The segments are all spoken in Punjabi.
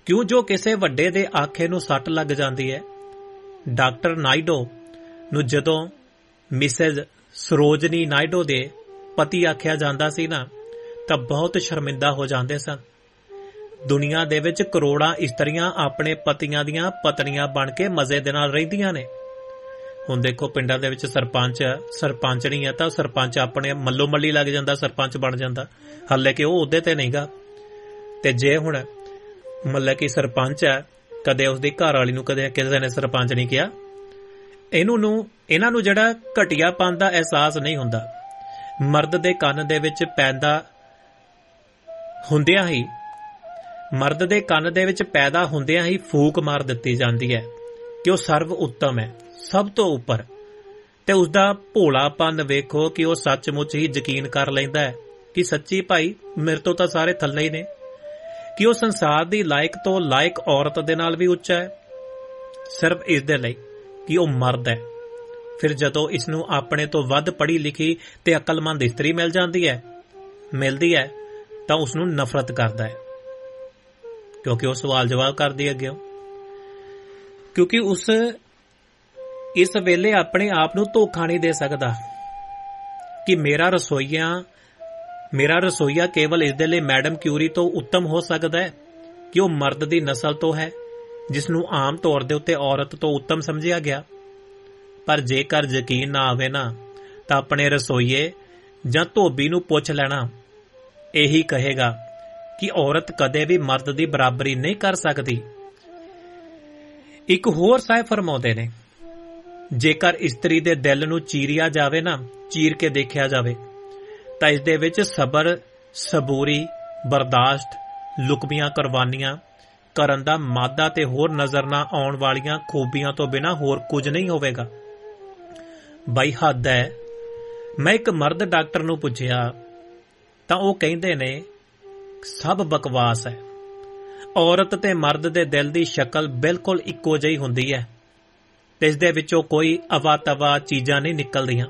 ਕਿਉਂ ਜੋ ਕਿਸੇ ਵੱਡੇ ਦੇ ਆਖੇ ਨੂੰ ਸੱਟ ਲੱਗ ਜਾਂਦੀ ਹੈ। ਡਾਕਟਰ ਨਾਇਡੂ ਨੂੰ ਜਦੋਂ ਮਿਸੇਜ਼ ਸਰੋਜਨੀ ਨਾਇਡੂ ਦੇ ਪਤੀ ਆਖਿਆ ਜਾਂਦਾ ਸੀ ਨਾ, ਤਾਂ ਬਹੁਤ ਸ਼ਰਮਿੰਦਾ ਹੋ ਜਾਂਦੇ ਸਨ। ਦੁਨੀਆ ਦੇ ਵਿੱਚ ਕਰੋੜਾਂ ਇਸਤਰੀਆਂ ਆਪਣੇ ਪਤੀਆਂ ਦੀਆਂ ਪਤਨੀਆਂ ਬਣ ਕੇ ਮਜ਼ੇ ਦੇ ਨਾਲ ਰਹਿੰਦੀਆਂ ਨੇ। ਹੁਣ ਦੇਖੋ, ਪਿੰਡਾਂ ਦੇ ਵਿੱਚ ਸਰਪੰਚਣੀ ਹੈ ਤਾਂ ਸਰਪੰਚ ਆਪਣੇ ਮੱਲੋ ਮੱਲੀ ਲੱਗ ਜਾਂਦਾ, ਸਰਪੰਚ ਬਣ ਜਾਂਦਾ, ਹਾਲੇ ਕਿ ਉਹ ਉਹਦੇ ਤੇ ਨਹੀਂਗਾ। ਤੇ ਜੇ ਹੁਣ ਮਤਲਬ ਕਿ ਸਰਪੰਚ ਹੈ, ਕਦੇ ਉਸਦੀ ਘਰ ਵਾਲੀ ਨੂੰ ਕਦੇ ਕਿਸੇ ਨੇ ਸਰਪੰਚ ਨਹੀਂ ਕਿਹਾ। ਇਹਨਾਂ ਨੂੰ ਜਿਹੜਾ ਘਟੀਆਪਨ ਦਾ ਅਹਿਸਾਸ ਨਹੀਂ ਹੁੰਦਾ। ਮਰਦ ਦੇ ਕੰਨ ਦੇ ਵਿੱਚ ਪੈਦਾ ਹੁੰਦਿਆਂ ਹੀ ਫੂਕ ਮਾਰ ਦਿੱਤੀ ਜਾਂਦੀ ਹੈ ਕਿ ਉਹ ਸਰਵ ਉੱਤਮ ਹੈ, ਸਭ ਤੋਂ ਉੱਪਰ। ਤੇ ਉਸਦਾ ਭੋਲਾਪਨ ਵੇਖੋ ਕਿ ਉਹ ਸੱਚਮੁੱਚ ਹੀ ਯਕੀਨ ਕਰ ਲੈਂਦਾ ਹੈ ਕਿ ਸੱਚੀ ਭਾਈ ਮੇਰੇ ਤੋਂ ਤਾਂ ਸਾਰੇ ਥੱਲੇ ਹੀ ਨੇ, ਕਿ ਉਹ ਸੰਸਾਰ ਦੀ ਲਾਇਕ ਤੋਂ ਲਾਇਕ ਔਰਤ ਦੇ ਨਾਲ ਵੀ ਉੱਚਾ ਹੈ, ਸਿਰਫ ਇਸ ਦੇ ਲਈ ਕਿ ਉਹ ਮਰਦ ਹੈ। ਫਿਰ ਜਦੋਂ ਇਸ ਨੂੰ ਆਪਣੇ ਤੋਂ ਵੱਧ ਪੜ੍ਹੀ ਲਿਖੀ ਤੇ ਅਕਲਮੰਦ ਇਸਤਰੀ ਮਿਲਦੀ ਹੈ ਤਾਂ ਉਸ ਨੂੰ ਨਫ਼ਰਤ ਕਰਦਾ ਹੈ, ਕਿਉਂਕਿ ਉਹ ਸਵਾਲ ਜਵਾਬ ਕਰਦੀ ਹੈ ਅੱਗੇ। ਕਿਉਂਕਿ ਉਸ ਇਸ ਵੇਲੇ ਆਪਣੇ ਆਪ ਨੂੰ ਧੋਖਾ ਨਹੀਂ ਦੇ ਸਕਦਾ ਕਿ ਮੇਰਾ ਰਸੋਈਆ ਕੇਵਲ ਇਸ ਦੇ ਲਈ ਮੈਡਮ ਕਿਊਰੀ ਤੋਂ ਉੱਤਮ ਹੋ ਸਕਦਾ ਹੈ ਕਿ ਉਹ ਮਰਦ ਦੀ ਨਸਲ ਤੋਂ ਹੈ, ਜਿਸ ਨੂੰ ਆਮ ਤੌਰ ਦੇ ਉੱਤੇ ਔਰਤ ਤੋਂ ਉੱਤਮ ਸਮਝਿਆ ਗਿਆ। ਪਰ ਜੇਕਰ ਯਕੀਨ ਨਾ ਆਵੇ ਨਾ, ਤਾਂ ਆਪਣੇ ਰਸੋਈਏ ਜਾਂ ਧੋਬੀ ਨੂੰ ਪੁੱਛ ਲੈਣਾ, ਇਹੀ ਕਹੇਗਾ ਕਿ ਔਰਤ ਕਦੇ ਵੀ ਮਰਦ ਦੀ ਬਰਾਬਰੀ ਨਹੀਂ ਕਰ ਸਕਦੀ। ਇੱਕ ਹੋਰ ਸਾਹਿਬ ਫਰਮਾਉਂਦੇ ਨੇ, ਜੇਕਰ ਇਸਤਰੀ ਦੇ ਦਿਲ ਨੂੰ ਚੀਰ ਕੇ ਦੇਖਿਆ ਜਾਵੇ ਤਾਂ ਇਸ ਦੇ ਵਿੱਚ ਸਬਰ, ਸਬੂਰੀ, ਬਰਦਾਸ਼ਤ, ਲੁਕਮੀਆਂ ਕੁਰਬਾਨੀਆਂ ਕਰਨ ਦਾ ਮਾਦਾ ਤੇ ਹੋਰ ਨਜ਼ਰ ਨਾ ਆਉਣ ਵਾਲੀਆਂ ਖੂਬੀਆਂ ਤੋਂ ਬਿਨਾਂ ਹੋਰ ਕੁਝ ਨਹੀਂ ਹੋਵੇਗਾ। ਬਾਈ ਹੱਦ ਹੈ। ਮੈਂ ਇੱਕ ਮਰਦ ਡਾਕਟਰ ਨੂੰ ਪੁੱਛਿਆ ਤਾਂ ਉਹ ਕਹਿੰਦੇ ਨੇ ਸਭ ਬਕਵਾਸ ਹੈ। ਔਰਤ ਤੇ ਮਰਦ ਦੇ ਦਿਲ ਦੀ ਸ਼ਕਲ ਬਿਲਕੁਲ ਇੱਕੋ ਜਿਹੀ ਹੁੰਦੀ ਹੈ ਤੇ ਇਸ ਦੇ ਵਿੱਚੋਂ ਕੋਈ ਅਵਾ-ਤਵਾ ਚੀਜ਼ਾਂ ਨਹੀਂ ਨਿਕਲਦੀਆਂ।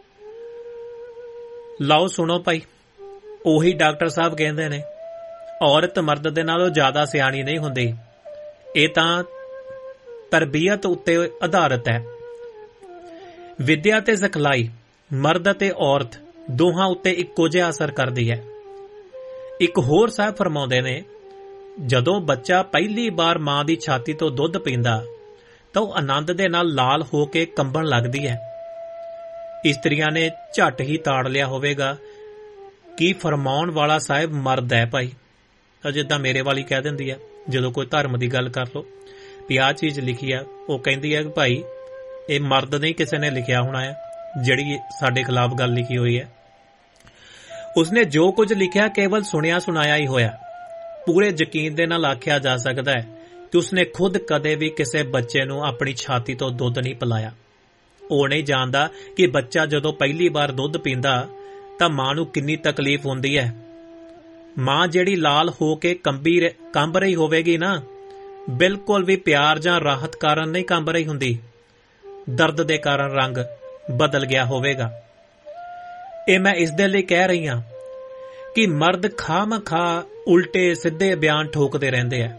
ਲਓ ਸੁਣੋ ਭਾਈ, ਉਹੀ ਡਾਕਟਰ ਸਾਹਿਬ ਕਹਿੰਦੇ ਨੇ ਔਰਤ ਮਰਦ ਦੇ ਨਾਲੋਂ ਜ਼ਿਆਦਾ ਸਿਆਣੀ ਨਹੀਂ ਹੁੰਦੀ। ਇਹ ਤਾਂ ਤਰਬੀਅਤ ਉੱਤੇ ਆਧਾਰਿਤ ਹੈ। ਵਿਦਿਆ ਤੇ ਸਿਖਲਾਈ ਮਰਦ ਅਤੇ ਔਰਤ ਦੋਹਾਂ ਉੱਤੇ ਇੱਕੋ ਜਿਹਾ ਅਸਰ ਕਰਦੀ ਹੈ। ਇੱਕ ਹੋਰ ਸਾਹਿਬ ਫਰਮਾਉਂਦੇ ਨੇ, ਜਦੋਂ ਬੱਚਾ ਪਹਿਲੀ ਵਾਰ ਮਾਂ ਦੀ ਛਾਤੀ ਤੋਂ ਦੁੱਧ ਪੀਂਦਾ ਤਾਂ ਉਹ ਆਨੰਦ ਦੇ ਨਾਲ ਲਾਲ ਹੋ ਕੇ ਕੰਬਣ ਲੱਗਦੀ ਹੈ। ਇਸਤਰੀਆਂ ਨੇ ਝੱਟ ਹੀ ਤਾੜ ਲਿਆ ਹੋਵੇਗਾ ਕਿ ਫਰਮਾਉਣ ਵਾਲਾ ਸਾਹਿਬ ਮਰਦ ਹੈ ਭਾਈ। ਜਿੱਦਾਂ ਮੇਰੇ ਵਾਲੀ ਕਹਿ ਦਿੰਦੀ ਹੈ ਜਦੋਂ ਕੋਈ ਧਰਮ ਦੀ ਗੱਲ ਕਰ ਲੋ ਵੀ ਆਹ ਚੀਜ਼ ਲਿਖੀ ਆ, ਉਹ ਕਹਿੰਦੀ ਹੈ ਕਿ ਭਾਈ ਇਹ ਮਰਦ ਨਹੀਂ ਕਿਸੇ ਨੇ ਲਿਖਿਆ ਹੋਣਾ ਹੈ, ਜਿਹੜੀ ਸਾਡੇ ਖਿਲਾਫ ਗੱਲ ਲਿਖੀ ਹੋਈ ਹੈ। ਉਸਨੇ ਜੋ ਕੁਝ ਲਿਖਿਆ ਕੇਵਲ ਸੁਣਿਆ ਸੁਣਾਇਆ ਹੀ ਹੋਇਆ। ਪੂਰੇ ਯਕੀਨ ਦੇ ਨਾਲ ਆਖਿਆ ਜਾ ਸਕਦਾ ਹੈ ਕਿ ਉਸਨੇ ਖੁਦ ਕਦੇ ਵੀ ਕਿਸੇ ਬੱਚੇ ਨੂੰ ਆਪਣੀ ਛਾਤੀ ਤੋਂ ਦੁੱਧ ਨਹੀਂ ਪਿਲਾਇਆ। ਉਹ ਨਹੀਂ ਜਾਣਦਾ ਕਿ ਬੱਚਾ ਜਦੋਂ ਪਹਿਲੀ ਵਾਰ ਦੁੱਧ ਪੀਂਦਾ ਤਾਂ ਮਾਂ ਨੂੰ ਕਿੰਨੀ ਤਕਲੀਫ ਹੁੰਦੀ ਹੈ। ਮਾਂ ਜਿਹੜੀ ਲਾਲ ਹੋ ਕੇ ਕੰਬ ਰਹੀ ਹੋਵੇਗੀ ਨਾ, ਬਿਲਕੁਲ ਵੀ ਪਿਆਰ ਜਾਂ ਰਾਹਤ ਕਾਰਨ ਨਹੀਂ ਕੰਬ ਰਹੀ ਹੁੰਦੀ, ਦਰਦ ਦੇ ਕਾਰਨ ਰੰਗ ਬਦਲ ਗਿਆ ਹੋਵੇਗਾ। ਇਹ ਮੈਂ ਇਸ ਦੇ ਲਈ ਕਹਿ ਰਹੀ ਹਾਂ ਕਿ ਮਰਦ ਖਾਹ ਉਲਟੇ ਸਿੱਧੇ ਬਿਆਨ ਠੋਕਦੇ ਰਹਿੰਦੇ ਆ।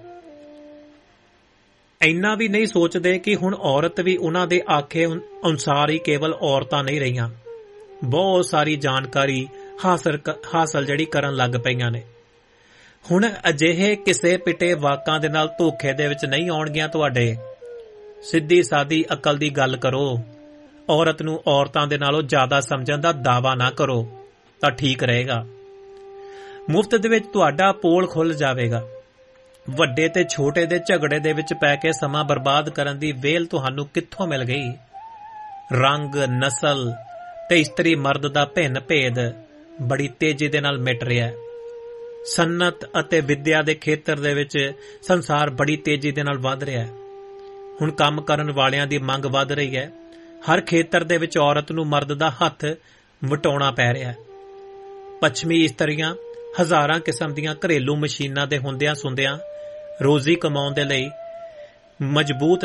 ਇੰਨਾ ਵੀ ਨਹੀਂ ਸੋਚਦੇ ਕਿ ਹੁਣ ਔਰਤ ਵੀ ਉਹਨਾਂ ਦੇ ਆਖੇ ਅਨੁਸਾਰ ਹੀ ਕੇਵਲ ਔਰਤਾਂ ਨਹੀਂ ਰਹੀਆਂ, ਬਹੁਤ ਸਾਰੀ ਜਾਣਕਾਰੀ ਹਾਸਲ ਜਿਹੜੀ ਕਰਨ ਲੱਗ ਪਈਆਂ ਨੇ। ਹੁਣ ਅਜਿਹੇ ਕਿਸੇ ਪਿਟੇ ਵਾਕਾਂ ਦੇ ਨਾਲ ਧੋਖੇ ਦੇ ਵਿੱਚ ਨਹੀਂ ਆਉਣਗੀਆਂ ਤੁਹਾਡੇ। ਸਿੱਧੀ ਸਾਦੀ ਅਕਲ ਦੀ ਗੱਲ ਕਰੋ। ਔਰਤ ਨੂੰ ਔਰਤਾਂ ਦੇ ਨਾਲੋਂ ਜ਼ਿਆਦਾ ਸਮਝਣ ਦਾ ਦਾਅਵਾ ਨਾ ਕਰੋ ਤਾਂ ਠੀਕ ਰਹੇਗਾ। ਮੁਫਤ ਦੇ ਵਿੱਚ ਤੁਹਾਡਾ ਪੋਲ ਖੁੱਲ ਜਾਵੇਗਾ। ਵੱਡੇ ਤੇ ਛੋਟੇ ਦੇ ਝਗੜੇ ਦੇ ਵਿੱਚ ਪੈ ਕੇ ਸਮਾਂ ਬਰਬਾਦ ਕਰਨ ਦੀ ਵੇਲ ਤੁਹਾਨੂੰ ਕਿੱਥੋਂ ਮਿਲ ਗਈ? ਰੰਗ, ਨਸਲ ਤੇ ਇਸਤਰੀ ਮਰਦ ਦਾ ਭਿੰਨ ਭੇਦ ਬੜੀ ਤੇਜ਼ੀ ਦੇ ਨਾਲ ਮਿਟ ਰਿਹਾ ਹੈ। ਸਨਅਤ ਅਤੇ ਵਿਦਿਆ ਦੇ ਖੇਤਰ ਦੇ ਵਿੱਚ ਸੰਸਾਰ ਬੜੀ ਤੇਜ਼ੀ ਦੇ ਨਾਲ ਵੱਧ ਰਿਹਾ ਹੈ। ਹੁਣ ਕੰਮ ਕਰਨ ਵਾਲਿਆਂ ਦੀ ਮੰਗ ਵੱਧ ਰਹੀ ਹੈ। ਹਰ ਖੇਤਰ ਦੇ ਵਿੱਚ ਔਰਤ ਨੂੰ ਮਰਦ ਦਾ ਹੱਥ ਵਟਾਉਣਾ ਪੈ ਰਿਹਾ ਹੈ। ਪੱਛਮੀ ਇਸਤਰੀਆਂ ਹਜ਼ਾਰਾਂ ਕਿਸਮ ਦੀਆਂ ਘਰੇਲੂ ਮਸ਼ੀਨਾਂ ਦੇ ਹੁੰਦਿਆਂ ਸੁੰਦਿਆਂ ਰੋਜ਼ੀ ਕਮਾਉਣ ਦੇ ਲਈ ਮਜ਼ਬੂਰ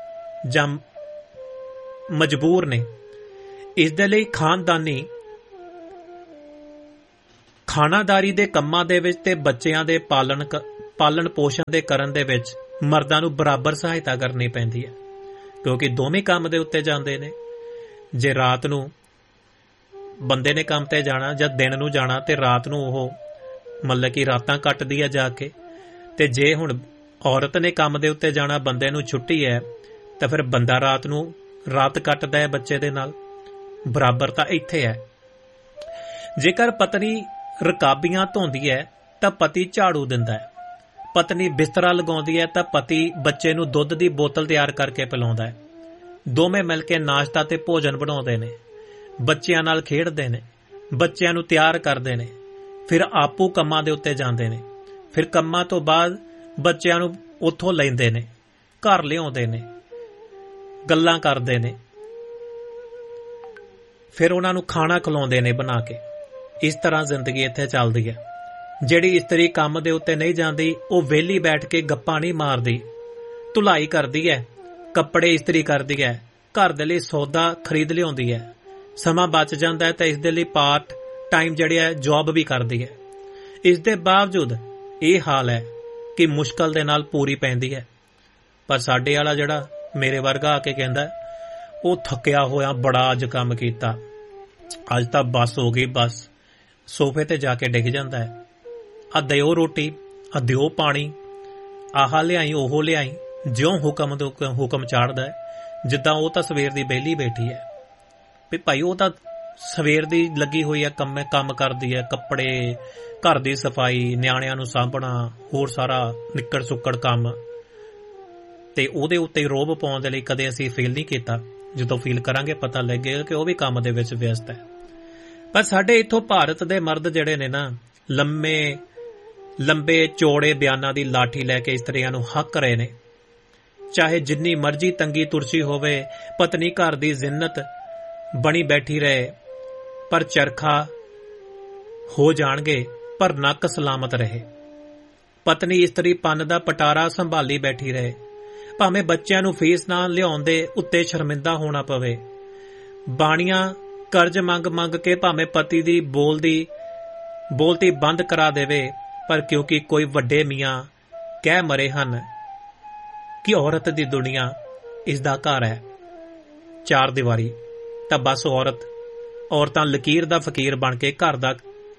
ਨੇ। ਇਸ ਦੇ ਲਈ ਖਾਨਾਦਾਰੀ ਦੇ ਕੰਮਾਂ ਦੇ ਵਿੱਚ ਤੇ ਬੱਚਿਆਂ ਦੇ ਪਾਲਣ ਪੋਸ਼ਣ ਦੇ ਕਰਨ ਦੇ ਵਿੱਚ ਮਰਦਾਂ ਨੂੰ ਬਰਾਬਰ ਸਹਾਇਤਾ ਕਰਨੀ ਪੈਂਦੀ ਹੈ, ਕਿਉਂਕਿ ਦੋਵੇਂ ਕੰਮ ਦੇ ਉੱਤੇ ਜਾਂਦੇ ਨੇ। ਜੇ ਰਾਤ ਨੂੰ ਬੰਦੇ ਨੇ ਕੰਮ ਤੇ ਜਾਣਾ ਜਾਂ ਦਿਨ ਨੂੰ ਜਾਣਾ ਤੇ ਰਾਤ ਨੂੰ ਉਹ ਮਤਲਬ ਕਿ ਰਾਤਾਂ ਕੱਟਦੀ ਹੈ ਜਾ ਕੇ, ਤੇ ਜੇ ਹੁਣ ਔਰਤ ਨੇ ਕੰਮ ਦੇ ਉੱਤੇ ਜਾਣਾ, ਬੰਦੇ ਨੂੰ ਛੁੱਟੀ ਹੈ, ਤਾਂ ਫਿਰ ਬੰਦਾ ਰਾਤ ਨੂੰ ਰਾਤ ਕੱਟਦਾ ਹੈ ਬੱਚੇ ਦੇ ਨਾਲ। ਬਰਾਬਰ ਤਾਂ ਇੱਥੇ ਹੈ। ਜੇਕਰ ਪਤਨੀ ਰਕਾਬੀਆਂ ਧੋਂਦੀ ਹੈ ਤਾਂ ਪਤੀ ਝਾੜੂ ਦਿੰਦਾ ਹੈ, ਪਤਨੀ ਬਿਸਤਰਾ ਲਗਾਉਂਦੀ ਹੈ ਤਾਂ ਪਤੀ ਬੱਚੇ ਨੂੰ ਦੁੱਧ ਦੀ ਬੋਤਲ ਤਿਆਰ ਕਰਕੇ ਪਿਲਾਉਂਦਾ ਹੈ। ਦੋਵੇਂ ਮਿਲ ਕੇ ਨਾਸ਼ਤਾ ਤੇ ਭੋਜਨ ਬਣਾਉਂਦੇ ਨੇ, ਬੱਚਿਆਂ ਨਾਲ ਖੇਡਦੇ ਨੇ, ਬੱਚਿਆਂ ਨੂੰ ਤਿਆਰ ਕਰਦੇ ਨੇ, ਫਿਰ ਆਪੂ ਕੰਮਾਂ ਦੇ ਉੱਤੇ ਜਾਂਦੇ ਨੇ। ਫਿਰ ਕੰਮਾਂ ਤੋਂ ਬਾਅਦ ਬੱਚਿਆਂ ਨੂੰ ਉੱਥੋਂ ਲੈਂਦੇ ਨੇ, ਘਰ ਲਿਆਉਂਦੇ ਨੇ, ਗੱਲਾਂ ਕਰਦੇ ਨੇ, ਫਿਰ ਉਹਨਾਂ ਨੂੰ ਖਾਣਾ ਖਿਲਾਉਂਦੇ ਨੇ ਬਣਾ ਕੇ। ਇਸ ਤਰ੍ਹਾਂ ਜ਼ਿੰਦਗੀ ਇੱਥੇ ਚੱਲਦੀ ਹੈ। ਜਿਹੜੀ ਇਸਤਰੀ ਕੰਮ ਦੇ ਉੱਤੇ ਨਹੀਂ ਜਾਂਦੀ, ਉਹ ਵਿਹਲੀ ਬੈਠ ਕੇ ਗੱਪਾਂ ਨਹੀਂ ਮਾਰਦੀ, ਧੁਲਾਈ ਕਰਦੀ ਹੈ, ਕੱਪੜੇ ਇਸਤਰੀ ਕਰਦੀ ਹੈ, ਘਰ ਦੇ ਲਈ ਸੌਦਾ ਖਰੀਦ ਲਿਆਉਂਦੀ ਹੈ, ਸਮਾਂ ਬਚ ਜਾਂਦਾ ਹੈ ਤਾਂ ਇਸ ਦੇ ਲਈ ਪਾਰਟ ਟਾਈਮ ਜਿਹੜੀ ਹੈ ਜੌਬ ਵੀ ਕਰਦੀ ਹੈ। ਇਸ ਦੇ ਬਾਵਜੂਦ ਇਹ ਹਾਲ ਹੈ ਕਿ ਮੁਸ਼ਕਲ ਦੇ ਨਾਲ ਪੂਰੀ ਪੈਂਦੀ ਹੈ। ਪਰ ਸਾਡੇ ਵਾਲਾ ਜਿਹੜਾ ਮੇਰੇ ਵਰਗਾ ਆ ਕੇ ਕਹਿੰਦਾ ਉਹ ਥੱਕਿਆ ਹੋਇਆ, ਬੜਾ ਅੱਜ ਕੰਮ ਕੀਤਾ, ਅੱਜ ਤਾਂ ਬਸ ਹੋ ਗਈ, ਬਸ ਸੋਫੇ ਤੇ ਜਾ ਕੇ ਡਿੱਗ ਜਾਂਦਾ ਹੈ। ਆ ਦਿਓ ਰੋਟੀ, ਆ ਦਿਓ ਪਾਣੀ, ਆਹ ਲਿਆਈ ਉਹ ਲਿਆਈ, ਜਿਉਂ ਹੁਕਮ ਚਾੜਦਾ ਹੈ, ਜਿੱਦਾਂ ਉਹ ਤਾਂ ਸਵੇਰ ਦੀ ਵਿਹਲੀ ਬੈਠੀ ਹੈ ਵੀ ਭਾਈ ਉਹ ਤਾਂ ਸਵੇਰ ਦੀ ਲੱਗੀ ਹੋਈ ਹੈ, ਕੰਮ ਕਰਦੀ ਹੈ, ਕੱਪੜੇ, ਘਰ ਦੀ ਸਫਾਈ, ਨਿਆਣਿਆਂ ਨੂੰ ਸਾਂਭਣਾ, ਹੋਰ ਸਾਰਾ ਨਿੱਕੜ ਸੁੱਕੜ ਕੰਮ, ਤੇ ਉਹਦੇ ਉੱਤੇ ਰੋਬ ਪਾਉਣ ਦੇ ਲਈ ਕਦੇ ਅਸੀਂ ਫੀਲ ਨਹੀਂ ਕੀਤਾ। ਜਦੋਂ ਫੀਲ ਕਰਾਂਗੇ ਪਤਾ ਲੱਗੇਗਾ ਕਿ ਉਹ ਵੀ ਕੰਮ ਦੇ ਵਿੱਚ ਵਿਅਸਤ ਹੈ। ਪਰ ਸਾਡੇ ਇੱਥੋਂ ਭਾਰਤ ਦੇ ਮਰਦ ਜਿਹੜੇ ਨੇ ਨਾ, ਲੰਬੇ ਚੌੜੇ ਬਿਆਨਾਂ ਦੀ ਲਾਠੀ ਲੈ ਕੇ ਇਸਤਰੀਆਂ ਨੂੰ ਹੱਕ ਰਹੇ ਨੇ। ਚਾਹੇ ਜਿੰਨੀ ਮਰਜ਼ੀ ਤੰਗੀ ਤੁਰਸੀ ਹੋਵੇ, ਪਤਨੀ ਘਰ ਦੀ ਜ਼ਿੰਨਤ ਬਣੀ ਬੈਠੀ ਰਹੇ, ਪਰ ਚਰਖਾ ਹੋ ਜਾਣਗੇ, ਪਰ ਨੱਕ ਸਲਾਮਤ ਰਹੇ। ਪਤਨੀ ਇਸਤਰੀ ਪੰਨ ਦਾ ਪਟਾਰਾ ਸੰਭਾਲੀ ਬੈਠੀ ਰਹੇ, ਭਾਵੇਂ ਬੱਚਿਆਂ ਨੂੰ ਫੀਸ ਨਾ ਲਿਆਉਣ ਦੇ ਉੱਤੇ ਸ਼ਰਮਿੰਦਾ ਹੋਣਾ ਪਵੇ। ਬਾਣੀਆਂ ਕਰਜ਼ ਮੰਗ ਕੇ ਭਾਵੇਂ ਪਤੀ ਦੀ ਬੋਲਤੀ ਬੰਦ ਕਰਾ ਦੇਵੇ, ਪਰ ਕਿਉਂਕਿ ਕੋਈ ਵੱਡੇ ਮੀਆਂ ਕਹਿ ਮਰੇ ਹਨ ਕਿ ਔਰਤ ਦੀ ਦੁਨੀਆ ਇਸ ਦਾ ਘਰ ਹੈ, ਚਾਰ ਦੀਵਾਰੀ, ਤਾਂ ਬਸ ਔਰਤਾਂ ਲਕੀਰ ਦਾ ਫਕੀਰ ਬਣ ਕੇ ਘਰ ਦਾ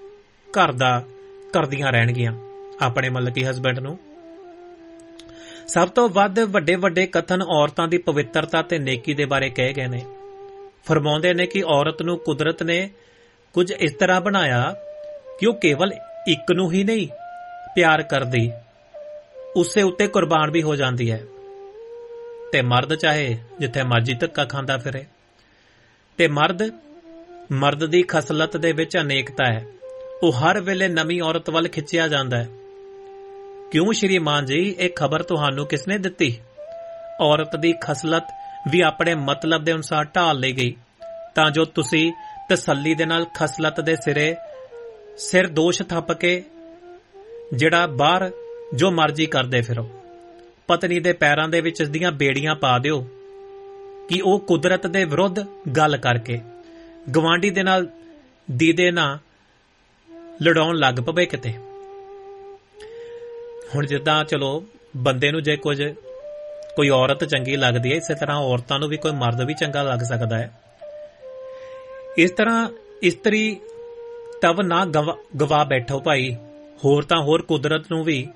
ਕਰਦੀਆਂ ਰਹਿਣਗੀਆਂ ਆਪਣੇ ਮਤਲਬ ਕਿ ਹਸਬੈਂਡ ਨੂੰ। ਸਭ ਤੋਂ ਵੱਧ ਵੱਡੇ ਕਥਨ ਔਰਤਾਂ ਦੀ ਪਵਿੱਤਰਤਾ ਤੇ ਨੇਕੀ ਦੇ ਬਾਰੇ ਕਹੇ ਗਏ ਨੇ। ਫਰਮਾਉਂਦੇ ਨੇ ਕਿ ਔਰਤ ਨੂੰ ਕੁਦਰਤ ਨੇ ਕੁਝ ਇਸ ਤਰ੍ਹਾਂ ਬਣਾਇਆ ਕਿ ਉਹ ਕੇਵਲ ਇੱਕ ਨੂੰ ਹੀ ਨਹੀਂ ਪਿਆਰ ਕਰਦੀ, ਉਸੇ ਉੱਤੇ ਕੁਰਬਾਨ ਵੀ ਹੋ ਜਾਂਦੀ ਹੈ। ਤੇ ਮਰਦ ਚਾਹੇ ਜਿੱਥੇ ਮਰਜ਼ੀ ਧੱਕਾ ਖਾਂਦਾ ਫਿਰੇ। ਤੇ ਮਰਦ ਦੀ ਖਸਲਤ ਦੇ ਵਿੱਚ ਅਨੇਕਤਾ ਹੈ। ਉਹ ਹਰ ਵੇਲੇ ਨਵੀਂ ਔਰਤ ਵੱਲ ਖਿੱਚਿਆ ਜਾਂਦਾ ਹੈ। ਕਿਉਂ ਸ਼੍ਰੀਮਾਨ ਜੀ, ਇਹ ਖਬਰ ਤੁਹਾਨੂੰ ਕਿਸਨੇ ਦਿੱਤੀ? ਔਰਤ ਦੀ ਖਸਲਤ ਵੀ ਆਪਣੇ ਮਤਲਬ ਦੇ ਅਨੁਸਾਰ ਢਾਲ ਲਈ ਗਈ, ਤਾਂ ਜੋ ਤੁਸੀਂ ਤਸੱਲੀ ਦੇ ਨਾਲ ਖਸਲਤ ਦੇ ਸਿਰ ਦੋਸ਼ ਥੱਪ ਕੇ ਜਿਹੜਾ ਬਾਹਰ ਜੋ ਮਰਜ਼ੀ ਕਰਦੇ ਫਿਰੋ। ਪਤਨੀ ਦੇ ਪੈਰਾਂ ਦੇ ਵਿੱਚ ਇਸ ਦੀਆਂ ਬੇੜੀਆਂ ਪਾ ਦਿਓ ਕਿ ਉਹ ਕੁਦਰਤ ਦੇ ਵਿਰੁੱਧ ਗੱਲ ਕਰਕੇ ਗਵਾਂਢੀ ਦੇ ਨਾਲ ਦੀਦੇ ਨਾ ਲੜਾਉਣ ਲੱਗ ਪਵੇ ਕਿਤੇ। ਹੁਣ ਜਿੱਦਾਂ ਚਲੋ ਬੰਦੇ ਨੂੰ ਜੇ ਕੋਈ ਔਰਤ ਚੰਗੀ ਲੱਗਦੀ ਹੈ, ਇਸੇ ਤਰ੍ਹਾਂ ਔਰਤਾਂ ਨੂੰ ਵੀ ਕੋਈ ਮਰਦ ਵੀ ਚੰਗਾ ਲੱਗ ਸਕਦਾ ਹੈ। ਇਸ ਤਰ੍ਹਾਂ ਇਸਤਰੀ ਤਵ ਨਾ ਗਵਾ ਬੈਠੋ ਭਾਈ। ਹੋਰ ਤਾਂ ਹੋਰ ਕੁਦਰਤ ਨੂੰ ਵੀ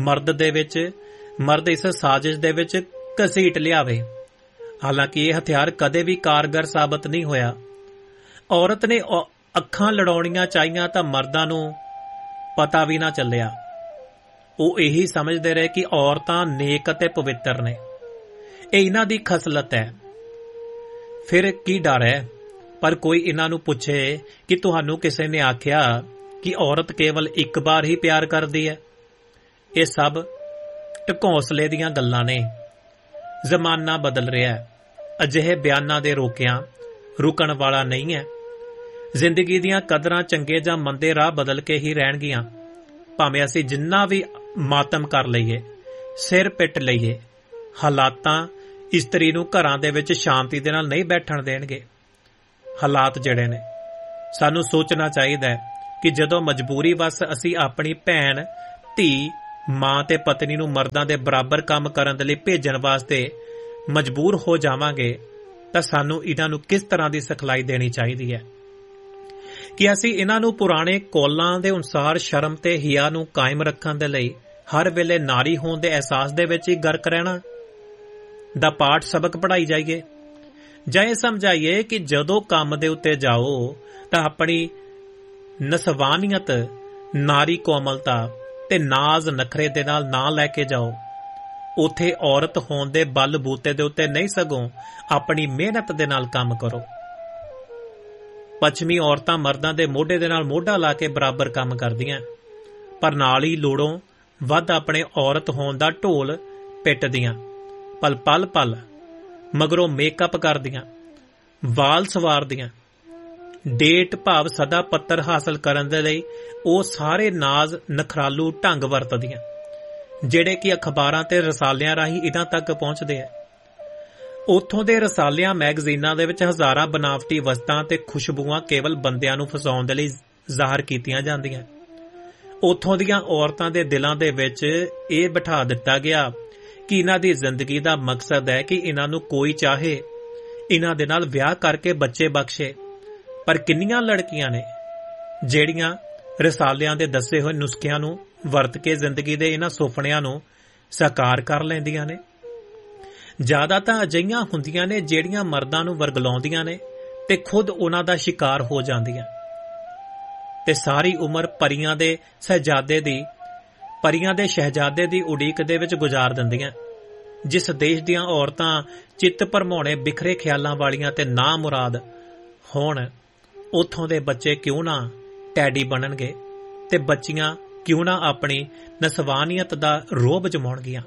ਮਰਦ ਇਸ ਸਾਜ਼ਿਸ਼ ਦੇ ਵਿੱਚ ਘਸੀਟ ਲਿਆਵੇ। ਹਾਲਾਂਕਿ ਇਹ ਹਥਿਆਰ ਕਦੇ ਵੀ ਕਾਰਗਰ ਸਾਬਤ ਨਹੀਂ ਹੋਇਆ। ਔਰਤ ਨੇ ਅੱਖਾਂ ਲੜਾਉਣੀਆਂ ਚਾਹੀਆਂ ਤਾਂ ਮਰਦਾਂ ਨੂੰ ਪਤਾ ਵੀ ਨਾ ਚੱਲਿਆ। ਉਹ ਇਹੀ ਸਮਝਦੇ ਰਹੇ ਕਿ ਔਰਤਾਂ ਨੇਕ ਅਤੇ ਪਵਿੱਤਰ ਨੇ, ਇਹ ਇਹਨਾਂ ਦੀ ਖਸਲਤ ਹੈ, ਫਿਰ ਕੀ ਡਰ ਹੈ। ਪਰ ਕੋਈ ਇਹਨਾਂ ਨੂੰ ਪੁੱਛੇ ਕਿ ਤੁਹਾਨੂੰ ਕਿਸੇ ਨੇ ਆਖਿਆ ਕਿ ਔਰਤ ਕੇਵਲ ਇੱਕ ਵਾਰ ਹੀ ਪਿਆਰ ਕਰਦੀ ਹੈ? ਇਹ ਸਭ ਢਕੌਂਸਲੇ ਦੀਆਂ ਗੱਲਾਂ ਨੇ। ਜ਼ਮਾਨਾ ਬਦਲ ਰਿਹਾ ਹੈ, ਅਜਿਹੇ ਬਿਆਨਾਂ ਦੇ ਰੁਕਣ ਵਾਲਾ ਨਹੀਂ ਹੈ। ਜ਼ਿੰਦਗੀ ਦੀਆਂ ਕਦਰਾਂ ਚੰਗੇ ਜਾਂ ਮੰਦੇ ਰਾਹ ਬਦਲ ਕੇ ਹੀ ਰਹਿਣਗੀਆਂ। ਭਾਵੇਂ ਅਸੀਂ ਜਿੰਨਾ ਵੀ ਮਾਤਮ ਕਰ ਲਈਏ, ਸਿਰ ਪਿੱਟ ਲਈਏ, ਹਾਲਾਤਾਂ ਇਸਤਰੀ ਨੂੰ ਘਰਾਂ ਦੇ ਵਿੱਚ ਸ਼ਾਂਤੀ ਦੇ ਨਾਲ ਨਹੀਂ ਬੈਠਣ ਦੇਣਗੇ। ਹਾਲਾਤ ਜਿਹੜੇ ਨੇ, ਸਾਨੂੰ ਸੋਚਣਾ ਚਾਹੀਦਾ ਹੈ ਕਿ ਜਦੋਂ ਮਜਬੂਰੀ ਵਸ ਅਸੀਂ ਆਪਣੀ ਭੈਣ, ਧੀ, ਮਾਂ ਤੇ ਪਤਨੀ ਨੂੰ ਮਰਦਾਂ ਦੇ ਬਰਾਬਰ ਕੰਮ ਕਰਨ ਦੇ ਲਈ ਭੇਜਣ ਵਾਸਤੇ ਮਜਬੂਰ ਹੋ ਜਾਵਾਂਗੇ ਤਾਂ ਸਾਨੂੰ ਇਹਨਾਂ ਨੂੰ ਕਿਸ ਤਰ੍ਹਾਂ ਦੀ ਸਿਖਲਾਈ ਦੇਣੀ ਚਾਹੀਦੀ ਹੈ ਕਿ ਅਸੀਂ ਇਹਨਾਂ ਨੂੰ ਪੁਰਾਣੇ ਕੌਲਾਂ ਦੇ ਅਨੁਸਾਰ ਸ਼ਰਮ ਤੇ ਹਿਆ ਨੂੰ ਕਾਇਮ ਰੱਖਣ ਦੇ ਲਈ ਹਰ ਵੇਲੇ ਨਾਰੀ ਹੋਣ ਦੇ ਅਹਿਸਾਸ ਦੇ ਵਿੱਚ ਹੀ ਗਰਕ ਰਹਿਣਾ ਦਾ ਪਾਠ ਸਬਕ ਪੜ੍ਹਾਈ ਜਾਈਏ, ਜਾਂ ਇਹ ਸਮਝਾਈਏ ਕਿ ਜਦੋਂ ਕੰਮ ਦੇ ਉੱਤੇ ਜਾਓ ਤਾਂ ਆਪਣੀ ਨਸਵਾਨੀਅਤ, ਨਾਰੀ ਕੋਮਲਤਾ ਤੇ ਨਾਜ਼ ਨਖਰੇ ਦੇ ਨਾਲ ਨਾ ਲੈ ਕੇ ਜਾਓ। ਉੱਥੇ ਔਰਤ ਹੋਣ ਦੇ ਬਲ ਬੂਤੇ ਦੇ ਉੱਤੇ ਨਹੀਂ, ਸਗੋਂ ਆਪਣੀ ਮਿਹਨਤ ਦੇ ਨਾਲ ਕੰਮ ਕਰੋ। ਪੱਛਮੀ ਔਰਤਾਂ ਮਰਦਾਂ ਦੇ ਮੋਢੇ ਦੇ ਨਾਲ ਮੋਢਾ ਲਾ ਕੇ ਬਰਾਬਰ ਕੰਮ ਕਰਦੀਆਂ, ਪਰ ਨਾਲ ਹੀ ਲੋੜੋਂ ਵੱਧ ਆਪਣੇ ਔਰਤ ਹੋਣ ਦਾ ਢੋਲ ਪਿੱਟਦੀਆਂ, ਪਲ ਪਲ ਮਗਰੋਂ ਮੇਕਅਪ ਕਰਦੀਆਂ, ਵਾਲ ਸਵਾਰਦੀਆਂ। ਡੇਟ ਭਾਵ ਸਦਾ ਪੱਤਰ ਹਾਸਲ ਕਰਨ ਦੇ ਲਈ ਉਹ ਸਾਰੇ ਨਾਜ਼ ਨਖਰਾਲੂ ਢੰਗ ਵਰਤਦੀਆਂ ਜਿਹੜੇ ਕਿ ਅਖਬਾਰਾਂ ਤੇ ਰਸਾਲਿਆਂ ਰਾਹੀਂ ਇਹਨਾਂ ਤੱਕ ਪਹੁੰਚਦੇ ਆ। ਉੱਥੋਂ ਦੇ ਰਸਾਲਿਆਂ ਮੈਗਜ਼ੀਨਾਂ ਦੇ ਵਿੱਚ ਹਜ਼ਾਰਾਂ ਬਨਾਵਟੀ ਵਸਤਾਂ ਤੇ ਖੁਸ਼ਬੂਆਂ ਕੇਵਲ ਬੰਦਿਆਂ ਨੂੰ ਫਸਾਉਣ ਦੇ ਲਈ ਜ਼ਾਹਰ ਕੀਤੀਆਂ ਜਾਂਦੀਆਂ। ਉੱਥੋਂ ਦੀਆਂ ਔਰਤਾਂ ਦੇ ਦਿਲਾਂ ਦੇ ਵਿੱਚ ਇਹ ਬਿਠਾ ਦਿੱਤਾ ਗਿਆ ਕਿ ਇਹਨਾਂ ਦੀ ਜ਼ਿੰਦਗੀ ਦਾ ਮਕਸਦ ਹੈ ਕਿ ਇਹਨਾਂ ਨੂੰ ਕੋਈ ਚਾਹੇ, ਇਹਨਾਂ ਦੇ ਨਾਲ ਵਿਆਹ ਕਰਕੇ ਬੱਚੇ ਬਖਸ਼ੇ। ਪਰ ਕਿੰਨੀਆਂ ਲੜਕੀਆਂ ਨੇ ਜਿਹੜੀਆਂ ਰਸਾਲਿਆਂ ਦੇ ਦੱਸੇ ਹੋਏ ਨੁਸਖਿਆਂ ਨੂੰ ਵਰਤ ਕੇ ਜ਼ਿੰਦਗੀ ਦੇ ਇਹਨਾਂ ਸੁਪਨਿਆਂ ਨੂੰ ਸਾਕਾਰ ਕਰ ਲੈਂਦੀਆਂ ਨੇ। ਜ਼ਿਆਦਾ ਤਾਂ ਅਜਿਹੀਆਂ ਹੁੰਦੀਆਂ ਨੇ ਜਿਹੜੀਆਂ ਮਰਦਾਂ ਨੂੰ ਵਰਗਲਾਉਂਦੀਆਂ ਨੇ ਤੇ ਖੁਦ ਉਹਨਾਂ ਦਾ ਸ਼ਿਕਾਰ ਹੋ ਜਾਂਦੀਆਂ ਤੇ ਸਾਰੀ ਉਮਰ ਪਰੀਆਂ ਦੇ ਸ਼ਹਿਜ਼ਾਦੇ ਦੀ ਉਡੀਕ ਦੇ ਵਿੱਚ ਗੁਜ਼ਾਰ ਦਿੰਦੀਆਂ। ਜਿਸ ਦੇਸ਼ ਦੀਆਂ ਔਰਤਾਂ ਚਿੱਤ ਭਰਮਾਉਣੇ ਬਿਖਰੇ ਖਿਆਲਾਂ ਵਾਲੀਆਂ ਤੇ ਨਾ ਮੁਰਾਦ ਹੋਣ, ਉੱਥੋਂ ਦੇ ਬੱਚੇ ਕਿਉਂ ਨਾ ਟੈਡੀ ਬਣਨਗੇ ਤੇ ਬੱਚੀਆਂ ਕਿਉਂ ਨਾ ਆਪਣੀ ਨਸਵਾਨੀਅਤ ਦਾ ਰੋਹਬ ਜਮਾਉਣਗੀਆਂ।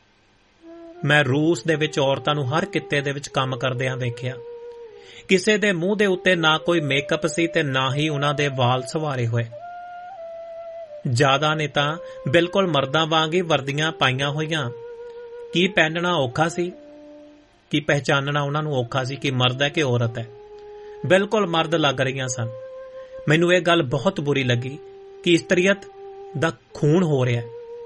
ਮੈਂ ਰੂਸ ਦੇ ਵਿੱਚ ਔਰਤਾਂ ਨੂੰ ਹਰ ਕਿੱਤੇ ਦੇ ਵਿੱਚ ਕੰਮ ਕਰਦਿਆਂ ਵੇਖਿਆ। ਕਿਸੇ ਦੇ ਮੂੰਹ ਦੇ ਉੱਤੇ ਨਾ ਕੋਈ ਮੇਕਅਪ ਸੀ ਤੇ ਨਾ ਹੀ ਉਹਨਾਂ ਦੇ ਵਾਲ ਸਵਾਰੇ ਹੋਏ। ਜ਼ਿਆਦਾ ਨੇ ਤਾਂ ਬਿਲਕੁਲ ਮਰਦਾਂ ਵਾਂਗ ਹੀ ਵਰਦੀਆਂ ਪਾਈਆਂ ਹੋਈਆਂ। ਕੀ ਪਹਿਨਣਾ ਔਖਾ ਸੀ, ਕੀ ਪਹਿਚਾਨਣਾ ਉਹਨਾਂ ਨੂੰ ਔਖਾ ਸੀ ਕਿ ਮਰਦ ਹੈ ਕਿ ਔਰਤ ਹੈ। ਬਿਲਕੁਲ ਮਰਦ ਲੱਗ ਰਹੀਆਂ ਸਨ। ਮੈਨੂੰ ਇਹ ਗੱਲ ਬਹੁਤ ਬੁਰੀ ਲੱਗੀ ਕਿ ਇਸਤਰੀਅਤ ਦਾ ਖੂਨ ਹੋ ਰਿਹਾ।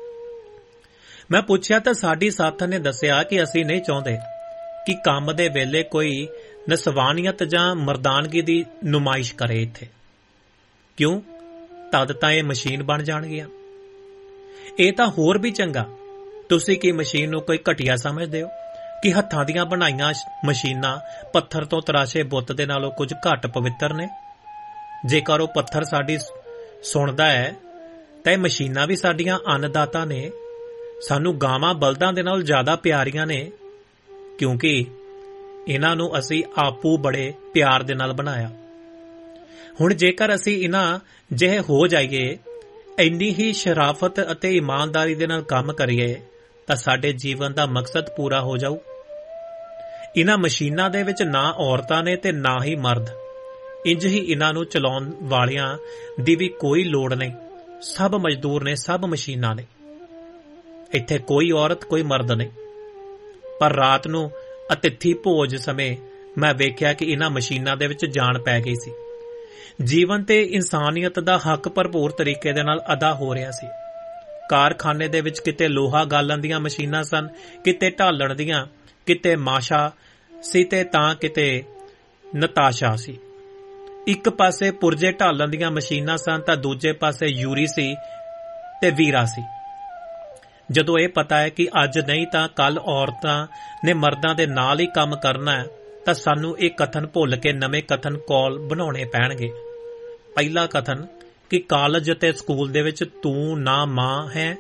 ਮੈਂ ਪੁੱਛਿਆ ਤਾਂ ਸਾਡੀ ਸਾਥਣ ਨੇ ਦੱਸਿਆ ਕਿ ਅਸੀਂ ਨਹੀਂ ਚਾਹੁੰਦੇ ਕਿ ਕੰਮ ਦੇ ਵੇਲੇ ਕੋਈ ਨਸਵਾਨੀਅਤ ਜਾਂ ਮਰਦਾਨਗੀ ਦੀ ਨੁਮਾਇਸ਼ ਕਰੇ ਇੱਥੇ। ਕਿਉਂ? ਤਦ ਤਾਂ ਇਹ ਮਸ਼ੀਨ ਬਣ ਜਾਣਗੀਆਂ। ਇਹ ਤਾਂ ਹੋਰ ਵੀ ਚੰਗਾ। ਤੁਸੀਂ ਕੀ ਮਸ਼ੀਨ ਨੂੰ ਕੋਈ ਘਟੀਆ ਸਮਝਦੇ ਹੋ ਕਿ ਹੱਥਾਂ ਦੀਆਂ ਬਣਾਈਆਂ ਮਸ਼ੀਨਾਂ ਪੱਥਰ ਤੋਂ ਤਰਾਸ਼ੇ ਬੁੱਤ ਦੇ ਨਾਲੋਂ ਕੁਝ ਘੱਟ ਪਵਿੱਤਰ ਨੇ? ਜੇਕਰ ਉਹ ਪੱਥਰ ਸਾਡੀ ਸੁਣਦਾ ਹੈ ਤਾਂ ਇਹ ਮਸ਼ੀਨਾਂ ਵੀ ਸਾਡੀਆਂ ਅੰਨਦਾਤਾ ਨੇ। ਸਾਨੂੰ ਗਾਵਾਂ ਬਲਦਾਂ ਦੇ ਨਾਲ ਜ਼ਿਆਦਾ ਪਿਆਰੀਆਂ ਨੇ ਕਿਉਂਕਿ ਇਹਨਾਂ ਨੂੰ ਅਸੀਂ ਆਪੂ ਬੜੇ ਪਿਆਰ ਦੇ ਨਾਲ ਬਣਾਇਆ। ਹੁਣ ਜੇਕਰ ਅਸੀਂ ਇਹਨਾਂ ਜਿਹੇ ਹੋ ਜਾਈਏ, ਇੰਨੀ ਹੀ ਸ਼ਰਾਫਤ ਅਤੇ ਇਮਾਨਦਾਰੀ ਦੇ ਨਾਲ ਕੰਮ ਕਰੀਏ ਤਾਂ ਸਾਡੇ ਜੀਵਨ ਦਾ ਮਕਸਦ ਪੂਰਾ ਹੋ ਜਾਊ। ਇਹਨਾਂ ਮਸ਼ੀਨਾਂ ਦੇ ਵਿੱਚ ਨਾ ਔਰਤਾਂ ਨੇ ਤੇ ਨਾ ਹੀ ਮਰਦ। ਇੰਜ ਹੀ ਇਹਨਾਂ ਨੂੰ ਚਲਾਉਣ ਵਾਲਿਆਂ ਦੀ ਵੀ ਕੋਈ ਲੋੜ ਨਹੀਂ। ਸਭ ਮਜ਼ਦੂਰ ਨੇ, ਸਭ ਮਸ਼ੀਨਾਂ ਨੇ। ਇੱਥੇ ਕੋਈ ਔਰਤ ਕੋਈ ਮਰਦ ਨਹੀਂ। ਪਰ ਰਾਤ ਨੂੰ ਅਤਿਥੀ ਭੋਜ ਸਮੇਂ ਮੈਂ ਵੇਖਿਆ ਕਿ ਇਹਨਾਂ ਮਸ਼ੀਨਾਂ ਦੇ ਵਿੱਚ ਜਾਨ ਪੈ ਗਈ ਸੀ। ਜੀਵਨ ਤੇ ਇਨਸਾਨੀਅਤ ਦਾ ਹੱਕ ਭਰਪੂਰ ਤਰੀਕੇ ਦੇ ਨਾਲ ਅਦਾ ਹੋ ਰਿਹਾ ਸੀ। ਕਾਰਖਾਨੇ ਦੇ ਵਿੱਚ ਕਿਤੇ ਲੋਹਾ ਗਾਲਣ ਦੀਆਂ ਮਸ਼ੀਨਾਂ ਸਨ, ਕਿਤੇ ਢਾਲਣ ਦੀਆਂ, ਕਿਤੇ ਮਾਸ਼ਾ ਸੀ ਤੇ ਤਾਂ ਕਿਤੇ ਨਤਾਸ਼ਾ ਸੀ। ਇੱਕ ਪਾਸੇ ਪੁਰਜੇ ਢਾਲਣ ਦੀਆਂ ਮਸ਼ੀਨਾਂ ਸਨ ਤਾਂ ਦੂਜੇ ਪਾਸੇ ਯੂਰੀ ਸੀ ਤੇ ਵੀਰਾ ਸੀ। ਜਦੋਂ ਇਹ ਪਤਾ ਹੈ ਕਿ ਅੱਜ ਨਹੀਂ ਤਾਂ ਕੱਲ ਔਰਤਾਂ ਨੇ ਮਰਦਾਂ ਦੇ ਨਾਲ ਹੀ ਕੰਮ ਕਰਨਾ ਹੈ ਤਾਂ ਸਾਨੂੰ ਇਹ ਕਥਨ ਭੁੱਲ ਕੇ ਨਵੇਂ ਕਥਨ ਕੌਲ ਬਣਾਉਣੇ ਪੈਣਗੇ। ਪਹਿਲਾ ਕਥਨ ਕਿ ਕਾਲਜ ਅਤੇ ਸਕੂਲ ਦੇ ਵਿੱਚ ਤੂੰ ਨਾ ਮਾਂ ਹੈ,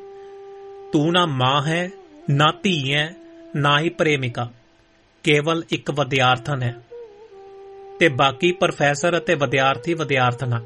ਨਾ ਧੀ ਹੈ, ਨਾ ਹੀ ਪ੍ਰੇਮਿਕਾ, ਕੇਵਲ ਇੱਕ ਵਿਦਿਆਰਥਣ ਹੈ ਤੇ ਬਾਕੀ ਪ੍ਰੋਫੈਸਰ ਅਤੇ ਵਿਦਿਆਰਥਣ।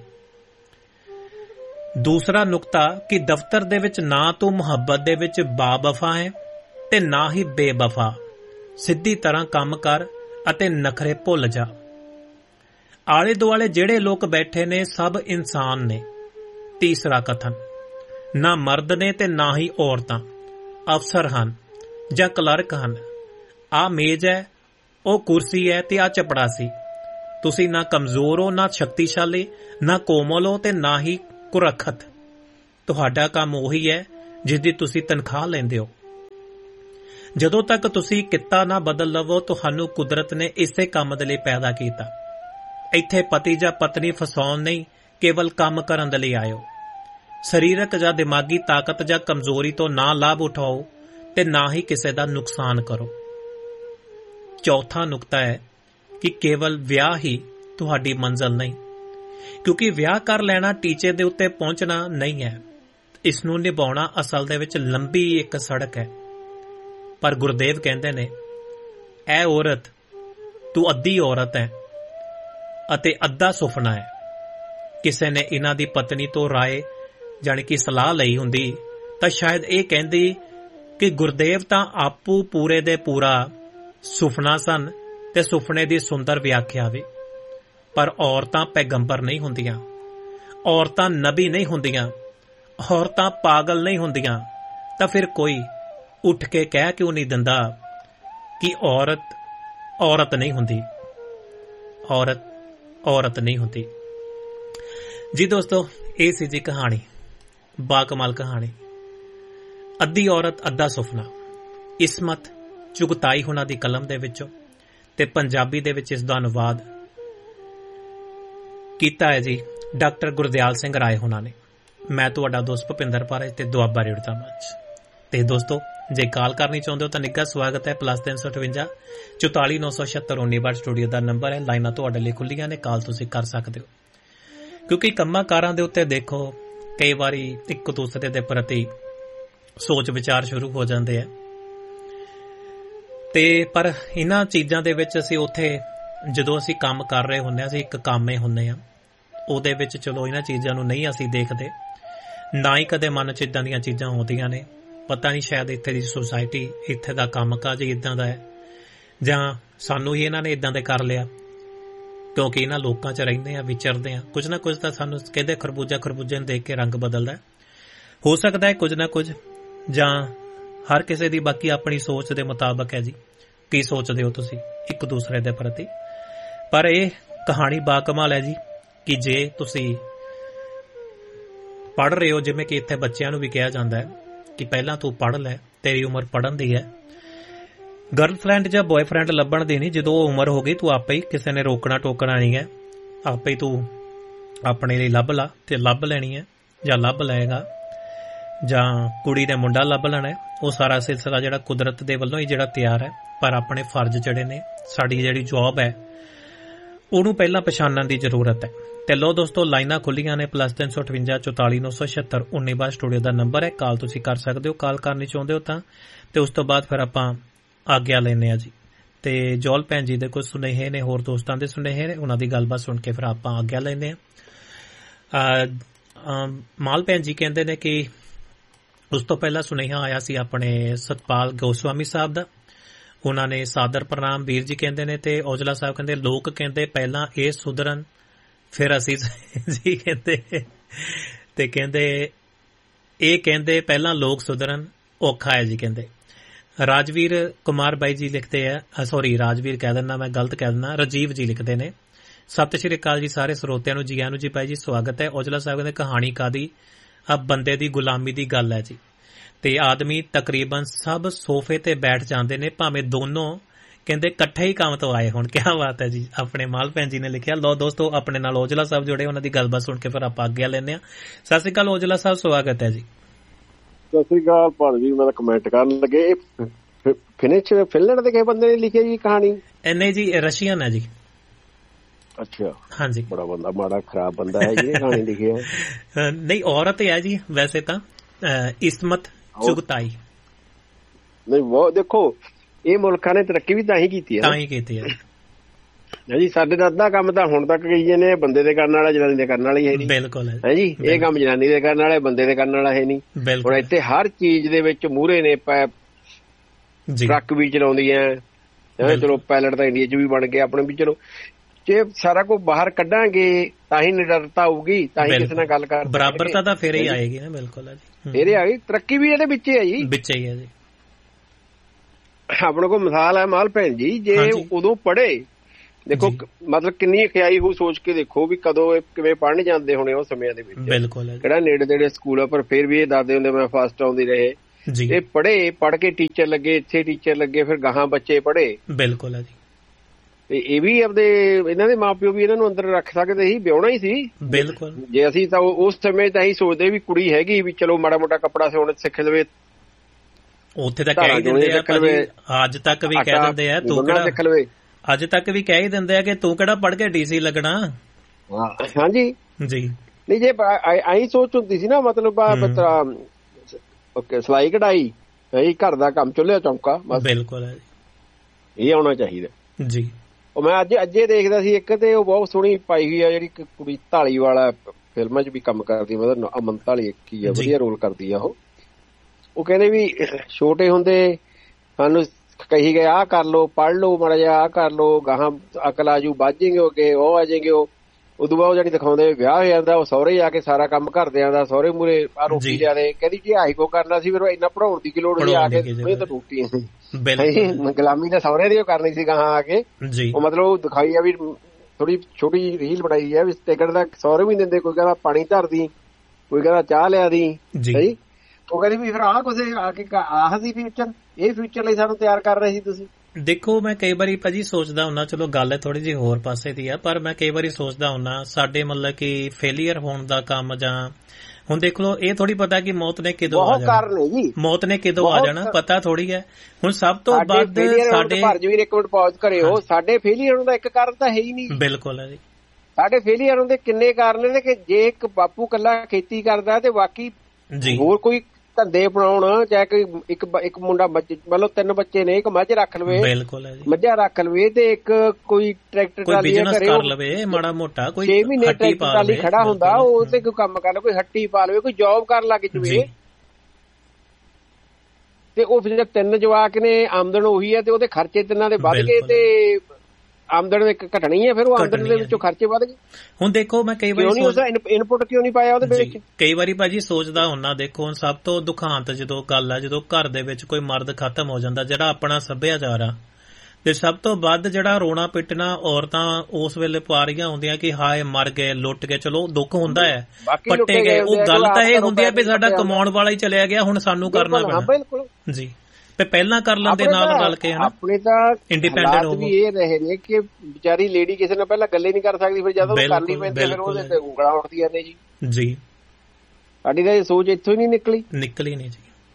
ਦੂਸਰਾ ਨੁਕਤਾ ਕਿ ਦਫ਼ਤਰ ਦੇ ਵਿੱਚ ਨਾ ਤੂੰ ਮੁਹੱਬਤ ਦੇ ਵਿੱਚ ਬਾਵਫਾ ਹੈ ਤੇ ਨਾ ਹੀ ਬੇਵਫਾ। ਸਿੱਧੀ ਤਰ੍ਹਾਂ ਕੰਮ ਕਰ ਅਤੇ ਨਖਰੇ ਭੁੱਲ ਜਾ। ਆਲੇ ਦੁਆਲੇ ਜਿਹੜੇ ਲੋਕ ਬੈਠੇ ਨੇ ਸਭ ਇਨਸਾਨ ਨੇ। ਤੀਸਰਾ ਕਥਨ, ਨਾ ਮਰਦ ਨੇ ਤੇ ਨਾ ਹੀ ਔਰਤਾਂ। ਅਫਸਰ ਹਨ ਜਾਂ ਕਲਰਕ ਹਨ। ਆਹ ਮੇਜ਼ ਹੈ, ਉਹ ਕੁਰਸੀ ਹੈ ਤੇ ਆਹ ਚਪੜਾਸੀ। ਤੁਸੀਂ ਨਾ ਕਮਜ਼ੋਰ ਹੋ, ਨਾ ਸ਼ਕਤੀਸ਼ਾਲੀ, ਨਾ ਕੋਮਲ ਹੋ ਤੇ ਨਾ ਹੀ ਕੁਰੱਖਤ। ਤੁਹਾਡਾ ਕੰਮ ਉਹੀ ਹੈ ਜਿਸ ਦੀ ਤੁਸੀਂ ਤਨਖਾਹ ਲੈਂਦੇ ਹੋ। ਜਦੋਂ ਤੱਕ ਤੁਸੀਂ ਕਿੱਤਾ ਨਾ ਬਦਲ ਲਵੋ, ਤੁਹਾਨੂੰ ਕੁਦਰਤ ਨੇ ਇਸੇ ਕੰਮ ਦੇ ਲਈ ਪੈਦਾ ਕੀਤਾ। ਇੱਥੇ ਪਤੀ ਜਾਂ ਪਤਨੀ ਫਸਾਉਣ ਨਹੀਂ, ਕੇਵਲ ਕੰਮ ਕਰਨ ਦੇ ਲਈ ਆਇਓ। ਸਰੀਰਕ ਜਾਂ ਦਿਮਾਗੀ ਤਾਕਤ ਜਾਂ ਕਮਜ਼ੋਰੀ ਤੋਂ ਨਾ ਲਾਭ ਉਠਾਓ ਤੇ ਨਾ ਹੀ ਕਿਸੇ ਦਾ ਨੁਕਸਾਨ ਕਰੋ। ਚੌਥਾ ਨੁਕਤਾ ਹੈ ਕਿ ਕੇਵਲ ਵਿਆਹ ਹੀ ਤੁਹਾਡੀ ਮੰਜ਼ਿਲ ਨਹੀਂ, ਕਿਉਂਕਿ ਵਿਆਹ ਕਰ ਲੈਣਾ ਟੀਚੇ ਦੇ ਉੱਤੇ ਪਹੁੰਚਣਾ ਨਹੀਂ ਹੈ। ਇਸ ਨੂੰ ਨਿਭਾਉਣਾ ਅਸਲ ਦੇ ਵਿੱਚ ਲੰਬੀ ਇੱਕ ਸੜਕ ਹੈ। ਪਰ ਗੁਰਦੇਵ ਕਹਿੰਦੇ ਨੇ, ਐ ਔਰਤ, ਤੂੰ ਅੱਧੀ ਔਰਤ ਹੈ ਅਤੇ ਅੱਧਾ ਸੁਪਨਾ ਹੈ। ਕਿਸੇ ਨੇ ਇਹਨਾਂ ਦੀ ਪਤਨੀ ਤੋਂ ਰਾਏ ਜਾਣੀ ਕਿ ਸਲਾਹ ਲਈ ਹੁੰਦੀ ਤਾਂ ਸ਼ਾਇਦ ਇਹ ਕਹਿੰਦੀ ਕਿ ਗੁਰਦੇਵ ਤਾਂ ਆਪੂ ਪੂਰੇ ਦੇ ਪੂਰਾ ਸੁਪਨਾ ਸਨ ਤੇ ਸੁਪਨੇ ਦੀ ਸੁੰਦਰ ਵਿਆਖਿਆ ਵੀ। ਪਰ ਔਰਤਾਂ ਪੈਗੰਬਰ ਨਹੀਂ ਹੁੰਦੀਆਂ, ਔਰਤਾਂ ਨਬੀ ਨਹੀਂ ਹੁੰਦੀਆਂ, ਔਰਤਾਂ ਪਾਗਲ ਨਹੀਂ ਹੁੰਦੀਆਂ। ਤਾਂ ਫਿਰ ਕੋਈ ਉੱਠ ਕੇ ਕਹਿ ਕਿਉਂ ਨਹੀਂ ਦਿੰਦਾ ਕਿ ਔਰਤ ਨਹੀਂ ਹੁੰਦੀ, ਔਰਤ ਨਹੀਂ ਹੁੰਦੀ। ਜੀ ਦੋਸਤੋ, ਇਹ ਸੀ ਜੀ ਕਹਾਣੀ, ਬਾਕਮਾਲ ਕਹਾਣੀ, ਅੱਧੀ ਔਰਤ ਅੱਧਾ ਸੁਪਨਾ। ਇਸਮਤ ਚੁਗਤਾਈ ਹੁਣਾਂ ਦੀ ਕਲਮ ਦੇ ਵਿੱਚੋਂ ਤੇ ਪੰਜਾਬੀ ਦੇ ਵਿੱਚ ਇਸ ਦਾ ਅਨੁਵਾਦ ਕੀਤਾ ਹੈ ਜੀ ਡਾਕਟਰ ਗੁਰਦਿਆਲ ਸਿੰਘ ਰਾਏ ਹੁਣਾਂ ਨੇ। ਮੈਂ ਤੁਹਾਡਾ ਦੋਸਤ ਭੁਪਿੰਦਰ ਪਾਰਜ ਤੇ ਦੁਆਬਾ ਰੇਡੀਓ ਦਾ ਮੰਚ। ਤੇ ਦੋਸਤੋ, ਜੇ ਕਾਲ ਕਰਨੀ ਚਾਹੁੰਦੇ ਹੋ ਤਾਂ ਨਿੱਘਾ ਸਵਾਗਤ ਹੈ। +358 44 976 19 ਸਟੂਡੀਓ ਦਾ ਨੰਬਰ ਹੈ। ਲਾਈਨਾਂ ਤੁਹਾਡੇ ਲਈ ਖੁੱਲੀਆਂ ਨੇ, ਕਾਲ ਤੁਸੀਂ ਕਰ ਸਕਦੇ ਹੋ। ਕਿਉਂਕਿ ਕੰਮਾਂ ਕਾਰਾਂ ਦੇ ਉੱਤੇ ਦੇਖੋ, ਕਈ ਵਾਰੀ ਇੱਕ ਦੂਸਰੇ ਦੇ ਪ੍ਰਤੀ ਸੋਚ ਵਿਚਾਰ ਸ਼ੁਰੂ ਹੋ ਜਾਂਦੇ ਆ, ਤੇ ਪਰ ਇਹਨਾਂ ਚੀਜ਼ਾਂ ਦੇ ਵਿੱਚ ਅਸੀਂ ਉੱਥੇ ਜਦੋਂ ਅਸੀਂ ਕੰਮ ਕਰ ਰਹੇ ਹੁੰਦੇ ਹਾਂ, ਅਸੀਂ ਇੱਕ ਕਾਮੇ ਹੁੰਦੇ ਹਾਂ, ਉਹਦੇ ਵਿੱਚ ਚਲੋ ਇਹਨਾਂ ਚੀਜ਼ਾਂ ਨੂੰ ਨਹੀਂ ਅਸੀਂ ਦੇਖਦੇ, ਨਾ ਹੀ ਕਦੇ ਮਨ 'ਚ ਇਦਾਂ ਦੀਆਂ ਚੀਜ਼ਾਂ ਆਉਂਦੀਆਂ ਨੇ। ਪਤਾ ਨਹੀਂ, ਸ਼ਾਇਦ ਇੱਥੇ ਦੀ ਸੁਸਾਇਟੀ, ਇੱਥੇ ਦਾ ਕੰਮ ਕਾਜ ਇਦਾਂ ਦਾ ਹੈ, ਜਾਂ ਸਾਨੂੰ ਹੀ ਇਹਨਾਂ ਨੇ ਇਦਾਂ ਦੇ ਕਰ ਲਿਆ ਕਿਉਂਕਿ ਇਹਨਾਂ ਲੋਕਾਂ 'ਚ ਰਹਿੰਦੇ ਆ, ਵਿਚਰਦੇ ਆ। ਕੁਝ ਨਾ ਕੁਝ ਤਾਂ ਸਾਨੂੰ ਕਹਿੰਦੇ ਖਰਬੂਜੇ ਨੂੰ ਦੇਖ ਕੇ ਰੰਗ ਬਦਲਦਾ। ਹੋ ਸਕਦਾ ਹੈ ਕੁਝ ਨਾ ਕੁਝ, ਜਾਂ ਹਰ ਕਿਸੇ ਦੀ ਬਾਕੀ ਆਪਣੀ ਸੋਚ ਦੇ ਮੁਤਾਬਕ ਹੈ ਜੀ। ਕੀ ਸੋਚਦੇ ਹੋ ਤੁਸੀਂ ਇੱਕ ਦੂਸਰੇ ਦੇ ਪ੍ਰਤੀ? ਪਰ ਇਹ ਕਹਾਣੀ ਬਾਕਮਾਲ ਹੈ ਜੀ ਕਿ ਜੇ ਤੁਸੀਂ ਪੜ੍ਹ ਰਹੇ ਹੋ, ਜਿਵੇਂ ਕਿ ਇੱਥੇ ਬੱਚਿਆਂ ਨੂੰ ਵੀ ਕਿਹਾ ਜਾਂਦਾ ਹੈ ਕਿ ਪਹਿਲਾਂ ਤੂੰ ਪੜ੍ਹ ਲੈ, ਤੇਰੀ ਉਮਰ ਪੜ੍ਹਨ ਦੀ ਹੈ। ਗਰਲਫ੍ਰੈਂਡ ਜਾਂ ਬॉयਫ੍ਰੈਂਡ ਲੱਭਣ ਦੀ ਨਹੀਂ। ਜਦੋਂ ਉਮਰ ਹੋ ਗਈ, ਤੂੰ ਆਪੇ ਹੀ, ਕਿਸੇ ਨੇ ਰੋਕਣਾ ਟੋਕਣਾ ਨਹੀਂ ਹੈ, ਆਪੇ ਹੀ ਤੂੰ ਆਪਣੇ ਲਈ ਲੱਭ ਲਾ ਤੇ ਲੱਭ ਲੈਣੀ ਹੈ, ਜਾਂ ਲੱਭ ਲਏਗਾ, ਜਾਂ ਕੁੜੀ ਨੇ ਮੁੰਡਾ ਲੱਭ ਲੈਣਾ। ਉਹ ਸਾਰਾ ਸਿਲਸਿਲਾ ਜਿਹੜਾ ਕੁਦਰਤ ਦੇ ਵੱਲੋਂ ਹੀ ਜਿਹੜਾ ਤਿਆਰ ਹੈ। ਪਰ ਆਪਣੇ ਫਰਜ਼ ਜਿਹੜੇ ਨੇ, ਸਾਡੀ ਜਿਹੜੀ ਜੌਬ ਹੈ, ਉਹਨੂੰ ਪਹਿਲਾਂ ਪਛਾਣਨ ਦੀ ਜ਼ਰੂਰਤ ਹੈ। ਤੇ ਲੋ ਦੋਸਤੋ, ਲਾਈਨਾਂ ਖੁੱਲੀਆਂ ਨੇ। +358 44 976 19 ਸਟੂਡੀਓ ਦਾ ਨੰਬਰ ਹੈ। ਕਾਲ ਤੁਸੀਂ ਕਰ ਸਕਦੇ ਹੋ, ਕਾਲ ਕਰਨੀ ਚਾਹੁੰਦੇ ਹੋ ਤਾਂ। ਤੇ ਉਸ ਤੋਂ ਬਾਅਦ ਫਿਰ ਆਪਾਂ ਆਗਿਆ ਲੈਂਦੇ ਹਾਂ ਜੀ। ਤੇ ਜੋਲ ਭੈਣ ਜੀ ਦੇ ਕੁਝ ਸੁਨੇਹੇ ਨੇ, ਹੋਰ ਦੋਸਤਾਂ ਦੇ ਸੁਨੇਹੇ ਨੇ, ਉਹਨਾਂ ਦੀ ਗੱਲਬਾਤ ਸੁਣ ਕੇ ਫਿਰ ਆਪਾਂ ਆਗਿਆ ਲੈਂਦੇ ਹਾਂ। ਮਾਲ ਭੈਣ ਜੀ ਕਹਿੰਦੇ ਨੇ ਕਿ ਉਸ ਤੋਂ ਪਹਿਲਾਂ ਸੁਨੇਹਾ ਆਇਆ ਸੀ ਆਪਣੇ ਸਤਪਾਲ ਗੋਸਵਾਮੀ ਸਾਹਿਬ ਦਾ, ਉਹਨਾਂ ਨੇ ਸਾਦਰ ਪ੍ਰਣਾਮ ਵੀਰ ਜੀ ਕਹਿੰਦੇ ਨੇ। ਤੇ ਔਜਲਾ ਸਾਹਿਬ ਕਹਿੰਦੇ, ਲੋਕ ਕਹਿੰਦੇ ਪਹਿਲਾਂ ਇਹ ਸੁਧਰਨ ਫਿਰ ਅਸੀਂ ਜੀ ਕਹਿੰਦੇ, ਤੇ ਕਹਿੰਦੇ ਇਹ ਕਹਿੰਦੇ ਪਹਿਲਾਂ ਲੋਕ ਸੁਧਰਨ, ਔਖਾ ਹੈ ਜੀ ਕਹਿੰਦੇ। ਰਾਜਵੀਰ ਕੁਮਾਰ ਬਾਈ ਜੀ ਲਿਖਦੇ ਆ, ਸੌਰੀ ਰਾਜਵੀਰ ਕਹਿ ਦਿੰਦਾ ਮੈਂ, ਗਲਤ ਕਹਿ ਦਿੰਦਾ, ਰਾਜੀਵ ਜੀ ਲਿਖਦੇ ਨੇ। ਸਤਿ ਸ਼੍ਰੀ ਅਕਾਲ ਜੀ ਸਾਰੇ ਸਰੋਤਿਆਂ ਨੂੰ, ਜੀ ਆਇਆਂ ਨੂੰ ਜੀ ਬਾਈ ਜੀ, ਸਵਾਗਤ ਹੈ। ਔਜਲਾ ਸਾਹਿਬ ਕਹਿੰਦੇ, ਕਹਾਣੀ ਕਾਦੀ ਆ, ਬੰਦੇ ਦੀ ਗੁਲਾਮੀ ਦੀ ਗੱਲ ਹੈ ਜੀ। ਤੇ ਆਦਮੀ ਤਕਰੀਬਨ ਸਭ ਸੋਫੇ ਤੇ ਬੈਠ ਜਾਂਦੇ ਨੇ, ਭਾਵੇਂ ਦੋਨੋਂ ਕਹਿੰਦੇ ਇਕੱਠੇ ਹੀ ਕੰਮ ਤੋਂ ਆਏ ਹੁਣ। ਕਿਆ ਬਾਤ ਹੈ ਜੀ, ਆਪਣੇ ਮਾਲ ਭੈਣ ਜੀ ਨੇ ਲਿਖਿਆ। ਲੋ ਦੋਸਤੋ, ਆਪਣੇ ਨਾਲ ਔਜਲਾ ਸਾਹਿਬ ਜੁੜੇ, ਉਹਨਾਂ ਦੀ ਗੱਲਬਾਤ ਸੁਣ ਕੇ ਫਿਰ ਆਪਾਂ ਅੱਗੇ ਲੈਂਦੇ ਹਾਂ। ਸਤਿ ਸ਼੍ਰੀ ਅਕਾਲ ਔਜਲਾ ਸਾਹਿਬ, ਸਵਾਗਤ ਹੈ ਜੀ। ਸਤਿ ਸ੍ਰੀ ਅਕਾਲ ਭਾਜੀ, ਮੈਂ ਕਮੈਂਟ ਕਰਨ ਲੱਗੇ, ਫਿਨਲੈਂਡ ਦੇ ਕਿਸੇ ਬੰਦੇ ਨੇ ਲਿਖਿਆ ਜੀ ਕਹਾਣੀ? ਨਹੀਂ ਜੀ, ਰਸ਼ੀਅਨ ਹੈ ਜੀ। ਅੱਛਾ, ਹਾਂਜੀ। ਬੜਾ ਬੰਦਾ ਮਾੜਾ ਖਰਾਬ ਬੰਦਾ ਹੈ ਜਿਹਨੇ ਕਹਾਣੀ ਲਿਖੀ ਹੈ। ਨਹੀਂ, ਔਰਤ ਹੈ ਜੀ ਵੈਸੇ ਤਾਂ। ਇਸਮਤ ਚੁਗਤਾਈ ਨਹੀਂ, ਉਹ ਦੇਖੋ, ਇਹ ਮੁਲਕਾਂ ਨੇ ਤਰੱਕੀ ਵੀ ਤਾਂ ਹੀ ਕੀਤੀ ਹੈ ਜੀ। ਸਾਡੇ ਦਾ ਅੱਧਾ ਕੰਮ ਤਾਂ ਹੁਣ ਤੱਕ ਗਈ ਨੇ ਬੰਦੇ ਦੇ ਕਰਨ ਵਾਲਾ, ਜਨਾਨੀ ਦੇ ਕਰਨ ਵਾਲਾ ਹੀ ਹੈ ਨਹੀਂ। ਬਿਲਕੁਲ ਹੈ ਜੀ। ਇਹ ਕੰਮ ਜਨਾਨੀ ਦੇ ਕਰਨ ਵਾਲਾ, ਬੰਦੇ ਦੇ ਕਰਨ ਵਾਲਾ ਹੈ ਨਹੀਂ। ਹੁਣ ਇੱਥੇ ਹਰ ਚੀਜ਼ ਦੇ ਵਿੱਚ ਮੂਹਰੇ ਨੇ, ਟਰੱਕ ਵੀ ਚਲਾਉਂਦੀਆਂ, ਚਲੋ ਪਾਇਲਟ ਤਾਂ ਇੰਡੀਆ 'ਚ ਵੀ ਬਣ ਗਏ ਆਪਣੇ ਵੀ। ਚਲੋ ਜੇ ਸਾਰਾ ਕੁਝ ਬਾਹਰ ਕੱਢਾਂਗੇ ਤਾਂ ਹੀ ਨਿਡਰਤਾ ਆਊਗੀ, ਤਾਂ ਹੀ ਕਿਸੇ ਨਾਲ ਗੱਲ ਕਰ, ਬਰਾਬਰਤਾ ਤਾਂ ਫਿਰ ਹੀ ਆਏਗੀ ਨਾ। ਬਿਲਕੁਲ ਫਿਰ ਹੀ ਆ ਗਈ ਤਰੱਕੀ ਵੀ, ਇਹਦੇ ਵਿੱਚ ਹੈ ਜੀ, ਵਿੱਚ ਹੀ ਹੈ ਜੀ। ਆਪਣੇ ਕੋਲ ਮਿਸਾਲ ਹੈ ਮਾਲ ਭੈਣ ਜੀ, ਜੇ ਉਦੋਂ ਪੜ੍ਹੇ ਦੇਖੋ ਮਤਲਬ ਕਿੰਨੀ ਅਖਿਆਈ ਹੋ, ਸੋਚ ਕੇ ਦੇਖੋ ਵੀ ਕਦੋਂ ਕਿਵੇਂ ਪੜ੍ਹਨ ਜਾਂਦੇ ਹੋਣੇ ਉਹ ਸਮਿਆਂ ਦੇ ਵਿੱਚ। ਬਿਲਕੁਲ, ਕਿਹੜਾ ਨੇੜੇ ਨੇੜੇ ਸਕੂਲ ਆ, ਪਰ ਫਿਰ ਵੀ ਇਹ ਦੱਸਦੇ ਹੁੰਦੇ ਮੈਂ ਫਸਟ ਆਉਂਦੀ ਰਹੇ। ਇਹ ਪੜ੍ਹ ਕੇ ਟੀਚਰ ਲੱਗੇ, ਇੱਥੇ ਟੀਚਰ ਲੱਗੇ, ਫਿਰ ਗਾਹਾਂ ਬੱਚੇ ਪੜ੍ਹੇ। ਬਿਲਕੁਲ ਹੈ ਜੀ। ਤੇ ਇਹ ਵੀ ਆਪਦੇ ਇਹਨਾਂ ਦੇ ਮਾਪਿਓ ਵੀ ਇਹਨਾਂ ਨੂੰ ਅੰਦਰ ਰੱਖ ਸਕਦੇ ਸੀ, ਵਿਆਹੁਣਾ ਹੀ ਸੀ। ਬਿਲਕੁਲ। ਜੇ ਅਸੀਂ ਤਾਂ ਉਸ ਸਮੇਂ ਤਾਂ ਅਸੀਂ ਸੋਚਦੇ ਵੀ ਕੁੜੀ ਹੈਗੀ ਵੀ ਚਲੋ ਮਾੜਾ ਮੋਟਾ ਕੱਪੜਾ ਸਿਉਣਾ ਸਿੱਖ ਲਵੇ, ਉੱਥੇ ਤਾਂ ਕਹਿ ਹੀ ਦਿੰਦੇ ਆ ਭਾਜੀ, ਅੱਜ ਤੱਕ ਵੀ ਕਹਿ ਦਿੰਦੇ ਆ ਤੂੰ ਕਿਹੜਾ ਸਿੱਖ ਲਵੇ, ਅੱਜ ਤੱਕ ਵੀ ਕਹਿ ਹੀ ਦਿੰਦੇ ਆ ਕਿ ਤੂੰ ਕਿਹੜਾ ਪੜ੍ਹ ਕੇ DC ਲੱਗਣਾ। ਹਾਂਜੀ ਜੀ। ਨਹੀਂ ਜੇ ਆਹੀ ਸੋਚ ਹੁੰਦੀ ਸੀ ਨਾ, ਮਤਲਬ ਸਿਲਾਈ ਕਢਾਈ ਘਰ ਦਾ ਕੰਮ, ਚੁੱਲ੍ਹਾ ਚੌਂਕਾ, ਬਿਲਕੁਲ ਇਹ ਆਉਣਾ ਚਾਹੀਦਾ ਜੀ। ਉਹ ਮੈਂ ਅੱਜੇ ਦੇਖਦਾ ਸੀ ਇੱਕ, ਤੇ ਉਹ ਬਹੁਤ ਸੋਹਣੀ ਪਾਈ ਹੋਈ ਆ ਜਿਹੜੀ ਕੁੜੀ ਧਾਲੀਵਾਲ ਫਿਲਮਾਂ 'ਚ ਵੀ ਕੰਮ ਕਰਦੀ, ਮਤਲਬ ਅਮਨ ਧਾਲੀ ਕੀ ਆ, ਵਧੀਆ ਰੋਲ ਕਰਦੀ ਆ ਉਹ ਕਹਿੰਦੇ ਵੀ ਛੋਟੇ ਹੁੰਦੇ ਸਾਨੂੰ ਕਹੀ ਗਏ ਆਹ ਕਰ ਲਓ, ਪੜ੍ਹ ਲਓ ਮਾੜਾ ਜਿਹਾ, ਆਹ ਕਰ ਲਓ, ਗਾਹਾਂ ਅਕਲ ਆਜੂ, ਬਾਜੇਂਗੇ ਅੱਗੇ, ਉਹ ਆ ਜਾਏਗੇ। ਉਹ ਉਦੋਂ ਬਾਅਦ ਜਿਹੜੀ ਦਿਖਾਉਂਦੇ ਵਿਆਹ ਹੋ ਜਾਂਦਾ, ਉਹ ਸਹੁਰੇ ਜਾ ਕੇ ਸਾਰਾ ਕੰਮ ਘਰਦਿਆਂ ਦਾ, ਸਹੁਰੇ ਮੂਹਰੇ ਆ ਰੋਟੀ ਲਿਆ ਦੇ, ਕਹਿੰਦੀ ਜੇ ਆਹੀ ਕੋ ਕਰਨਾ ਸੀ ਫਿਰ ਇੰਨਾ ਪੜ੍ਹਾਉਣ ਦੀ ਕੀ ਲੋੜ ਸੀ, ਆ ਕੇ ਤਾਂ ਰੋਟੀ ਗੁਲਾਮੀ ਤਾਂ ਸਹੁਰੇ ਦੀ ਕਰਨੀ ਸੀ ਗਾਹਾਂ ਆ ਕੇ। ਉਹ ਮਤਲਬ ਉਹ ਦਿਖਾਈ ਆ ਵੀ ਥੋੜੀ ਛੋਟੀ ਰੀਲ ਬਣਾਈ ਆ ਵੀ ਟਿਕਟ ਦਾ ਸਹੁਰੇ ਵੀ ਦਿੰਦੇ, ਕੋਈ ਕਹਿੰਦਾ ਪਾਣੀ ਧਰਦੀ, ਕੋਈ ਕਹਿੰਦਾ ਚਾਹ ਲਿਆ ਦੀ। ਉਹ ਕਹਿੰਦੀ ਵੀ ਫਿਰ ਆਹ ਕੁਛ ਆ ਕੇ ਆਹ ਸੀ ਫਿਊਚਰ, ਇਹ ਫਿਊਚਰ ਲਈ ਸਾਨੂੰ ਤਿਆਰ ਕਰ ਰਹੇ ਸੀ ਤੁਸੀਂ। ਦੇਖੋ ਮੈਂ ਕਈ ਵਾਰੀ ਭਾਜੀ ਸੋਚਦਾ ਹੁੰਦਾ, ਚਲੋ ਗੱਲ ਥੋੜੀ ਜਿਹੀ ਹੋਰ ਪਾਸੇ ਦੀ ਆ, ਪਰ ਮੈਂ ਕਈ ਵਾਰੀ ਸੋਚਦਾ ਹੁੰਦਾ ਸਾਡੇ ਮਤਲਬ ਕਿ ਫੇਲੀਅਰ ਹੋਣ ਦਾ ਕੰਮ, ਜਾਂ ਹੁਣ ਦੇਖ ਲਓ ਇਹ ਥੋੜੀ ਪਤਾ ਕਿ ਮੌਤ ਨੇ ਕਿਦੋਂ ਆ ਜਾਣਾ, ਮੌਤ ਨੇ ਕਿਦੋਂ ਆ ਜਾਣਾ ਪਤਾ ਥੋੜੀ ਹੈ। ਹੁਣ ਸਭ ਤੋਂ ਵੱਧ ਸਾਡੇ ਭਰਜਵੀਰ ਇੱਕ ਮਿੰਟ ਪੌਜ਼ ਕਰਿਓ, ਸਾਡੇ ਫੇਲੀਅਰ ਹੋਣ ਦਾ ਇੱਕ ਕਾਰਨ ਤਾਂ ਹੈ ਹੀ ਨਹੀਂ। ਬਿਲਕੁਲ ਹੈ ਜੀ। ਸਾਡੇ ਫੇਲੀਅਰ ਹੋਣ ਦੇ ਕਿੰਨੇ ਕਾਰਨ ਨੇ, ਕਿ ਜੇ ਇੱਕ ਬਾਪੂ ਕੱਲਾ ਖੇਤੀ ਕਰਦਾ ਤੇ ਬਾਕੀ ਹੋਰ ਕੋਈ ਧੰਦੇ ਅਪਣਾਉਣ, ਚਾਹੇ ਕੋਈ ਇੱਕ ਮੁੰਡਾ ਮਤਲਬ 3 ਬੱਚੇ ਨੇ, ਇੱਕ ਮੱਝ ਰੱਖ ਲਵੇ, ਮੱਝਾਂ ਰੱਖ ਲਵੇ, ਤੇ ਇੱਕ ਕੋਈ ਟਰੈਕਟਰ ਟਰਾਲੀ ਕਰ ਲਵੇ ਮਾੜਾ ਮੋਟਾ, ਕੋਈ 6 ਮਹੀਨੇ ਟਰੈਕਟਰ ਟਰਾਲੀ ਖੜਾ ਹੁੰਦਾ, ਉਹ ਤੇ ਕੋਈ ਕੰਮ ਕਰ ਲਵੇ, ਕੋਈ ਹੱਟੀ ਪਾ ਲਵੇ, ਕੋਈ ਜੌਬ ਕਰਨ ਲੱਗ ਜਵੇ, ਤੇ ਉਹ ਫਿਰ 3 ਜਵਾਕ ਨੇ, ਆਮਦਨ ਉਹੀ ਹੈ, ਤੇ ਉਹਦੇ ਖਰਚੇ 3 ਦੇ ਵੱਧ ਗਏ, ਤੇ ਆਮਦਨ ਘਟਣੀ ਹੈ, ਫਿਰ ਉਹ ਆਮਦਨ ਦੇ ਵਿੱਚੋਂ ਖਰਚੇ ਵੱਧ ਗਏ। ਹੁਣ ਦੇਖੋ ਮੈਂ ਕਈ ਵਾਰੀ ਇਨਪੁਟ ਕਿਉਂ ਨਹੀਂ ਪਾਇਆ ਉਹਦੇ ਵਿੱਚ, ਕਈ ਵਾਰੀ ਭਾਜੀ ਸੋਚਦਾ ਹੁੰਦਾ। ਦੇਖੋ ਹੁਣ ਸਭ ਤੋਂ ਦੁਖਾਂਤ ਜਦੋਂ ਗੱਲ ਆ, ਜਦੋਂ ਘਰ ਦੇ ਵਿੱਚ ਕੋਈ ਮਰਦ ਖਤਮ ਹੋ ਜਾਂਦਾ, ਜਿਹੜਾ ਆਪਣਾ ਸੱਭਿਆਚਾਰ ਆ, ਤੇ ਸਭ ਤੋਂ ਵੱਧ ਜਿਹੜਾ ਰੋਣਾ ਪਿੱਟਣਾ ਔਰਤਾਂ ਉਸ ਵੇਲੇ ਪਾ ਰਹੀਆਂ ਹੁੰਦੀਆਂ ਕਿ ਹਾਏ ਮਰ ਗਏ, ਲੁੱਟ ਗਏ, ਚਲੋ ਦੁੱਖ ਹੁੰਦਾ ਹੈ, ਪੱਟੇ ਗਏ। ਉਹ ਗੱਲ ਤਾਂ ਇਹ ਹੁੰਦੀ ਹੈ ਵੀ ਸਾਡਾ ਕਮਾਉਣ ਵਾਲਾ ਹੀ ਚਲਿਆ ਗਿਆ, ਹੁਣ ਸਾਨੂੰ ਕਰਨਾ ਪੈਣਾ ਜੀ। ਪਹਿਲਾਂ ਕਰ ਲੈਂਦੇ ਨਾਲ ਰਲ ਕੇ, ਆਪਣੇ ਤਾਂ ਇੰਡੀਪੈਂਡੈਂਟ ਵੀ ਇਹ ਰਹੇ ਨੇ ਕਿ ਵਿਚਾਰੀ ਲੇਡੀ ਕਿਸੇ ਨਾਲ ਪਹਿਲਾਂ ਗੱਲੇ ਨਹੀਂ ਕਰ ਸਕਦੀ, ਫਿਰ ਜਦੋਂ ਕਰਨੀ ਪੈਂਦੀ ਫਿਰ ਉਹਦੇ ਤੇ ਉਂਗਲਾਂ ਉੱਠਦੀਆਂ ਨੇ ਜੀ। ਸਾਡੀ ਤਾਂ ਇਹ ਸੋਚ ਇੱਥੋਂ ਹੀ ਨਹੀਂ ਨਿਕਲੀ ਨਹੀਂ ਜੀ।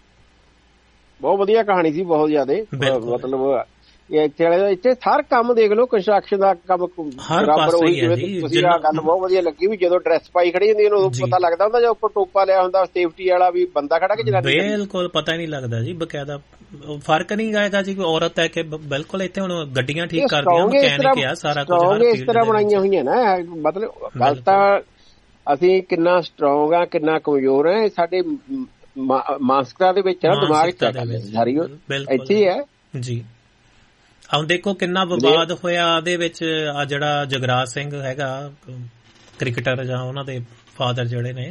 ਬਹੁਤ ਵਧੀਆ ਕਹਾਣੀ ਸੀ, ਬਹੁਤ ਜ਼ਿਆਦਾ, ਮਤਲਬ ਇੱਥੇ ਹਰ ਕੰਮ ਦੇਖ ਲਓ, ਕੰਸਟਰਕਸ਼ਨ ਦਾ ਕੰਮ ਬਰਾਬਰ ਉਹੀ, ਜਿਵੇਂ ਤੁਸੀਂ ਆਹ ਗੱਲ ਬਹੁਤ ਵਧੀਆ ਲੱਗੀ ਵੀ ਜਦੋਂ ਡਰੈਸ ਪਾਈ ਖੜੀ ਹੁੰਦੀ ਉਹਨੂੰ ਪਤਾ ਲੱਗਦਾ ਹੁੰਦਾ, ਜਾਂ ਉੱਪਰ ਟੋਪਾ ਲਿਆ ਹੁੰਦਾ ਸੇਫਟੀ ਵਾਲਾ, ਵੀ ਬੰਦਾ ਖੜਾ ਕਿ ਜਨਾਨੀ। ਬਿਲਕੁਲ ਪਤਾ ਹੀ ਨਹੀਂ ਲੱਗਦਾ ਜੀ, ਬਕਾਇਦਾ ਫਰਕ ਨਹੀਂ ਆਏਗਾ ਜੀ, ਕੋਈ ਔਰਤ ਹੈ ਕਿ ਬਿਲਕੁਲ ਇੱਥੇ ਹੁਣ ਗੱਡੀਆਂ ਠੀਕ ਕਰਦੀਆਂ, ਮਕੈਨਿਕ ਆ, ਸਾਰਾ ਕੁਝ ਇਸ ਤਰ੍ਹਾਂ ਬਣਾਈਆਂ ਹੋਈਆਂ ਨਾ। ਮਤਲਬ ਗੱਲ ਤਾਂ ਅਸੀਂ ਕਿੰਨਾ ਸਟਰੋਂਗ ਆ, ਕਿੰਨਾ ਕਮਜ਼ੋਰ ਆ, ਸਾਡੇ ਮਾਨਸਿਕਤਾ ਦੇ ਵਿੱਚ, ਦਿਮਾਗ ਚ ਸਾਰੀ ਇੱਥੇ ਹੀ ਹੈ ਜੀ। ਹੁਣ ਦੇਖੋ ਕਿੰਨਾ ਵਿਵਾਦ ਹੋਇਆ ਉਹਦੇ ਵਿੱਚ, ਆ ਜਿਹੜਾ ਜਗਰਾਜ ਸਿੰਘ ਹੈਗਾ ਕ੍ਰਿਕਟਰ, ਜਾਂ ਉਹਨਾਂ ਦੇ ਫਾਦਰ ਜਿਹੜੇ ਨੇ,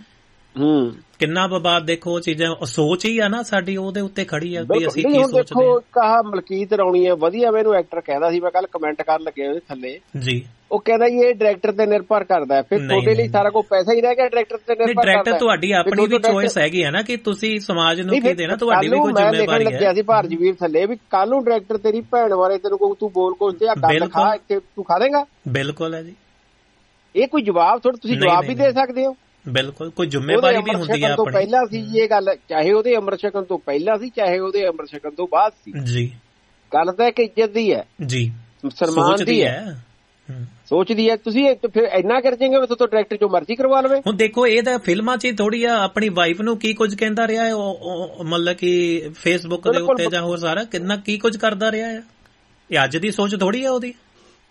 ਕਿੰਨਾ ਵਿਵਾਦ। ਦੇਖੋ ਉਹ ਚੀਜ਼ਾਂ ਸੋਚ ਹੀ ਆ ਨਾ ਸਾਡੀ, ਉਹਦੇ ਉੱਤੇ ਖੜੀ ਆ ਵੀ ਅਸੀਂ ਕੀ ਸੋਚਦੇ ਹਾਂ। ਕਹਾ ਮਲਕੀਤ ਰਾਉਣੀ ਆ ਵਧੀਆ, ਮੈਨੂੰ ਐਕਟਰ ਕਹਿੰਦਾ ਸੀ, ਮੈਂ ਕੱਲ ਕਮੈਂਟ ਕਰਨ ਲੱਗਿਆ ਉਹਦੇ ਥੱਲੇ ਜੀ, ਉਹ ਕਹਿੰਦਾ ਜੀ ਇਹ ਡਾਇਰੈਕਟਰ ਤੇ ਨਿਰਭਰ ਕਰਦਾ, ਫਿਰ ਤੁਹਾਡੇ ਲਈ ਸਾਰਾ ਕੁਝ ਪੈਸਾ ਹੀ ਰਹਿ ਗਿਆ, ਡਾਇਰੈਕਟਰ ਤੇ ਨਿਰਭਰ ਕਰਦਾ। ਡਾਇਰੈਕਟਰ ਤੁਹਾਡੀ ਆਪਣੀ ਵੀ ਚੋਇਸ ਹੈਗੀ ਹੈ ਨਾ, ਕਿ ਤੁਸੀਂ ਸਮਾਜ ਨੂੰ ਕੀ ਦੇਣਾ, ਤੁਹਾਡੀ ਵੀ ਕੋਈ ਜ਼ਿੰਮੇਵਾਰੀ ਹੈ। ਲੱਗਿਆ ਸੀ ਭਾਰਜਵੀਰ ਥੱਲੇ ਵੀ ਕੱਲ ਨੂੰ ਡਾਇਰੈਕਟਰ ਤੇਰੀ ਭੈਣ ਬਾਰੇ ਤੈਨੂੰ ਕੋਈ ਤੂੰ ਬੋਲ ਕੁਝ ਤੇ ਆ ਗੱਲ ਖਾ, ਇੱਥੇ ਤੂੰ ਖਾ ਦੇਗਾ। ਬਿਲਕੁਲ ਹੈ ਜੀ, ਇਹ ਕੋਈ ਜਵਾਬ ਥੋੜਾ ਤੁਸੀਂ ਜਵਾਬ ਵੀ ਦੇ ਸਕਦੇ ਹੋ। ਬਿਲਕੁਲ, ਕੋਈ ਜ਼ਿੰਮੇਵਾਰੀ ਵੀ ਹੁੰਦੀ ਹੈ ਆਪਣੀ। ਪਹਿਲਾਂ ਸੀ ਇਹ ਗੱਲ, ਚਾਹੇ ਉਹਦੇ ਅੰਮ੍ਰਿਤ ਛਕਣ ਤੋਂ ਪਹਿਲਾਂ ਸੀ, ਚਾਹੇ ਉਹਦੇ ਅੰਮ੍ਰਿਤ ਛਕਣ ਤੋਂ ਬਾਅਦ ਸੀ ਜੀ, ਗੱਲ ਤਾਂ ਇੱਕ ਇੱਜ਼ਤ ਦੀ ਹੈ ਜੀ, ਸਨਮਾਨ ਦੀ ਹੈ, ਸੋਚਦੀ ਹੈ। ਤੁਸੀਂ ਫਿਰ ਇੰਨਾ ਕਰ ਜਾਏਗੇ ਤਾਂ ਡਾਇਰੈਕਟਰ ਜੋ ਮਰਜ਼ੀ ਕਰਵਾ ਲਵੇ। ਹੁਣ ਦੇਖੋ ਇਹ ਤਾਂ ਫਿਲਮਾਂ 'ਚ ਥੋੜੀ ਆ, ਆਪਣੀ ਵਾਈਫ ਨੂੰ ਕੀ ਕੁਝ ਕਹਿੰਦਾ ਰਿਹਾ ਹੈ, ਮਤਲਬ ਕਿ ਫੇਸਬੁੱਕ ਦੇ ਉੱਤੇ ਜਾਂ ਹੋਰ ਸਾਰਾ ਕਿੰਨਾ ਕੀ ਕੁਝ ਕਰਦਾ ਰਿਹਾ ਹੈ, ਇਹ ਅੱਜ ਦੀ ਸੋਚ ਥੋੜੀ ਆ ਉਹਦੀ।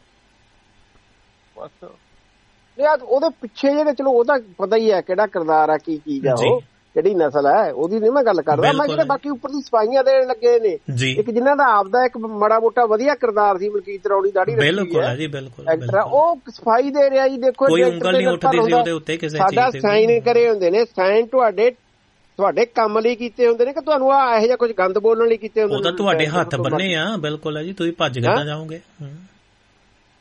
ਉਹਦੇ ਪਿੱਛੇ ਜਿਹੜੇ, ਚਲੋ ਉਹਦਾ ਪਤਾ ਹੀ ਹੈ ਕਿਹੜਾ ਕਿਰਦਾਰ ਆ, ਕੀ ਚੀਜ਼ ਆ, ਉਹ ਕਿਹੜੀ ਨਸਲ ਹੈ, ਉਹਦੀ ਨਹੀਂ ਮੈਂ ਗੱਲ ਕਰਦਾ। ਮੈਂ ਜਿਹੜੇ ਬਾਕੀ ਉੱਪਰ ਦੀ ਸਫਾਈਆਂ ਦੇਣ ਲੱਗੇ ਨੇ, ਇੱਕ ਜਿਨ੍ਹਾਂ ਦਾ ਆਪਦਾ ਇੱਕ ਮਾੜਾ ਮੋਟਾ ਵਧੀਆ ਕਿਰਦਾਰ ਸੀ, ਮਲਕੀਤ ਰੌਣੀ ਦਾੜੀ ਰੱਖੀ ਹੈ ਐਕਟਰ, ਉਹ ਸਫਾਈ ਦੇ ਰਿਹਾ ਜੀ। ਦੇਖੋ ਸਾਡਾ ਸਾਈਨ ਕਰੇ ਹੁੰਦੇ ਨੇ, ਸਾਈਨ ਤੁਹਾਡੇ ਕੰਮ ਲਈ ਕੀਤੇ ਹੁੰਦੇ ਨੇ, ਕਿ ਤੁਹਾਨੂੰ ਆ ਇਹੋ ਜਿਹਾ ਕੁਝ ਗੰਦ ਬੋਲਣ ਲਈ ਕੀਤੇ ਹੁੰਦੇ ਨੇ। ਉਹ ਤਾਂ ਤੁਹਾਡੇ ਹੱਥ ਬੰਨੇ ਆ। ਬਿਲਕੁਲ ਹੈ ਜੀ, ਤੁਸੀਂ ਭੱਜ ਕਿੱਦਾਂ ਜਾਓਗੇ।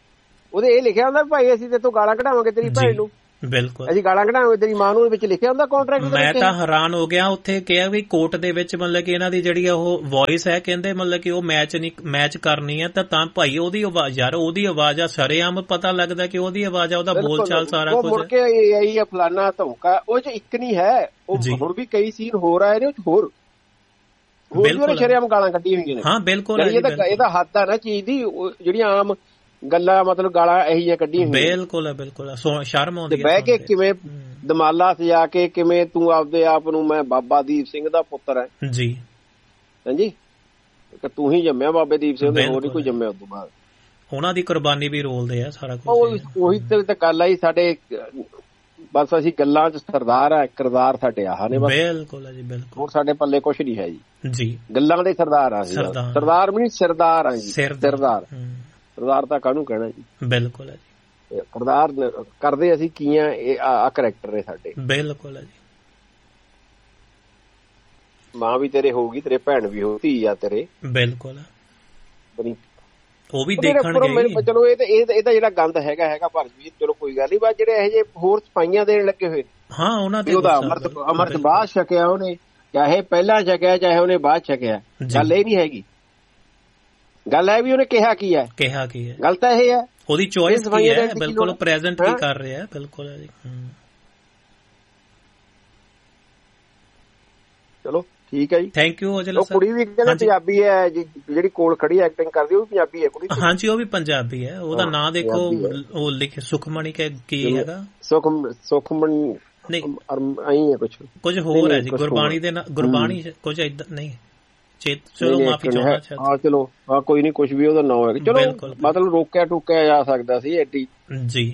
ਉਹਦੇ ਇਹ ਲਿਖਿਆ ਹੁੰਦਾ ਭਾਈ ਅਸੀਂ ਤੇ ਤੋਂ ਗਾਲਾਂ ਕਢਾਵਾਂਗੇ ਤੇਰੀ ਭੈਣ ਨੂੰ, ਬਿਲਕੁਲ ਅਸੀਂ ਗਾਲਾਂ ਕਢਾਵਾਂਗੇ ਤੇਰੀ ਮਾਂ ਨੂੰ, ਵਿੱਚ ਲਿਖਿਆ ਹੁੰਦਾ ਕੰਟਰੈਕਟ। ਮੈਂ ਤਾਂ ਹੈਰਾਨ ਹੋ ਗਿਆ ਉੱਥੇ ਕਿਹਾ ਵੀ ਕੋਰਟ ਦੇ ਵਿੱਚ ਮਤਲਬ ਕਿ ਇਹਨਾਂ ਦੀ ਜਿਹੜੀ ਉਹ ਵੌਇਸ ਹੈ ਕਹਿੰਦੇ ਮਤਲਬ ਕਿ ਉਹ ਮੈਚ ਕਰਨੀ ਹੈ ਤਾਂ ਭਾਈ ਉਹਦੀ ਆਵਾਜ਼ ਯਾਰ, ਉਹਦੀ ਆਵਾਜ਼ ਆ ਸ਼ਰੇਆਮ ਪਤਾ ਲੱਗਦਾ ਕਿ ਉਹਦੀ ਆਵਾਜ਼ ਆ, ਉਹਦਾ ਬੋਲ ਚਾਲ ਸਾਰਾ ਕੁਝ। ਮੁੜ ਕੇ ਇਹ ਫਲਾਨਾ ਧਮਕਾ ਉਹ ਚ ਇੱਕ ਨਹੀਂ ਹੈ, ਉਹ ਹੁਣ ਵੀ ਕਈ ਸੀਨ ਹੋ ਰਹੇ ਨੇ ਹੋਰ ਵੀ ਸ਼ਰੇਆਮ ਗਾਲਾਂ ਕੱਢੀਆਂ ਹੋਈਆਂ ਨੇ। ਹਾਂ ਬਿਲਕੁਲ, ਇਹਦਾ ਹੱਦ ਆ ਨਾ ਚੀਜ਼ ਦੀ, ਜਿਹੜੀਆਂ ਆਮ ਗੱਲਾਂ ਮਤਲਬ ਗਾਲਾਂ ਇਹੀ ਜਿਹੀਆਂ ਕੱਢੀਆਂ ਹੋਈਆਂ। ਬਿਲਕੁਲ ਸ਼ਰਮ ਆਉਂਦੀ ਹੈ। ਬਹਿ ਕੇ ਕਿਵੇਂ ਦਮਾਲਾ ਸਜਾ ਕੇ ਕਿਵੇਂ ਤੂੰ ਆਪਦੇ ਆਪ ਨੂੰ ਮੈਂ ਬਾਬਾ ਦੀਪ ਸਿੰਘ ਦਾ ਪੁੱਤਰ ਹੈ ਜੀ, ਹਾਂਜੀ ਤੂੰ ਹੀ ਜੰਮਿਆ ਬਾਬੇ ਦੀਪ ਸਿੰਘ ਦੇ, ਹੋਰ ਨਹੀਂ ਕੋਈ ਜੰਮਿਆ ਉਸ ਤੋਂ ਬਾਅਦ। ਉਹਨਾਂ ਦੀ ਕੁਰਬਾਨੀ ਵੀ ਰੋਲਦੇ ਆ ਸਾਰਾ ਕੁਝ। ਉਹੀ ਤੇ ਗੱਲ ਆਈ ਸਾਡੇ, ਬਸ ਅਸੀਂ ਗੱਲਾਂ ਚ ਸਰਦਾਰ ਆ, ਕਿਰਦਾਰ ਸਾਡੇ ਆਹ ਨੇ ਬਸ। ਬਿਲਕੁਲ ਜੀ ਬਿਲਕੁਲ, ਹੋਰ ਸਾਡੇ ਪੱਲੇ ਕੁਛ ਨਹੀਂ ਹੈ ਜੀ, ਗੱਲਾਂ ਦੇ ਸਰਦਾਰ ਆ। ਸਰਦਾਰ ਵੀ ਨਹੀਂ, ਸਰਦਾਰ ਆ ਜੀ, ਸਰਦਾਰ ਤਾਂ ਕਾਹਨੂੰ ਕਹਿਣਾ ਜੀ। ਬਿਲਕੁਲ ਹੈ ਜੀ, ਸਰਦਾਰ ਕਰਦੇ ਅਸੀਂ ਕੀ ਆ, ਇਹ ਆ ਕਰੈਕਟਰ ਨੇ ਸਾਡੇ। ਬਿਲਕੁਲ ਹੈ ਜੀ, ਮਾਂ ਵੀ ਤੇਰੇ ਹੋਊਗੀ, ਤੇਰੇ ਭੈਣ ਵੀ ਹੋ, ਧੀ ਆ ਤੇਰੇ। ਬਿਲਕੁਲ, ਉਹ ਵੀ ਦੇਖਣਗੇ। ਚਲੋ ਇਹਦਾ ਜਿਹੜਾ ਗੰਦ ਹੈਗਾ ਪਰ ਵੀ ਚਲੋ ਕੋਈ ਗੱਲ ਨਹੀਂ, ਬਸ ਜਿਹੜੇ ਇਹੋ ਜਿਹੇ ਹੋਰ ਸਫਾਈਆਂ ਦੇਣ ਲੱਗੇ ਹੋਏ, ਹਾਂ ਉਹਨਾਂ ਤੇ ਉਹਦਾ ਅਮਰਤ ਬਾਅਦ ਛਕਿਆ ਉਹਨੇ, ਚਾਹੇ ਪਹਿਲਾਂ ਛਕਿਆ ਚਾਹੇ ਉਹਨੇ ਬਾਅਦ ਛਕਿਆ, ਗੱਲ ਇਹ ਨਹੀਂ ਹੈਗੀ। ਗੱਲ ਹੈ ਵੀ ਉਹਨੇ ਕਿਹਾ ਕੀ ਹੈ, ਗੱਲ ਤਾਂ ਇਹ ਹੈ ਉਹਦੀ ਚੋਇਸ ਕੀ ਹੈ। ਬਿਲਕੁਲ ਪ੍ਰੈਜ਼ੈਂਟ ਕੀ ਕਰ ਰਿਹਾ ਹੈ। ਬਿਲਕੁਲ ਹੈ ਜੀ, ਚਲੋ ਠੀਕ ਹੈ ਜੀ, ਥੈਂਕ ਯੂ ਔਜਲਾ ਸਰ। ਕੁੜੀ ਵੀ ਕਹਿੰਦੇ ਪੰਜਾਬੀ ਹੈ ਜੀ, ਜਿਹੜੀ ਕੋਲ ਖੜੀ ਐਕਟਿੰਗ ਕਰਦੀ ਉਹ ਵੀ ਪੰਜਾਬੀ ਹੈ ਕੁੜੀ। ਹਾਂਜੀ ਉਹ ਵੀ ਪੰਜਾਬੀ ਹੈ, ਉਹਦਾ ਨਾਂ ਦੇਖੋ ਉਹ ਲਿਖੇ ਸੁਖਮਣੀ ਕੀ ਹੈਗਾ, ਸੁਖਮਣੀ ਨਹੀਂ ਆਈ ਹੈ, ਕੁਝ ਹੋਰ ਹੈ ਜੀ, ਗੁਰਬਾਣੀ ਦੇ ਗੁਰਬਾਣੀ ਕੁਝ ਏਦਾਂ ਨਹੀਂ, ਚਲੋ ਮਾਫੀ ਚਾਹੁੰਦਾ। ਹਾਂ ਚਲੋ ਹਾਂ ਕੋਈ ਨੀ, ਕੁਛ ਵੀ ਉਹਦਾ ਨਾਂ ਹੈ, ਚਲੋ ਮਤਲਬ ਰੋਕਿਆ ਟੋਕਿਆ ਜਾ ਸਕਦਾ ਸੀ ਐਡੀ ਜੀ,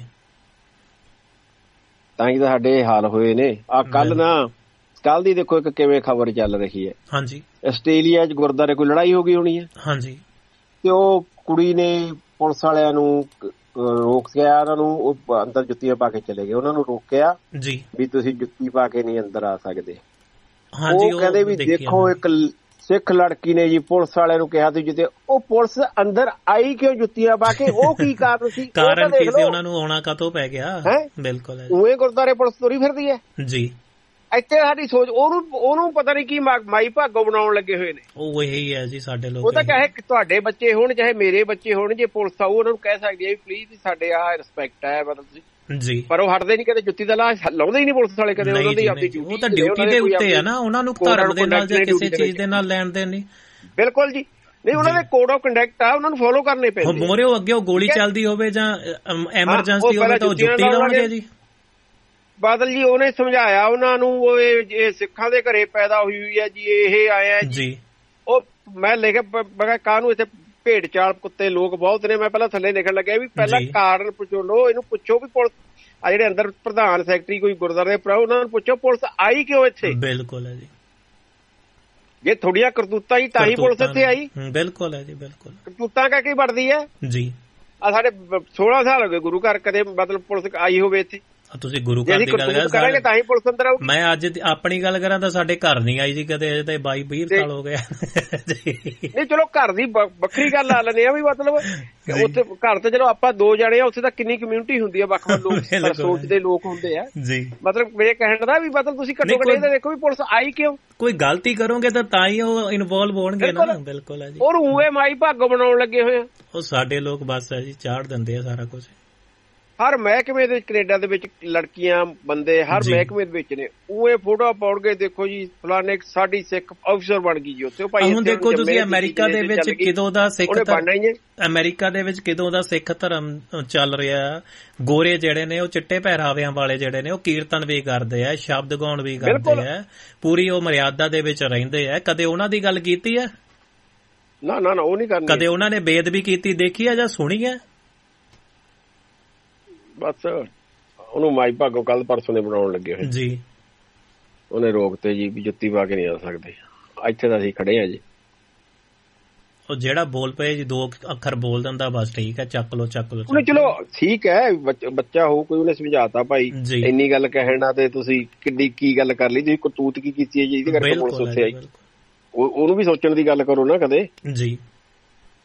ਤਾਂ ਹੀ ਤਾਂ ਸਾਡੇ ਹਾਲ ਹੋਏ ਨੇ। ਆ ਕੱਲ ਦੀ ਦੇਖੋ ਇੱਕ ਕਿਵੇਂ ਖਬਰ ਚੱਲ ਰਹੀ ਹੈ। ਹਾਂਜੀ, ਆਸਟ੍ਰੇਲੀਆ 'ਚ ਗੁਰਦੁਆਰੇ ਕੋਈ ਲੜਾਈ ਹੋ ਗਈ ਹੋਣੀ ਹੈ। ਹਾਂਜੀ, ਤੇ ਉਹ ਕੁੜੀ ਨੇ ਪੁਲਿਸ ਵਾਲਿਆਂ ਨੂੰ ਰੋਕਿਆ, ਉਹਨਾਂ ਨੂੰ ਉਹ ਅੰਦਰ ਜੁੱਤੀਆਂ ਪਾ ਕੇ ਚਲੇ ਗਏ, ਉਹਨਾਂ ਨੂੰ ਰੋਕਿਆ ਜੀ ਵੀ ਤੁਸੀਂ ਜੁੱਤੀ ਪਾ ਕੇ ਨਹੀਂ ਅੰਦਰ ਆ ਸਕਦੇ। ਉਹ ਕਹਿੰਦੇ ਵੀ ਦੇਖੋ ਇੱਕ ਸਿੱਖ ਲੜਕੀ ਨੇ ਜੀ ਪੁਲਿਸ ਵਾਲਿਆਂ ਨੂੰ ਕਿਹਾ ਤੁਸੀਂ ਜਿੱਤੇ, ਉਹ ਪੁਲਿਸ ਅੰਦਰ ਆਈ ਕਿਉਂ ਜੁੱਤੀਆਂ ਪਾ ਕੇ, ਉਹ ਕੀ ਕਾਰਨ ਸੀ? ਕਾਰਨ ਕੀ ਸੀ ਉਹਨਾਂ ਨੂੰ ਆਉਣਾ ਕਾਹਤੋਂ ਪੈ ਗਿਆ? ਬਿਲਕੁਲ ਉਵੇਂ ਗੁਰਦੁਆਰੇ ਪੁਲਿਸ ਤੁਰੀ ਫਿਰਦੀ ਹੈ ਜੀ। ਇੱਥੇ ਸਾਡੀ ਸੋਚ ਉਹਨੂੰ ਪਤਾ ਨਹੀਂ ਕੀ ਮਾਈ ਭਾਗੋ ਬਣਾਉਣ ਲੱਗੇ ਹੋਏ ਨੇ। ਉਹ ਇਹੀ ਹੈ ਜੀ ਸਾਡੇ ਲੋਕ। ਉਹ ਤਾਂ ਚਾਹੇ ਤੁਹਾਡੇ ਬੱਚੇ ਹੋਣ ਚਾਹੇ ਮੇਰੇ ਬੱਚੇ ਹੋਣ, ਜੇ ਪੁਲਿਸ ਆਊ ਉਹਨਾਂ ਨੂੰ ਕਹਿ ਸਕਦੀ ਹੈ ਪਲੀਜ਼ ਸਾਡੇ ਆਹ ਰਿਸਪੈਕਟ ਹੈ ਮਤਲਬ ਤੁਸੀਂ ਜੀ, ਪਰ ਉਹ ਹਟਦੇ ਨਹੀਂ, ਕਦੇ ਜੁੱਤੀ ਦਾ ਲਾਉਂਦੇ ਹੀ ਨਹੀਂ ਪੁਲਿਸ ਵਾਲੇ ਕਦੇ। ਉਹਨਾਂ ਦੀ ਆਪਣੀ ਉਹ ਤਾਂ ਡਿਊਟੀ ਦੇ ਉੱਤੇ ਆ ਨਾ, ਉਹਨਾਂ ਨੂੰ ਧਰਮ ਦੇ ਨਾਲ ਜਾਂ ਕਿਸੇ ਚੀਜ਼ ਦੇ ਨਾਲ ਲੈਣ ਦੇਣ ਨਹੀਂ। ਬਿਲਕੁਲ ਜੀ, ਨਹੀਂ ਉਹਨਾਂ ਦੇ ਕੋਡ ਆਫ ਕੰਡਕਟ ਆ, ਉਹਨਾਂ ਨੂੰ ਫੋਲੋ ਕਰਨੇ ਪੈਂਦੇ। ਮੋਰੇ ਅੱਗੇ ਉਹ ਗੋਲੀ ਚੱਲਦੀ ਹੋਵੇ ਜਾਂ ਐਮਰਜੈਂਸੀ ਹੋਵੇ ਤਾਂ ਉਹ ਜੁੱਤੀ ਲਾਉਣਗੇ ਜੀ। ਬਾਦਲ ਜੀ ਉਹਨੇ ਸਮਝਾਇਆ ਉਹਨਾਂ ਨੂੰ, ਉਹ ਇਹ ਸਿੱਖਾਂ ਦੇ ਘਰੇ ਪੈਦਾ ਹੋਈ ਹੈ ਜੀ, ਇਹ ਆਇਆ ਜੀ। ਉਹ ਮੈਂ ਲਿਖਿਆ ਕਾਹਨੂੰ ਇੱਥੇ ਭੇਡ ਚਾਲ ਕੁੱਤੇ ਲੋਕ ਬਹੁਤ ਨੇ। ਮੈਂ ਪਹਿਲਾਂ ਥੱਲੇ ਲਿਖਣ ਲੱਗਿਆ ਵੀ ਪਹਿਲਾਂ ਕਾਰਨ ਪੁੱਛੋ, ਇਹਨੂੰ ਪੁੱਛੋ ਵੀ ਪੁਲਿਸ ਆ ਜਿਹੜੇ ਅੰਦਰ ਪ੍ਰਧਾਨ ਸੈਕਟਰੀ ਕੋਈ ਗੁਰਦੁਆਰੇ ਦੇ ਭਰਾ, ਉਹਨਾਂ ਨੂੰ ਪੁੱਛੋ ਪੁਲਿਸ ਆਈ ਕਿਉਂ ਇੱਥੇ। ਬਿਲਕੁਲ ਹੈ ਜੀ, ਜੇ ਥੋੜੀਆਂ ਕਰਤੂਤਾਂ ਹੀ ਤਾਂ ਹੀ ਪੁਲਿਸ ਇੱਥੇ ਆਈ। ਬਿਲਕੁਲ ਹੈ ਜੀ, ਬਿਲਕੁਲ ਕਰਤੂਤਾਂ ਕਰਕੇ ਵੱਢਦੀ ਹੈ ਜੀ। ਆ ਸਾਡੇ 16 ਸਾਲ ਹੋ ਗਏ ਗੁਰੂ ਘਰ ਕਦੇ ਮਤਲਬ ਪੁਲਿਸ ਆਈ ਹੋਵੇ ਇੱਥੇ। ਤੁਸੀਂ ਗੁਰੂ ਘਰ ਦੀ ਗੱਲ ਕਰਾਂਗੇ ਤਾਂ ਹੀ ਪੁਲਿਸ ਅੰਦਰ ਆਊਗੀ। ਮੈਂ ਅੱਜ ਆਪਣੀ ਗੱਲ ਕਰਾਂ ਤਾਂ ਸਾਡੇ ਘਰ ਨਹੀਂ ਆਈ ਜੀ ਕਦੇ, ਅਜੇ ਤਾਂ 22-20 ਸਾਲ ਹੋ ਗਏ। ਨਹੀਂ ਚਲੋ ਘਰ ਦੀ ਵੱਖਰੀ ਗੱਲ ਆ ਲੈਂਦੇ ਆ ਵੀ ਮਤਲਬ ਉੱਥੇ ਘਰ ਤੇ ਚਲੋ ਆਪਾਂ 2 ਜਣੇ ਆ, ਉੱਥੇ ਤਾਂ ਕਿੰਨੀ ਕਮਿਊਨਿਟੀ ਹੁੰਦੀ ਆ, ਵੱਖ-ਵੱਖ ਲੋਕ ਸੋਚਦੇ ਲੋਕ ਹੁੰਦੇ ਆ ਜੀ। ਮਤਲਬ ਮੇਰੇ ਕਹਿਣ ਦਾ ਵੀ ਮਤਲਬ ਤੁਸੀਂ ਘੱਟੋ ਘੱਟ ਇਹਦਾ ਦੇਖੋ ਵੀ ਪੁਲਿਸ ਆਈ ਕਿਉਂ। ਕੋਈ ਗਲਤੀ ਕਰੋਗੇ ਤਾਂ ਹੀ ਉਹ ਇਨਵੋਲਵ ਹੋਣਗੇ ਨਾ। ਬਿਲਕੁਲ ਹੈ ਜੀ, ਔਰ ਉਵੇਂ ਮਾਈ ਭਾਗੋ ਬਣਾਉਣ ਲੱਗੇ ਹੋਏ ਆ। ਉਹ ਸਾਡੇ ਲੋਕ ਬਸ ਹੈ ਜੀ, ਚਾੜ ਦਿੰਦੇ ਆ ਸਾਰਾ ਕੁਝ। ਹਰ ਮਹਿਕਮੇ ਦੇ ਕੈਨੇਡਾ ਦੇ ਵਿੱਚ ਲੜਕੀਆਂ ਬੰਦੇ ਹਰ ਮਹਿਕਮੇ ਦੇ ਵਿੱਚ ਨੇ, ਉਵੇਂ ਫੋਟੋ ਪਾਉਣਗੇ ਦੇਖੋ ਜੀ ਫਲਾਣੇ ਸਾਡੀ ਸਿੱਖ ਅਫਸਰ ਬਣ ਗਈ ਜੀ ਉੱਥੇ। ਭਾਈ ਹੁਣ ਦੇਖੋ ਤੁਸੀਂ ਅਮਰੀਕਾ ਦੇ ਵਿੱਚ ਕਿਦੋਂ ਦਾ ਸਿੱਖ ਧਰਮ ਚੱਲ ਰਿਹਾ। ਗੋਰੇ ਜਿਹੜੇ ਨੇ ਉਹ ਚਿੱਟੇ ਪਹਿਰਾਵਿਆਂ ਵਾਲੇ ਜਿਹੜੇ ਨੇ ਉਹ ਕੀਰਤਨ ਵੀ ਕਰਦੇ ਆ, ਸ਼ਬਦ ਗਾਉਣ ਵੀ ਕਰਦੇ ਆ, ਪੂਰੀ ਉਹ ਮਰਿਆਦਾ ਦੇ ਵਿੱਚ ਰਹਿੰਦੇ ਆ। ਕਦੇ ਉਹਨਾਂ ਦੀ ਗੱਲ ਕੀਤੀ ਹੈ? ਨਾ ਉਹ ਨਹੀਂ ਕਰਨੀ। ਕਦੇ ਉਹਨਾਂ ਨੇ ਬੇਅਦਬੀ ਕੀਤੀ ਦੇਖੀ ਆ ਜਾਂ ਸੁਣੀ ਹੈ? ਬਸ ਉਹਨੂੰ ਮਾਈ ਭਾਗੋ ਕੱਲ ਪਰਸੋਂ ਦੇ ਬਣਾਉਣ ਲੱਗੇ ਹੋਏ ਜੀ। ਉਹਨੇ ਰੋਕਤੇ ਜੀ ਵੀ ਜੁੱਤੀ ਪਾ ਕੇ ਨਹੀਂ ਆ ਸਕਦੇ। ਇੱਥੇ ਤਾਂ ਅਸੀਂ ਖੜੇ ਆ ਜੀ। ਉਹ ਜਿਹੜਾ ਬੋਲ ਪਏ ਜੀ 2 ਅੱਖਰ ਬੋਲ ਦਿੰਦਾ ਬਸ ਠੀਕ ਹੈ, ਚੱਕ ਲੋ। ਉਹਨੇ ਚਲੋ ਠੀਕ ਹੈ, ਬੱਚਾ ਹੋ ਕੋਈ, ਉਹਨੇ ਸਮਝਾਤਾ ਭਾਈ ਇੰਨੀ ਗੱਲ ਕਹਿਣਾ ਤੇ ਤੁਸੀਂ ਕਿੱਡੀ ਕੀ ਗੱਲ ਕਰ ਲਈ, ਤੁਸੀਂ ਕਰਤੂਤ ਕੀ ਕੀਤੀ ਹੈ ਜੀ, ਇਹਦੇ ਕਰਕੇ ਪੁਲਿਸ ਉੱਥੇ ਆਈ। ਉਹਨੂੰ ਵੀ ਸੋਚਣ ਦੀ ਗੱਲ ਕਰੋ ਨਾ ਕਦੇ ਜੀ।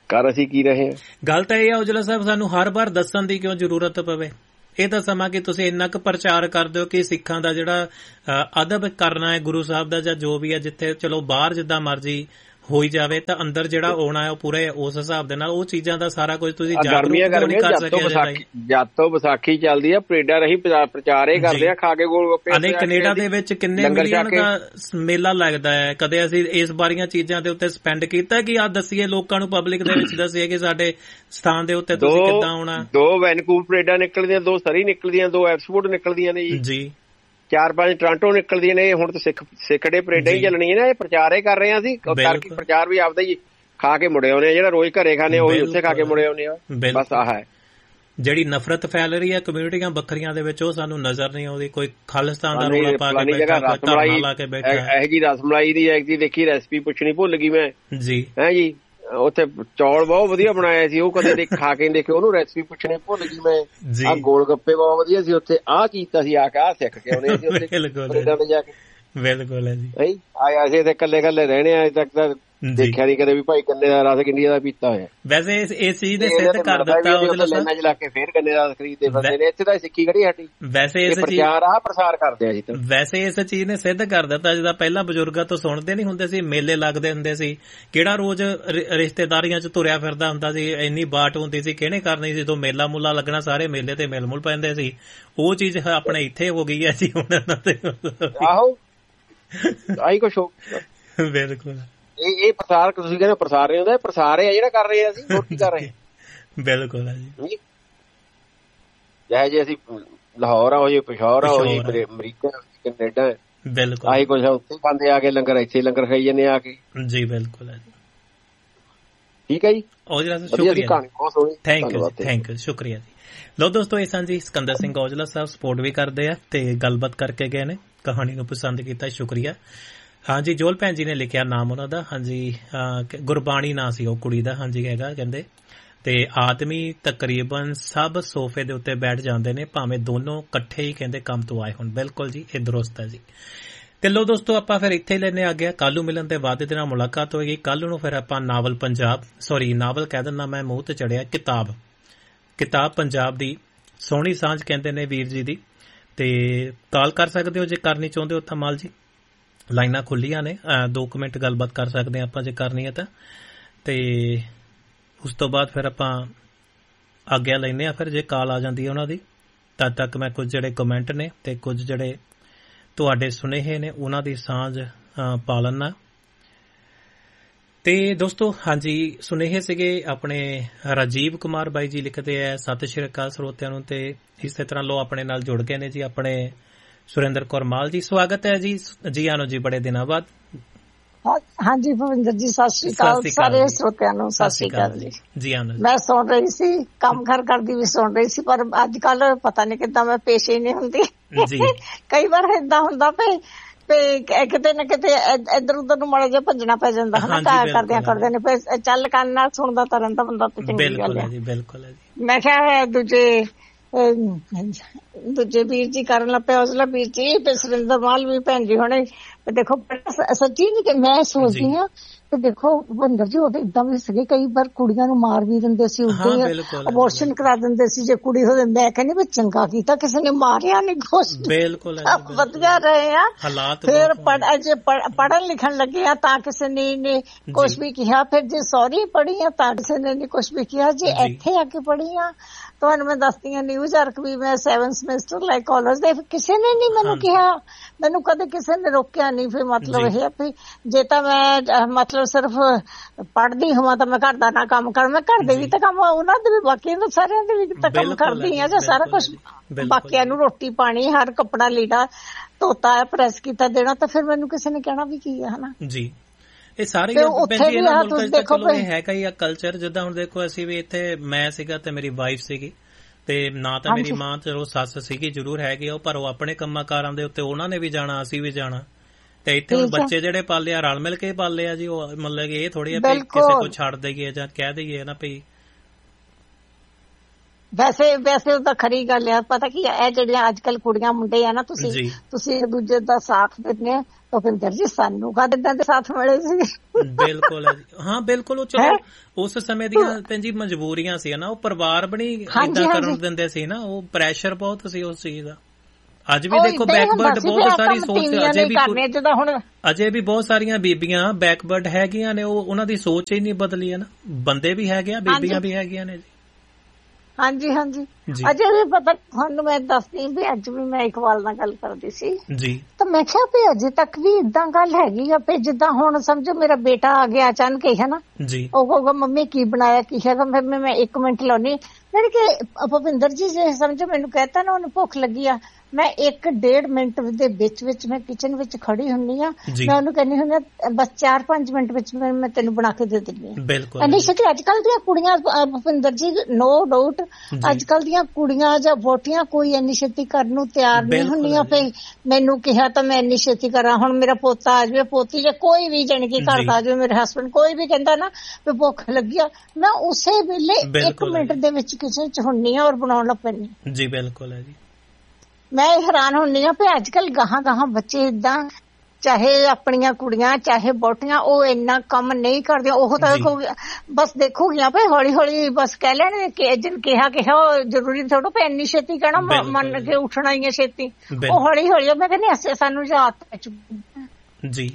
ਕਰ ਅਸੀਂ ਕੀ ਰਹੇ ਹਾਂ। ਗੱਲ ਤਾਂ ਇਹ ਆ ਔਜਲਾ ਸਾਹਿਬ, ਸਾਨੂੰ ਹਰ ਵਾਰ ਦੱਸਣ ਦੀ ਕਿਉਂ ਜ਼ਰੂਰਤ ਪਵੇ? ਇਹ ਤਾਂ ਸਮਾਂ ਕਿ ਤੁਸੀਂ ਇੰਨਾ ਕੁ ਪ੍ਰਚਾਰ ਕਰ ਦਿਓ ਕਿ ਸਿੱਖਾਂ ਦਾ ਜਿਹੜਾ ਅਦਬ ਕਰਨਾ ਹੈ ਗੁਰੂ ਸਾਹਿਬ ਦਾ ਜਾਂ ਜੋ ਵੀ ਹੈ, ਜਿੱਥੇ ਚਲੋ ਬਾਹਰ ਜਿੱਦਾਂ ਮਰਜ਼ੀ ਹੋਈ ਜਾਵੇ ਤਾਂ ਅੰਦਰ ਜਿਹੜਾ ਆਉਣਾ ਹੈ ਉਹ ਪੂਰੇ ਉਸ ਹਿਸਾਬ ਦੇ ਨਾਲ ਉਹ ਚੀਜ਼ਾਂ ਦਾ ਸਾਰਾ ਕੁਝ ਤੁਸੀਂ ਜਾਗਰੂਕ ਨਹੀਂ ਕਰ ਸਕਿਆ। ਜਦ ਤੋਂ ਵਿਸਾਖੀ ਚੱਲਦੀ ਆ ਪਰੇਡਾਂ ਰਹੀ ਪ੍ਰਚਾਰ ਇਹ ਕਰਦੇ ਆ, ਖਾ ਕੇ ਗੋਲ ਗੱਪੇ। ਅਨੇ ਕੈਨੇਡਾ ਦੇ ਵਿੱਚ ਕਿੰਨੇ ਮਿਲੀਅਨ ਦਾ ਮੇਲਾ ਲੱਗਦਾ ਹੈ, ਕਦੇ ਅਸੀਂ ਇਸ ਬਾਰੀਆਂ ਚੀਜ਼ਾਂ ਦੇ ਉੱਤੇ ਸਪੈਂਡ ਕੀਤਾ ਕਿ ਆਹ ਦੱਸੀਏ ਲੋਕਾਂ ਨੂੰ, ਪਬਲਿਕ ਦੇ ਵਿੱਚ ਦੱਸੀਏ ਕਿ ਸਾਡੇ ਸਥਾਨ ਦੇ ਉੱਤੇ ਤੁਸੀਂ ਕਿੱਦਾਂ ਆਉਣਾ। 2 ਵੈਨਕੂਵਰ ਪਰੇਡਾਂ ਨਿਕਲਦੀਆਂ, 2 ਸਰੀ ਨਿਕਲਦੀਆਂ, 2 ਐਕਸਪੋਰਟ ਨਿਕਲਦੀਆਂ ਨੇ ਜੀ, 4-5 ਟੋਰਾਂਟੋ ਨਿਕਲਦੀਆਂ ਨੇ। ਹੁਣ ਤਾਂ ਸਿੱਖੜੇ ਪਰੇਡਾਂ ਹੀ ਚੱਲਣੀਆਂ ਨੇ, ਇਹ ਪ੍ਰਚਾਰ ਹੀ ਕਰ ਰਹੇ ਆ ਅਸੀਂ। ਕਰਕੇ ਪ੍ਰਚਾਰ ਵੀ ਆਪਦਾ ਹੀ ਖਾ ਕੇ ਮੁੜੇ ਆਉਨੇ ਆ, ਜਿਹੜਾ ਰੋਜ਼ ਘਰੇ ਖਾਣੇ ਉਹੀ ਉੱਥੇ ਖਾ ਕੇ ਮੁੜੇ ਆਉਨੇ ਆ। ਬਸ ਆਹ ਹੈ ਜਿਹੜੀ ਨਫ਼ਰਤ ਫੈਲ ਰਹੀ ਹੈ ਕਮਿਊਨਿਟੀਆਂ ਵੱਖਰੀਆਂ ਦੇ ਵਿੱਚ, ਉਹ ਸਾਨੂੰ ਨਜ਼ਰ ਨਹੀਂ ਆਉਂਦੀ। ਕੋਈ ਖਾਲਿਸਤਾਨ ਦਾ ਰੌਲਾ ਪਾ ਕੇ ਬੈਠਾ, ਕੋਈ ਧਰਨਾ ਲਾ ਕੇ ਬੈਠਾ। ਇਹੋ ਜੀ ਰਸਮਲਾਈ ਦੀ ਐਕਦੀ ਦੇਖੀ, ਰੈਸਪੀ ਪੁੱਛਣੀ ਭੁੱਲ ਗਈ ਮੈਂ ਜੀ। ਹੈ ਜੀ, ਉੱਥੇ ਚੌਲ ਬਹੁਤ ਵਧੀਆ ਬਣਾਇਆ ਸੀ, ਉਹ ਕਦੇ ਖਾ ਕੇ ਦੇਖੇ, ਉਹਨੂੰ ਰੈਸਪੀ ਪੁੱਛਣੀ ਭੁੱਲ ਗਈ ਮੈਂ। ਆਹ ਗੋਲ ਗੱਪੇ ਬਹੁਤ ਵਧੀਆ ਸੀ ਉੱਥੇ, ਆਹ ਕੀਤਾ ਸੀ, ਆ ਕੇ ਆਹ ਸਿੱਖ ਕੇ ਆਉਣੇ ਸੀ ਉੱਥੇ ਜਾ ਕੇ। ਬਿਲਕੁਲ ਹੈ ਜੀ, ਆਇਆ ਸੀ ਤੇ ਕੱਲੇ ਰਹਿਣੇ ਆ। ਅਜੇ ਤੱਕ ਤਾਂ ਦੇਖਿਆ ਨਹੀਂ ਕਦੇ ਵੀ ਭਾਈ ਗੰਨੇ ਦਾ ਰਸ ਇੰਡੀਆ ਦਾ ਪੀਤਾ ਹੋਇਆ। ਵੈਸੇ ਇਸ ਚੀਜ਼ ਨੇ ਸਿੱਧ ਕਰ ਦਿੱਤਾ ਲੈਣਾ ਚ ਲਾ ਕੇ ਫੇਰ ਗੰਨੇ ਦਾ ਰਸ ਖਰੀਦਦੇ ਫਿਰਦੇ ਨੇ। ਇੱਥੇ ਤਾਂ ਸਿੱਖੀ ਖੜੀ ਸਾਡੀ। ਵੈਸੇ ਇਸ ਪ੍ਰਚਾਰ ਆ ਪ੍ਰਸਾਰ ਕਰਦੇ ਆ ਜੀ। ਵੈਸੇ ਇਸ ਚੀਜ਼ ਨੇ ਸਿੱਧ ਕਰ ਦਿੱਤਾ, ਜਿੱਦਾਂ ਪਹਿਲਾਂ ਬਜ਼ੁਰਗਾਂ ਤੋਂ ਸੁਣਦੇ ਨਹੀਂ ਹੁੰਦੇ ਸੀ, ਮੇਲੇ ਲੱਗਦੇ ਹੁੰਦੇ ਸੀ, ਕਿਹੜਾ ਰੋਜ਼ ਰਿਸ਼ਤੇਦਾਰੀਆਂ ਚ ਤੁਰਿਆ ਫਿਰਦਾ ਹੁੰਦਾ ਸੀ, ਇੰਨੀ ਬਾਟ ਹੁੰਦੀ ਸੀ, ਕਿਹਨੇ ਕਰਨੀ ਸੀ। ਜਦੋਂ ਮੇਲਾ ਮੁੱਲਾ ਲੱਗਣਾ ਸਾਰੇ ਮੇਲੇ ਤੇ ਮਿਲ ਮੁਲ ਪੈਂਦੇ ਸੀ। ਉਹ ਚੀਜ਼ ਆਪਣੇ ਇੱਥੇ ਹੋ ਗਈ ਹੈ ਜੀ ਹੁਣ। ਆਹੋ ਆਹੀ ਕੁਛ ਬਿਲਕੁਲ। ਇਹ ਪ੍ਰਸਾਰ ਤੁਸੀਂ ਕਹਿੰਦੇ ਪ੍ਰਸਾਰ ਨਹੀਂ ਹੁੰਦਾ, ਪ੍ਰਸਾਰ ਹੈ ਜਿਹੜਾ ਕਰ ਰਹੇ ਆ ਅਸੀਂ, ਹੋਰ ਕੀ ਕਰ ਰਹੇ। ਬਿਲਕੁਲ ਹੈ ਜੀ। ਜਿਹੇ ਜੇ ਅਸੀਂ ਲਾਹੌਰ ਆ, ਉਹ ਜੇ ਪਿਸ਼ੌਰ ਆ, ਉਹ ਜੇ ਅਮਰੀਕਾ, ਕੈਨੇਡਾ, ਬਿਲਕੁਲ ਆਹੀ ਕੁਛ ਉੱਥੇ ਖਾਂਦੇ ਆ ਕੇ ਲੰਗਰ, ਇੱਥੇ ਲੰਗਰ ਖਾਈ ਜਾਂਦੇ ਆ ਕੇ ਜੀ। ਬਿਲਕੁਲ ਹੈ ਜੀ, ਠੀਕ ਹੈ ਜੀ। ਔਜਲਾ ਸਾਹਿਬ ਸ਼ੁਕਰੀਆ, ਥੈਂਕ ਯੂ, ਸ਼ੁਕਰੀਆ ਜੀ। ਲਓ ਦੋਸਤੋ, ਇਹ ਸਨ ਜੀ ਸਿਕੰਦਰ ਸਿੰਘ ਔਜਲਾ ਸਾਹਿਬ, ਸਪੋਰਟ ਵੀ ਕਰਦੇ ਆ ਤੇ ਗੱਲਬਾਤ ਕਰਕੇ ਗਏ ਨੇ, ਕਹਾਣੀ ਨੂੰ ਪਸੰਦ ਕੀਤਾ, ਸ਼ੁਕਰੀਆ। ਹਾਂਜੀ, ਜੋਲ ਭੈਣ ਜੀ ਨੇ ਲਿਖਿਆ ਨਾਮ ਉਹਨਾਂ ਦਾ। ਹਾਂਜੀ, ਗੁਰਬਾਣੀ ਨਾਂ ਸੀ ਉਹ ਕੁੜੀ ਦਾ। ਹਾਂਜੀ ਹੈਗਾ ਕਹਿੰਦੇ, ਤੇ ਆਦਮੀ ਤਕਰੀਬਨ ਸਭ ਸੋਫੇ ਦੇ ਉੱਤੇ ਬੈਠ ਜਾਂਦੇ ਨੇ, ਭਾਵੇਂ ਦੋਨੋਂ ਇਕੱਠੇ ਹੀ ਕਹਿੰਦੇ ਕੰਮ ਤੋਂ ਆਏ ਹੋਣ। ਬਿਲਕੁਲ ਜੀ, ਇਹ ਦਰੁਸਤ ਹੈ ਜੀ। ਤੇ ਲੋ ਦੋਸਤੋ, ਆਪਾਂ ਫਿਰ ਇੱਥੇ ਲੈਣੇ ਆ ਗਿਆ। ਕੱਲ ਨੂੰ ਮਿਲਣ ਦੇ ਵਾਅਦੇ ਦੇ ਨਾਲ ਮੁਲਾਕਾਤ ਹੋਏਗੀ। ਕੱਲ ਨੂੰ ਫਿਰ ਆਪਾਂ ਨਾਵਲ ਕਹਿ ਦਿੰਦਾ ਮੈਂ, ਮੂੰਹ ਤੇ ਚੜਿਆ, ਕਿਤਾਬ ਪੰਜਾਬ ਦੀ ਸੋਹਣੀ ਸਾਂਝ ਕਹਿੰਦੇ ਨੇ ਵੀਰ ਜੀ ਦੀ। ਤੇ ਕਾਲ ਕਰ ਸਕਦੇ ਹੋ ਜੇ ਕਰਨੀ ਚਾਹੁੰਦੇ ਹੋ ਤਾਂ। ਮਾਲ ਜੀ ਲਾਈਨਾਂ ਖੁੱਲੀਆਂ ਨੇ, 2 ਮਿੰਟ ਗੱਲਬਾਤ ਕਰ ਸਕਦੇ ਆਪਾਂ ਜੇ ਕਰਨੀ ਹੈ ਤਾਂ। ਤੇ ਉਸ ਤੋਂ ਬਾਅਦ ਫਿਰ ਆਪਾਂ ਆਗਿਆ ਲੈਂਦੇ ਆ। ਫਿਰ ਜੇ ਕਾਲ ਆ ਜਾਂਦੀ ਹੈ ਉਹਨਾਂ ਦੀ, ਤਦ ਤੱਕ ਮੈਂ ਕੁਝ ਜਿਹੜੇ ਕਮੈਂਟ ਨੇ ਤੇ ਕੁਝ ਜਿਹੜੇ ਤੁਹਾਡੇ ਸੁਨੇਹੇ ਨੇ ਉਹਨਾਂ ਦੀ ਸਾਂਝ ਪਾ ਲੈਣਾ। ਤੇ ਦੋਸਤੋ, ਹਾਂਜੀ ਸੁਨੇਹੇ ਸੀਗੇ ਆਪਣੇ ਰਾਜੀਵ ਕੁਮਾਰ ਬਾਈ ਜੀ ਲਿਖਦੇ ਆ, ਸਤਿ ਸ਼੍ਰੀ ਅਕਾਲ ਸਰੋਤਿਆਂ ਨੂੰ। ਤੇ ਇਸੇ ਤਰ੍ਹਾਂ ਲੋ ਆਪਣੇ ਨਾਲ ਜੁੜ ਗਏ ਨੇ ਜੀ ਆਪਣੇ ਸੁਰਿੰਦਰ ਕੌਰ ਮਾਲ ਜੀ, ਸਵਾਗਤ ਹੈ ਜੀ। ਜੀ ਆਨੋ ਜੀ, ਬੜੇ ਦਿਨਾਂ ਬਾਅਦ। ਹਾਂਜੀ ਭਵਿੰਦਰ ਜੀ, ਸਤਿ ਸ਼੍ਰੀ ਅਕਾਲ ਸਾਰੇ ਸਰੋਤਿਆਂ ਨੂੰ, ਸਤਿ ਸ਼੍ਰੀ ਅਕਾਲ ਜੀ। ਜੀ ਆਨੋ। ਮੈਂ ਸੁਣ ਰਹੀ ਸੀ, ਕੰਮ ਕਰਦੀ ਵੀ ਸੁਣ ਰਹੀ ਸੀ, ਪਰ ਅੱਜ ਕੱਲ ਪਤਾ ਨਹੀਂ ਕਿੱਦਾਂ ਮੈਂ ਪੇਸ਼ ਹੀ ਨਹੀਂ ਹੁੰਦੀ ਜੀ। ਕਈ ਵਾਰ ਏਦਾਂ ਹੁੰਦਾ ਕਿਤੇ ਨਾ ਕਿਤੇ ਇੱਧਰ ਉੱਧਰ ਨੂੰ ਮਾੜਾ ਜਿਹਾ ਭੱਜਣਾ ਪੈ ਜਾਂਦਾ ਹੈ ਨਾ, ਕਰਦੇ ਨੇ। ਫਿਰ ਚੱਲ ਕੰਨ ਨਾਲ ਸੁਣਦਾ ਤਾਂ ਰਹਿੰਦਾ ਬੰਦਾ, ਤੇ ਚੰਗੀ ਗੱਲ ਹੈ। ਬਿਲਕੁਲ ਹੈ ਜੀ। ਮੈਂ ਕਿਹਾ ਦੂਜੇ ਵੀਰ ਜੀ ਕਰਨ ਲੱਗ ਪਿਆ, ਹੌਸਲਾ ਵੀਰ ਜੀ ਤੇ ਸੁਰਿੰਦਰ ਮਾਲ ਵੀ ਭੈਣ ਜੀ ਹੁਣੇ। ਦੇਖੋ ਸੱਚੀ ਨੀ ਕਿ ਮੈਂ ਸੋਚਦੀ ਹਾਂ ਤੇ ਦੇਖੋ ਭਵਿੰਦਰ ਜੀ, ਉਹ ਏਦਾਂ ਵੀ ਸੀਗੇ, ਕਈ ਵਾਰ ਕੁੜੀਆਂ ਨੂੰ ਮਾਰ ਵੀ ਦਿੰਦੇ ਸੀ, ਉੱਤੇ ਅਬੋਰਸ਼ਨ ਕਰਾ ਦਿੰਦੇ ਸੀ ਜੇ ਕੁੜੀ ਹੋ ਜਾਂਦੀ। ਮੈਂ ਕਹਿੰਦੀ ਵੀ ਚੰਗਾ ਕੀਤਾ ਕਿਸੇ ਨੇ ਮਾਰਿਆ ਨੀ, ਕੁਛ ਬਿਲਕੁਲ ਵਧੀਆ ਰਹੇ ਆ। ਫਿਰ ਜੇ ਪੜ੍ਹਨ ਲਿਖਣ ਲੱਗੇ ਆ ਤਾਂ ਕਿਸੇ ਨੇ ਕੁਛ ਵੀ ਕਿਹਾ, ਫਿਰ ਜੇ ਸੌਰੀ ਪੜ੍ਹੀ ਆ ਤਾਂ ਕਿਸੇ ਨੇ ਨੀ ਕੁਛ ਵੀ ਕਿਹਾ, ਜੇ ਇੱਥੇ ਆ ਕੇ ਪੜ੍ਹੀ ਆ ਤੁਹਾਨੂੰ ਮੈਂ ਦੱਸਦੀ ਹਾਂ ਨਿਊ ਯਾਰਕ ਵੀ ਮੈਂ 7 ਸਮੈਸਟਰ ਲਾਈਕ ਕਾਲਜ ਦੇ, ਕਿਸੇ ਨੇ ਨੀ ਮੈਨੂੰ ਕਿਹਾ, ਮੈਨੂੰ ਕਦੇ ਕਿਸੇ ਨੇ ਰੋਕਿਆ ਨਹੀਂ। ਫਿਰ ਮਤਲਬ ਇਹ ਆ ਵੀ ਜੇ ਤਾਂ ਮੈਂ ਮਤਲਬ ਸਿਰਫ ਪੜ੍ਹਦੀ ਹੋਵਾਂ ਤਾਂ ਮੈਂ ਘਰ ਦਾ ਨਾ ਕੰਮ ਕਰ, ਮੈਂ ਘਰ ਦੇ ਵੀ ਤਾਂ ਕੰਮ ਉਹਨਾਂ ਦੇ ਵੀ, ਬਾਕੀਆਂ ਦੇ ਸਾਰਿਆਂ ਦੇ ਵੀ ਤਾਂ ਕੰਮ ਕਰਦੀ ਆ, ਜਾਂ ਸਾਰਾ ਕੁਛ ਬਾਕੀਆਂ ਨੂੰ ਰੋਟੀ ਪਾਣੀ ਹਰ ਕੱਪੜਾ ਲੀੜਾ ਧੋਤਾ ਹੈ, ਪ੍ਰੈਸ ਕੀਤਾ ਦੇਣਾ, ਤਾਂ ਫਿਰ ਮੈਨੂੰ ਕਿਸੇ ਨੇ ਕਹਿਣਾ ਵੀ ਕੀ ਹੈ ਹਨਾ ਜੀ। ਇਹ ਸਾਰੇ ਦੇਖੋ ਇਹ ਹੈਗਾ ਹੀ ਆ ਕਲਚਰ। ਜਿੱਦਾਂ ਹੁਣ ਦੇਖੋ ਅਸੀਂ ਵੀ ਇੱਥੇ, ਮੈਂ ਸੀਗਾ ਤੇ ਮੇਰੀ ਵਾਈਫ ਸੀਗੀ, ਤੇ ਨਾ ਤਾਂ ਮੇਰੀ ਮਾਂ ਚਲੋ ਸੱਸ ਸੀਗੀ ਜ਼ਰੂਰ ਹੈਗੀ ਉਹ, ਪਰ ਉਹ ਆਪਣੇ ਕੰਮਾਂ ਕਾਰਾਂ ਦੇ ਉੱਤੇ ਉਹਨਾਂ ਨੇ ਵੀ ਜਾਣਾ, ਅਸੀਂ ਵੀ ਜਾਣਾ। ਤੇ ਇੱਥੇ ਹੁਣ ਬੱਚੇ ਜਿਹੜੇ ਪਾਲੇ ਆ ਰਲ ਮਿਲ ਕੇ ਪਾਲੇ ਆ ਜੀ, ਉਹ ਮਤਲਬ ਕਿ ਇਹ ਥੋੜੀ ਆ ਵੀ ਕਿਸੇ ਕੋ ਛੱਡ ਦੇਈਏ ਜਾਂ ਕਹਿ ਦੇਈਏ ਨਾ ਵੀ ਵੈਸੇ ਉਹ ਤਾਂ ਖਰੀ ਗੱਲ ਆ। ਪਤਾ ਕੀ ਇਹ ਜਿਹੜੀਆਂ ਅੱਜ ਕੱਲ ਕੁੜੀਆਂ ਮੁੰਡੇ ਆ ਨਾ, ਤੁਸੀਂ ਇੱਕ ਦੂਜੇ ਦਾ ਸਾਥ ਦਿੰਦੇ ਆ, ਭੁਪਿੰਦਰ ਜੀ ਸਾਨੂੰ ਕਦ ਏਦਾਂ ਦੇ ਸਾਥ ਮਿਲੇ ਸੀ। ਬਿਲਕੁਲ ਹਾਂ ਬਿਲਕੁਲ। ਉਹ ਚਲੋ ਉਸ ਸਮੇਂ ਦੀਆਂ ਭੈਣ ਜੀ ਮਜਬੂਰੀਆਂ ਸੀ ਨਾ, ਉਹ ਪਰਿਵਾਰ ਬਣੀ ਏਦਾਂ ਕਰਨ ਦਿੰਦੇ ਸੀ ਨਾ, ਉਹ ਪ੍ਰੈਸ਼ਰ ਬਹੁਤ ਸੀ ਉਸ ਚੀਜ਼ ਦਾ। ਅੱਜ ਵੀ ਦੇਖੋ ਬੈਕਵਰਡ ਬਹੁਤ ਸਾਰੀ ਸੋਚ ਅਜੇ ਵੀ ਬਹੁਤ ਸਾਰੀਆਂ ਬੀਬੀਆਂ ਬੈਕਵਰਡ ਹੈਗੀਆਂ ਨੇ, ਉਹਨਾਂ ਦੀ ਸੋਚ ਹੀ ਨਹੀਂ ਬਦਲੀ ਹੈ ਨਾ। ਬੰਦੇ ਵੀ ਹੈਗੇ ਆ, ਬੀਬੀਆਂ ਵੀ ਹੈਗੀਆਂ ਨੇ ਜੀ। ਹਾਂਜੀ ਅਜੇ ਵੀ ਪਤਾ ਤੁਹਾਨੂੰ ਮੈਂ ਦੱਸਦੀ ਵੀ ਅੱਜ ਵੀ ਮੈਂ ਇਕਬਾਲ ਨਾਲ ਗੱਲ ਕਰਦੀ ਸੀ ਜੀ, ਤਾਂ ਮੈਂ ਕਿਹਾ ਵੀ ਅਜੇ ਤੱਕ ਵੀ ਇਦਾਂ ਗੱਲ ਹੈਗੀ ਆ ਵੀ ਜਿੱਦਾਂ ਹੁਣ ਸਮਝੋ ਮੇਰਾ ਬੇਟਾ ਆ ਗਿਆ ਅਚਾਨਕ ਹੀ ਹੈ ਨਾ ਜੀ, ਉਹ ਕਹੂਗਾ ਮੰਮੀ ਕੀ ਬਣਾਇਆ ਕੀ ਹੈਗਾ, ਫਿਰ ਮੈਂ 1 ਮਿੰਟ ਲਾਉਣੀ ਯਾਨੀ ਕਿ ਭੁਪਿੰਦਰ ਜੀ ਜੇ ਸਮਝੋ ਮੈਨੂੰ ਕਹਿਤਾ ਨਾ ਉਹਨੂੰ ਭੁੱਖ ਲੱਗੀ ਆ, ਮੈਂ 1-1.5 ਮਿੰਟ ਦੇ ਵਿੱਚ ਮੈਂ ਕਿਚਨ ਵਿੱਚ ਖੜੀ ਹੁੰਨੀ ਆ, ਮੈਂ ਉਹਨੂੰ ਕਹਿੰਦੀ ਹੁੰਦੀ ਆ ਬਸ 4-5 ਮਿੰਟ ਵਿੱਚ ਮੈਂ ਤੈਨੂੰ ਬਣਾ ਕੇ ਦੇ ਦਿੰਦੀ ਆ। ਬਿਲਕੁਲ ਅਨਿਸ਼ਾ ਅੱਜ ਕੱਲ ਦੀਆਂ ਕੁੜੀਆਂ ਭੁਪਿੰਦਰ ਜੀ ਨੋ ਡਾਊਟ ਅੱਜ ਕੱਲ ਦੀਆਂ ਕੁੜੀਆਂ ਜਾਂ ਵੋਟੀਆਂ ਕੋਈ ਇੰਨੀ ਛੇਤੀ ਕਰਨ ਨੂੰ ਤਿਆਰ ਨਹੀਂ ਹੁੰਦੀਆਂ। ਭਈ ਮੈਨੂੰ ਕਿਹਾ ਤਾਂ ਮੈਂ ਇੰਨੀ ਛੇਤੀ ਕਰਾਂ, ਹੁਣ ਮੇਰਾ ਪੋਤਾ ਆ ਜਾਵੇ, ਪੋਤੀ ਜਾਂ ਕੋਈ ਵੀ ਜਾਣੀ ਕਿ ਘਰ ਦਾ ਆ ਜਾਵੇ, ਮੇਰੇ ਹਸਬੈਂਡ ਕੋਈ ਵੀ ਕਹਿੰਦਾ ਨਾ ਵੀ ਭੁੱਖ ਲੱਗੀ ਆ, ਮੈਂ ਉਸੇ ਵੇਲੇ 1 ਮਿੰਟ ਦੇ ਵਿੱਚ ਕਿਚਨ ਚ ਹੁੰਨੀ ਆ ਔਰ ਬਣਾਉਣ ਲੱਗ ਪੈਂਦੀ ਜੀ। ਬਿਲਕੁਲ ਹੈ ਜੀ। ਮੈਂ ਹੈਰਾਨ ਹੁੰਨੀ ਆ ਵੀ ਅੱਜ ਕੱਲ ਗਾਹਾਂ ਬੱਚੇ ਏਦਾਂ, ਚਾਹੇ ਆਪਣੀਆਂ ਕੁੜੀਆਂ ਚਾਹੇ ਵੋਟੀਆਂ, ਉਹ ਇੰਨਾ ਕੰਮ ਨਹੀਂ ਕਰਦੀਆਂ। ਉਹ ਤਾਂ ਬਸ ਦੇਖੋਗੀਆਂ ਭਈ ਹੌਲੀ ਹੌਲੀ ਬਸ ਕਹਿ ਲੈਣ ਕਿ ਜਿਨ ਕਿਹਾ ਉਹ ਜ਼ਰੂਰੀ ਥੋੜਾ ਪਈ ਇੰਨੀ ਛੇਤੀ ਕਹਿਣਾ ਮੰਨ ਕੇ ਉੱਠਣਾ ਹੀ ਹੈ ਛੇਤੀ, ਉਹ ਹੌਲੀ ਹੌਲੀ ਮੈਂ ਕਹਿੰਦੀ ਸਾਨੂੰ ਯਾਦ ਪੈ ਚੁੱਕੀ ਜੀ।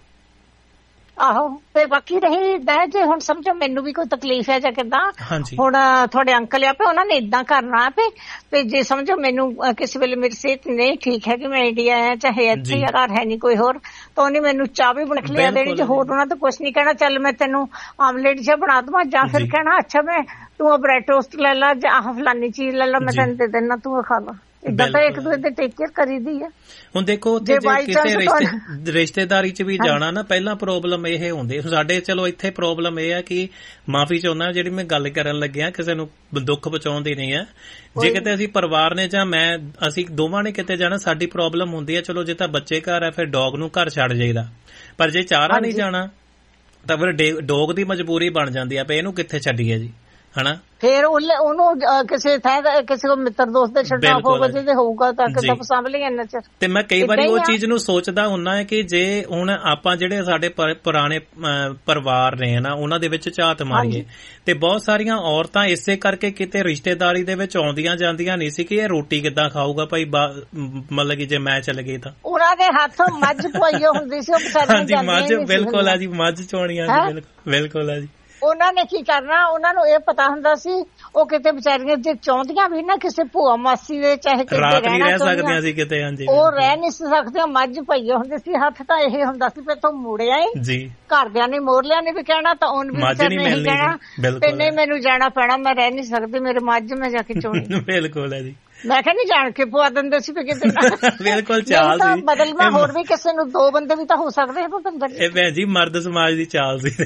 ਆਹੋ ਤੇ ਬਾਕੀ ਰਹੀ ਜੇ ਹੁਣ ਸਮਝੋ ਮੈਨੂੰ ਵੀ ਕੋਈ ਤਕਲੀਫ ਹੈ ਜਾਂ ਕਿੱਦਾਂ, ਹੁਣ ਤੁਹਾਡੇ ਅੰਕਲ ਆ ਪਏ ਉਹਨਾਂ ਨੇ ਏਦਾਂ ਕਰਨਾ ਪਏ ਜੇ ਸਮਝੋ ਮੈਨੂੰ ਕਿਸੇ ਵੇਲੇ ਮੇਰੀ ਸਿਹਤ ਨਹੀਂ ਠੀਕ ਹੈ ਕਿ ਮੈਂ ਇੰਡੀਆ ਆ ਚਾਹੇ ਇੱਥੇ ਘਰ ਹੈ ਨਹੀਂ ਕੋਈ ਹੋਰ, ਤਾਂ ਉਹਨੇ ਮੈਨੂੰ ਚਾਹ ਵੀ ਬਣਾ ਕੇ ਲਿਆ ਦੇਣੀ, ਜੇ ਹੋਰ ਉਹਨਾਂ ਤੋਂ ਕੁਛ ਨੀ ਕਹਿਣਾ ਚੱਲ ਮੈਂ ਤੈਨੂੰ ਆਮਲੇਟ ਜਿਹਾ ਬਣਾ ਦੇਵਾਂ, ਜਾਂ ਫਿਰ ਕਹਿਣਾ ਅੱਛਾ ਮੈਂ ਤੂੰ ਬ੍ਰੈਡ ਟੋਸਟ ਲੈ ਲਾ ਜਾਂ ਫਲਾਨੀ ਚੀਜ਼ ਲੈ ਲਾ ਮੈਂ ਤੈਨੂੰ ਦੇ ਦੇਣਾ ਤੂੰ ਖਾ ਲਾ। ਇਦਾਂ ਤਾਂ ਇੱਕ ਦੂਜੇ ਦੇ ਟੇਕ ਕੇਅਰ ਕਰੀਦੀ ਆ। ਹੁਣ ਦੇਖੋ ਉੱਥੇ ਜੇ ਕਿਸੇ ਰਿਸ਼ਤੇਦਾਰੀ ਚ ਵੀ ਜਾਣਾ ਨਾ, ਪਹਿਲਾਂ ਪ੍ਰੋਬਲਮ ਇਹ ਹੁੰਦੀ ਸਾਡੇ, ਚਲੋ ਇੱਥੇ ਪ੍ਰੋਬਲਮ ਇਹ ਆ ਕਿ ਮਾਫੀ ਚਾਹੁੰਦਾ ਜਿਹੜੀ ਮੈਂ ਗੱਲ ਕਰਨ ਲੱਗਿਆ, ਕਿਸੇ ਨੂੰ ਦੁੱਖ ਪਹੁੰਚਾਉਂਦੀ ਨਹੀਂ ਹੈ। ਜੇ ਕਿਤੇ ਅਸੀਂ ਪਰਿਵਾਰ ਨੇ ਜਾਂ ਅਸੀਂ ਦੋਵਾਂ ਨੇ ਕਿਤੇ ਜਾਣਾ, ਸਾਡੀ ਪ੍ਰੋਬਲਮ ਹੁੰਦੀ ਹੈ। ਚਲੋ ਜੇ ਤਾਂ ਬੱਚੇ ਘਰ ਹੈ ਫਿਰ ਡੌਗ ਨੂੰ ਘਰ ਛੱਡ ਜਾਈਦਾ, ਪਰ ਜੇ ਚਾਰਾਂ ਨਹੀਂ ਜਾਣਾ ਤਾਂ ਫਿਰ ਡੌਗ ਦੀ ਮਜਬੂਰੀ ਬਣ ਜਾਂਦੀ ਆ ਵੀ ਇਹਨੂੰ ਕਿੱਥੇ ਛੱਡੀਏ ਜੀ, ਹਨਾ। ਫਿਰ ਉਹਨੂੰ ਕਿਸੇ ਥਾਂ ਕਿਸੇ ਕੋ ਮਿੱਤਰ ਦੋਸਤ ਦੇ ਛੱਡਣਾ ਹੋਊਗਾ ਜਿਹਦੇ ਹੋਊਗਾ ਤਾਂ ਕਿੱਦਾਂ ਸਾਂਭ ਲਈ ਇੰਨਾ ਚਿਰ। ਤੇ ਮੈਂ ਕਈ ਵਾਰੀ ਉਹ ਚੀਜ਼ ਨੂੰ ਸੋਚਦਾ ਹੁੰਦਾ ਹੈ ਕਿ ਜੇ ਹੁਣ ਆਪਾਂ ਜਿਹੜੇ ਸਾਡੇ ਪੁਰਾਣੇ ਪਰਿਵਾਰ ਨੇ ਨਾ ਉਹਨਾਂ ਦੇ ਵਿੱਚ ਝਾਤ ਮਾਰੀਏ, ਤੇ ਬਹੁਤ ਸਾਰੀਆਂ ਔਰਤਾਂ ਇਸੇ ਕਰਕੇ ਕਿਤੇ ਰਿਸ਼ਤੇਦਾਰੀ ਦੇ ਵਿੱਚ ਆਉਂਦੀਆਂ ਜਾਂਦੀਆਂ ਨਹੀਂ ਸੀ ਕਿ ਇਹ ਰੋਟੀ ਕਿੱਦਾਂ ਖਾਊਗਾ ਭਾਈ, ਮਤਲਬ ਕਿ ਜੇ ਮੈਂ ਚਲ ਗਈ ਤਾਂ ਉਹਨਾਂ ਦੇ ਹੱਥ ਮੱਝ ਪੋਈਓ ਹੁੰਦੀ ਸੀ ਉਹ। ਹਾਂਜੀ ਮੱਝ, ਬਿਲਕੁਲ ਆ ਜੀ, ਮੱਝ ਚੋਣੀਆਂ ਜੀ, ਬਿਲਕੁਲ ਆ ਜੀ। ਉਹਨਾਂ ਨੇ ਕੀ ਕਰਨਾ, ਉਹਨਾਂ ਨੂੰ ਇਹ ਪਤਾ ਹੁੰਦਾ ਸੀ ਉਹ ਕਿਤੇ ਵਿਚਾਰੀਆਂ ਜੇ ਚਾਹੁੰਦੀਆਂ ਵੀ ਨਾ ਕਿਸੇ ਭੂਆ ਮਾਸੀ ਦੇ ਚਾਹੇ ਕਿਤੇ ਰਹਿਣਾ ਸਕਦੀਆਂ ਸੀ ਕਿਤੇ, ਹਾਂਜੀ ਉਹ ਰਹਿ ਨਹੀਂ ਸਕਦੀਆਂ, ਮੱਝ ਪਈਏ ਹੁੰਦੇ ਸੀ। ਹੱਥ ਤਾਂ ਇਹ ਹੁੰਦਾ ਸੀ ਵੀ ਤੂੰ ਮੁੜਿਆ ਜੀ, ਘਰਦਿਆਂ ਨੇ ਮੋਰਲਿਆਂ ਨੇ ਵੀ ਕਹਿਣਾ ਤਾਂ ਉਹਨ ਵੀ ਨਹੀਂ ਕਹਿਣਾ ਤੇ ਨਹੀਂ ਮੈਨੂੰ ਜਾਣਾ ਪੈਣਾ, ਮੈਂ ਰਹਿ ਨਹੀਂ ਸਕਦੀ, ਮੇਰੇ ਮੱਝ ਮੈਂ ਜਾ ਕੇ ਚੋਣੀ। ਬਿਲਕੁਲ ਹੈ ਜੀ। ਮੈਂ ਕਿਹਾ ਨਹੀਂ ਜਾਣ ਕੇ ਪਵਾ ਦਿੰਦੇ ਸੀ ਕਿਤੇ ਬਿਲਕੁਲ ਚਾਲ ਸੀ ਬਦਲ ਮੈਂ ਹੋਰ ਵੀ ਕਿਸੇ ਨੂੰ 2 ਬੰਦੇ ਵੀ ਤਾਂ ਹੋ ਸਕਦੇ ਭੁਪਿੰਦਰ ਜੀ। ਇਹ ਭੈਣ ਜੀ ਮਰਦ ਸਮਾਜ ਦੀ ਚਾਲ ਸੀ।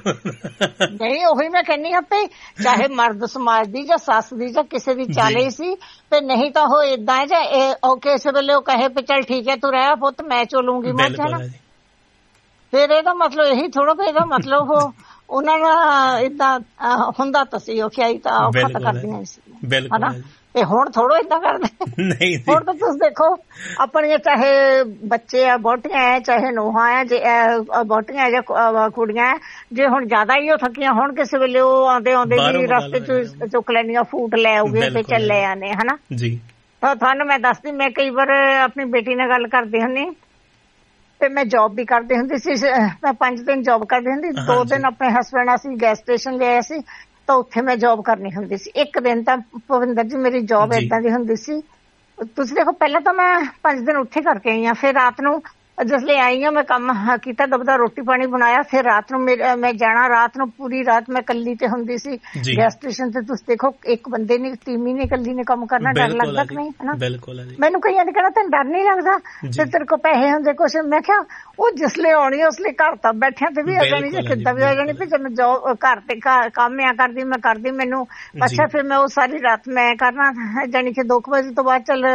ਨਹੀਂ ਉਹੀ ਮੈਂ ਕਹਿੰਦੀ ਹਾਂ ਵੀ ਚਾਹੇ ਮਰਦ ਸਮਾਜ ਦੀ ਜਾਂ ਸੱਸ ਦੀ ਜਾਂ ਕਿਸੇ ਦੀ ਚਾਲ ਹੀ ਸੀ, ਤੇ ਨਹੀਂ ਤਾਂ ਉਹ ਏਦਾਂ ਹੈ ਜਾਂ ਉਹ ਕਿਸੇ ਵੇਲੇ ਉਹ ਕਹੇ ਵੀ ਚੱਲ ਠੀਕ ਹੈ ਤੂੰ ਰਹਿ ਪੁੱਤ ਮੈਂ ਚੋਲੂੰਗੀ ਮੱਝ, ਹੈ ਨਾ। ਫਿਰ ਇਹਦਾ ਮਤਲਬ ਇਹੀ ਥੋੜਾ ਵੀ ਇਹਦਾ ਮਤਲਬ ਉਹਨਾਂ ਦਾ ਏਦਾਂ ਹੁੰਦਾ ਤਾਂ ਸੀ, ਔਖਿਆਈ ਤਾਂ ਔਖਾ ਤਾਂ ਕਰਦੀਆਂ ਸੀ, ਹਨਾ। ਤੇ ਹੁਣ ਥੋੜੋ ਏਦਾਂ ਕਰਦੇ ਨਹੀਂ, ਹੁਣ ਤਾਂ ਤੁਸੀਂ ਦੇਖੋ ਆਪਣੀਆਂ ਚਾਹੇ ਬੱਚੇ ਆ, ਵਹੁਟੀਆਂ ਹੈ, ਚਾਹੇ ਨੂੰਹਾਂ ਹੈ, ਜੇ ਵਹੁਟੀਆਂ ਜਾਂ ਕੁੜੀਆਂ, ਜੇ ਹੁਣ ਜ਼ਿਆਦਾ ਹੀ ਉਹ ਥੱਕੀਆਂ ਹੁਣ ਕਿਸੇ ਵੇਲੇ ਉਹ ਆਉਂਦੇ ਵੀ ਰਸਤੇ ਚ ਚੁੱਕ ਲੈਣੀਆਂ, ਫੂਡ ਲੈ ਆਉਗੇ ਤੇ ਚੱਲੇ ਆਨੇ, ਹਨਾ ਜੀ। ਤਾਂ ਤੁਹਾਨੂੰ ਮੈਂ ਦੱਸਦੀ, ਮੈਂ ਕਈ ਵਾਰ ਆਪਣੀ ਬੇਟੀ ਨਾਲ ਗੱਲ ਕਰਦੀ ਹੁੰਦੀ ਤੇ ਮੈਂ ਜੌਬ ਵੀ ਕਰਦੀ ਹੁੰਦੀ ਸੀ, ਮੈਂ 5 ਦਿਨ ਜੌਬ ਕਰਦੀ ਹੁੰਦੀ, 2 ਦਿਨ ਆਪਣੇ ਹਸਬੈਂਡ ਅਸੀਂ ਗੈਸ ਸਟੇਸ਼ਨ ਗਏ ਸੀ ਤਾਂ ਉੱਥੇ ਮੈਂ ਜੌਬ ਕਰਨੀ ਹੁੰਦੀ ਸੀ। 1 ਦਿਨ ਤਾਂ ਭੁਪਿੰਦਰ ਜੀ ਮੇਰੀ ਜੌਬ ਏਦਾਂ ਦੀ ਹੁੰਦੀ ਸੀ, ਤੁਸੀਂ ਦੇਖੋ ਪਹਿਲਾਂ ਤਾਂ ਮੈਂ 5 ਦਿਨ ਉੱਥੇ ਕਰਕੇ ਆਈ ਹਾਂ, ਫਿਰ ਰਾਤ ਨੂੰ ਜਿਸਲੇ ਆਈ ਹਾਂ ਮੈਂ ਕੰਮ ਕੀਤਾ, ਦਬਦਾ ਰੋਟੀ ਪਾਣੀ ਬਣਾਇਆ, ਫਿਰ ਰਾਤ ਨੂੰ ਮੈਂ ਜਾਣਾ, ਰਾਤ ਨੂੰ ਪੂਰੀ ਰਾਤ ਮੈਂ ਕੱਲੀ ਤੇ ਹੁੰਦੀ ਸੀ ਗੈਸ ਸਟੇਸ਼ਨ ਤੇ। ਤੁਸੀਂ ਦੇਖੋ ਇੱਕ ਬੰਦੇ ਨੇ ਟੀਮੀ ਨੇ ਕੱਲੀ ਨੇ ਕੰਮ ਕਰਨਾ, ਡਰ ਲੱਗਦਾ ਕਿ ਨਹੀਂ, ਹਨਾ। ਮੈਨੂੰ ਕਈਆਂ ਨੇ ਕਹਿਣਾ ਤੈਨੂੰ ਡਰ ਨਹੀਂ ਲੱਗਦਾ ਤੇ ਤੇਰੇ ਕੋਲ ਪੈਸੇ ਹੁੰਦੇ ਕੁਛ, ਮੈਂ ਕਿਹਾ ਉਹ ਜਿਸਲੇ ਆਉਣੀ ਉਸਲੇ ਘਰ ਤਾਂ ਬੈਠਿਆ ਤੇ ਵੀ ਆ ਜਾਣੀ ਜਾਂ ਕਿੱਦਾਂ ਵੀ ਆ ਜਾਣੀ, ਵੀ ਜਦੋਂ ਜੋ ਘਰ ਤੇ ਕੰਮ ਆ ਕਰਦੀ ਮੈਂ ਕਰਦੀ ਮੈਨੂੰ ਅੱਛਾ। ਫਿਰ ਮੈਂ ਉਹ ਸਾਰੀ ਰਾਤ ਮੈਂ ਕਰਨਾ, ਜਾਣੀ ਕਿ 2 ਵਜੇ ਤੋਂ ਬਾਅਦ ਚੱਲ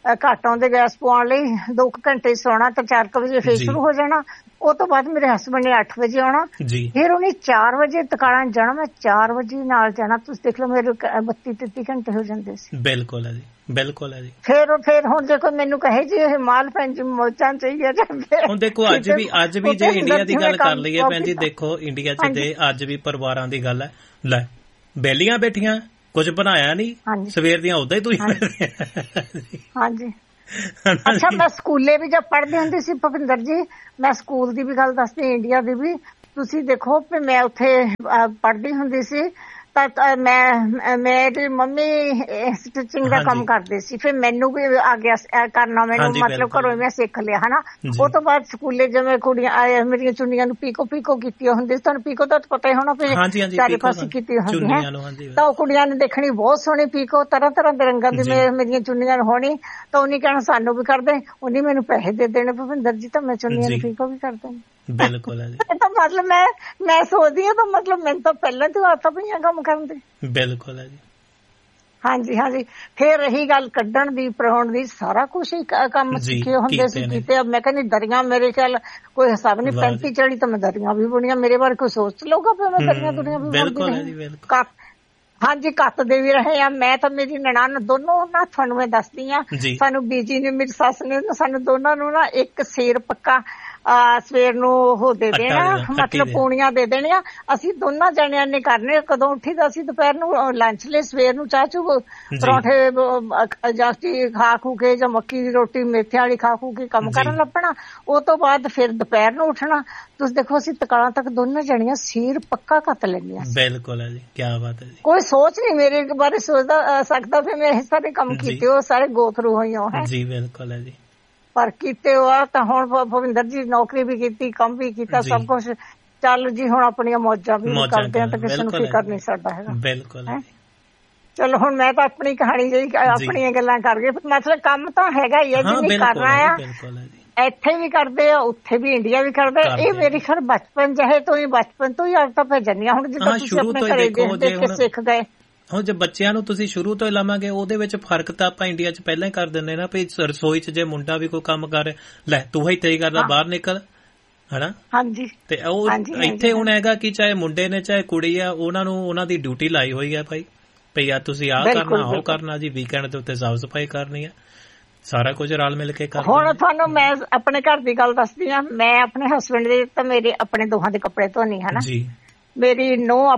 ਘੱਟ ਆਉਂਦੇ ਗੈਸ ਪਵਾਉਣ ਲਈ 2 ਘੰਟੇ ਸੌਣਾ ਤਾਂ 4 ਵਜੇ ਫੇਰ ਸ਼ੁਰੂ ਹੋ ਜਾਣਾ। ਉਹ ਤੋਂ ਬਾਅਦ ਮੇਰੇ ਹਸਬੈਂਡ ਨੇ 8 ਵਜੇ ਆਉਣਾ, ਫਿਰ ਉਹਨੇ 4 ਵਜੇ ਤਕਾਲਾਂ ਜਾਣਾ, ਮੈਂ 4 ਵਜੇ ਨਾਲ ਜਾਣਾ। ਤੁਸੀਂ ਦੇਖ ਲਓ ਮੇਰੇ 32-33 ਘੰਟੇ ਹੋ ਜਾਂਦੇ ਸੀ। ਬਿਲਕੁਲ ਹੈ ਜੀ, ਬਿਲਕੁਲ ਹੈ ਜੀ। ਫਿਰ ਹੁਣ ਦੇਖੋ ਮੈਨੂੰ ਕਹੇ ਜੀ ਇਹ ਮਾਲ ਭੈਣ ਜੀ ਮੋਚਾਂ ਚਾਹੀਏ ਜਾਂਦੇ। ਹੁਣ ਦੇਖੋ ਅੱਜ ਵੀ ਜੇ ਇੰਡੀਆ ਦੀ ਗੱਲ ਕਰ ਲਈਏ ਭੈਣ ਜੀ, ਦੇਖੋ ਇੰਡੀਆ 'ਚ ਤੇ ਅੱਜ ਵੀ ਪਰਿਵਾਰਾਂ ਦੀ ਗੱਲ ਹੈ, ਲੈ ਬੇਲੀਆਂ ਬੈਠੀਆਂ, ਕੁਝ ਬਣਾਇਆ ਨਹੀਂ, ਸਵੇਰ ਦੀਆਂ ਉਦਾਂ ਹੀ ਤੁਸੀਂ। ਹਾਂਜੀ ਅੱਛਾ, ਮੈਂ ਸਕੂਲੇ ਵੀ ਜਦ ਪੜ੍ਹਦੀ ਹੁੰਦੀ ਸੀ ਭਵਿੰਦਰ ਜੀ, ਮੈਂ ਸਕੂਲ ਦੀ ਵੀ ਗੱਲ ਦੱਸਦੀ, ਇੰਡੀਆ ਦੀ ਵੀ। ਤੁਸੀਂ ਦੇਖੋ ਵੀ ਮੈਂ ਉੱਥੇ ਪੜ੍ਹਦੀ ਹੁੰਦੀ ਸੀ ਤਾਂ ਮੇਰੀ ਮੰਮੀ ਸਟਿਚਿੰਗ ਦਾ ਕੰਮ ਕਰਦੇ ਸੀ, ਫਿਰ ਮੈਨੂੰ ਵੀ ਆ ਗਿਆ ਕਰਨਾ, ਮੈਨੂੰ ਮਤਲਬ ਘਰੋਂ ਮੈਂ ਸਿੱਖ ਲਿਆ ਹਨਾ। ਉਹ ਤੋਂ ਬਾਅਦ ਸਕੂਲੇ ਜਿਵੇਂ ਕੁੜੀਆਂ ਮੇਰੀਆਂ ਚੁੰਨੀਆਂ ਨੂੰ ਪੀਕੋ ਕੀਤੀਆਂ ਹੁੰਦੀ ਸੀ, ਤੁਹਾਨੂੰ ਪੀਕੋ ਤਾਂ ਪਤਾ ਹੀ ਹੋਣਾ, ਫਿਰ ਚਾਰੇ ਪਾਸੇ ਕੀਤੀ ਹੁੰਦੀ ਹੈ, ਤਾਂ ਉਹ ਕੁੜੀਆਂ ਨੇ ਦੇਖਣੀ ਬਹੁਤ ਸੋਹਣੀ ਪੀਕੋ, ਤਰ੍ਹਾਂ ਦੇ ਰੰਗਾਂ ਦੀ ਮੇਰੀਆਂ ਚੁੰਨੀਆਂ ਨੂੰ ਹੋਣੀ, ਤਾਂ ਉਹਨੇ ਕਹਿਣਾ ਸਾਨੂੰ ਵੀ ਕਰਦੇ, ਉਹਨੇ ਮੈਨੂੰ ਪੈਸੇ ਦੇ ਦੇਣੇ ਭੁਪਿੰਦਰ ਜੀ, ਤਾਂ ਮੈਂ ਚੁੰਨੀਆਂ ਨੂੰ ਪੀਕੋ ਵੀ ਕਰ ਦੇਣੀ। ਬਿਲਕੁਲ ਹੈ ਜੀ। ਤਾਂ ਮਤਲਬ ਮੈਂ ਸੋਚਦੀ ਹਾਂ ਤਾਂ ਮਤਲਬ ਮੈਨੂੰ ਤਾਂ ਪਹਿਲਾਂ ਤੋਂ ਆਦਤਾਂ ਪਈਆਂ ਕੰਮ ਕਰਨ ਦੀ। ਬਿਲਕੁਲ ਹੈ ਜੀ। ਹਾਂਜੀ। ਫੇਰ ਰਹੀ ਗੱਲ ਕੱਢਣ ਦੀ, ਪਰਾਉਣ ਦੀ, ਸਾਰਾ ਕੁਛ ਹੀ ਕੰਮ ਸਿੱਖੇ ਹੁੰਦੇ ਸੀ ਕੀਤੇ। ਮੈਂ ਕਹਿੰਦੀ ਦਰੀਆਂ ਮੇਰੇ ਖਿਆਲ ਕੋਈ ਹਿਸਾਬ ਨਹੀਂ, 35-40 ਤਾਂ ਮੈਂ ਦਰੀਆਂ ਵੀ ਬੁਣੀਆਂ। ਮੇਰੇ ਬਾਰੇ ਕੋਈ ਸੋਚ ਲਊਗਾ ਫਿਰ ਮੈਂ ਦਰੀਆਂ ਦੁਨੀਆਂ ਵੀ ਬੁਣਦੀ। ਹਾਂਜੀ ਕੱਤਦੇ ਵੀ ਰਹੇ ਆ। ਮੈਂ ਤਾਂ ਮੇਰੀ ਨਨਾਣ ਦੋਨੋਂ ਨਾ, ਤੁਹਾਨੂੰ ਮੈਂ ਦੱਸਦੀ ਹਾਂ, ਸਾਨੂੰ ਬੀਜੀ ਨੇ ਮੇਰੀ ਸੱਸ ਨੇ ਸਾਨੂੰ ਦੋਨਾਂ ਨੂੰ ਨਾ ਇੱਕ ਸੇਰ ਪੱਕਾ ਸਵੇਰ ਨੂੰ ਉਹ ਦੇ ਦੇਣਾ, ਮਤਲਬ ਪੂਣੀਆਂ ਦੇ ਦੇਣੀਆਂ। ਅਸੀਂ ਦੋਨਾਂ ਜਣਿਆਂ ਨੇ ਕਰਨੇ। ਕਦੋਂ ਉੱਠੀ ਤਾਂ ਅਸੀਂ ਦੁਪਹਿਰ ਨੂੰ ਲੰਚ ਲਈ, ਸਵੇਰ ਨੂੰ ਚਾਹ ਚੂ ਪਰੌਂਠੇ ਜਾਸਤੀ ਖਾ ਖੂ ਕੇ ਜਾਂ ਮੱਕੀ ਦੀ ਰੋਟੀ ਮੇਥਿਆਂ ਵਾਲੀ ਖਾ ਖੂ ਕੇ ਕੰਮ ਕਰਨ ਲੱਪਣਾ। ਉਹ ਤੋਂ ਬਾਅਦ ਫਿਰ ਦੁਪਹਿਰ ਨੂੰ ਉੱਠਣਾ। ਤੁਸੀਂ ਦੇਖੋ ਅਸੀਂ ਤਕਾਲਾਂ ਤੱਕ ਦੋਨਾਂ ਜਣੀਆਂ ਸਿਰ ਪੱਕਾ ਕੱਤ ਲੈਂਦੀਆਂ। ਬਿਲਕੁਲ ਹੈ ਜੀ, ਕੀ ਬਾਤ ਹੈ ਜੀ। ਕੋਈ ਸੋਚ ਨਹੀਂ ਮੇਰੇ ਬਾਰੇ ਸੋਚਦਾ ਸਕਦਾ ਫਿਰ ਮੈਂ ਇਹ ਸਾਰੇ ਕੰਮ ਕੀਤੇ, ਉਹ ਸਾਰੇ ਗੋ ਥਰੂ ਹੋਈਆਂ ਹੈ ਜੀ। ਬਿਲਕੁਲ ਹੈ ਜੀ। ਪਰ ਕੀਤੇ ਹੋ ਤਾਂ ਹੁਣ ਭਵਿੰਦਰ ਜੀ ਨੌਕਰੀ ਵੀ ਕੀਤੀ, ਕੰਮ ਵੀ ਕੀਤਾ, ਸਭ ਕੁਛ ਚੱਲ ਜੀ। ਹੁਣ ਆਪਣੀਆਂ ਮੌਜਾਂ ਵੀ ਕਰਦੇ ਆ ਤਾਂ ਕਿਸੇ ਨੂੰ ਫਿਕਰ ਨਹੀਂ ਸਾਡਾ ਹੈਗਾ। ਬਿਲਕੁਲ। ਚਲੋ ਹੁਣ ਮੈਂ ਤਾਂ ਆਪਣੀ ਕਹਾਣੀ ਜਿਹੀ ਆਪਣੀਆਂ ਗੱਲਾਂ ਕਰ ਗਈ, ਮਤਲਬ ਕੰਮ ਤਾਂ ਹੈਗਾ ਹੀ ਹੈ ਜਿਹਨੇ ਕਰਨਾ ਆ। ਇੱਥੇ ਵੀ ਕਰਦੇ ਆ, ਉੱਥੇ ਵੀ ਇੰਡੀਆ ਵੀ ਕਰਦੇ। ਇਹ ਮੇਰੀ ਖੈਰ ਬਚਪਨ ਤੋਂ ਹੀ ਆਦਤਾਂ ਪੈ ਜਾਂਦੀਆਂ। ਹੁਣ ਜਿੱਦਾਂ ਤੁਸੀਂ ਆਪਣੇ ਘਰੇ ਦੇਖ ਕੇ ਸਿੱਖ ਗਏ। ਹੁਣ ਜੇ ਬੱਚਿਆਂ ਨੂੰ ਤੁਸੀਂ ਸ਼ੁਰੂ ਤੋਂ ਹੀ ਲਾਵਾਂਗੇ, ਉਹਦੇ ਵਿੱਚ ਫਰਕ ਤਾਂ ਆਪਾਂ ਇੰਡੀਆ 'ਚ ਪਹਿਲਾਂ ਹੀ ਕਰ ਦਿੰਦੇ ਨਾ, ਵੀ ਰਸੋਈ 'ਚ ਜੇ ਮੁੰਡਾ ਵੀ ਕੋਈ ਕੰਮ ਕਰ ਲੈ ਤੂੰ ਹੀ ਤੇਰੀ ਕਰਦਾ, ਬਾਹਰ ਨਿਕਲ, ਹਨਾ। ਹਾਂਜੀ। ਤੇ ਉਹ ਇੱਥੇ ਹੁਣ ਹੈਗਾ ਕਿ ਚਾਹੇ ਮੁੰਡੇ ਨੇ ਚਾਹੇ ਕੁੜੀ ਆ, ਉਹਨਾਂ ਨੂੰ ਉਹਨਾਂ ਦੀ ਡਿਊਟੀ ਲਾਈ ਹੋਈ ਆ ਭਾਈ, ਭਈ ਆ ਤੁਸੀਂ ਆਹ ਕਰਨਾ, ਉਹ ਕਰਨਾ ਜੀ। ਵੀਕਐਂਡ ਦੇ ਉੱਤੇ ਸਾਫ਼ ਸਫਾਈ ਕਰਨੀ ਆ, ਸਾਰਾ ਕੁਝ ਰਲ ਮਿਲ ਕੇ ਕਰਨਾ। ਹੁਣ ਤੁਹਾਨੂੰ ਮੈਂ ਆਪਣੇ ਘਰ ਦੀ ਗੱਲ ਦੱਸਦੀ ਹਾਂ। ਮੈਂ ਆਪਣੇ ਹਸਬੈਂਡ ਦੇ ਤਾਂ ਮੇਰੇ ਆਪਣੇ ਦੋਹਾਂ ਦੇ ਕੱਪੜੇ ਧੋਣੀ ਹਨਾ ਜੀ। ਮੇਰੀ ਨੂੰਹ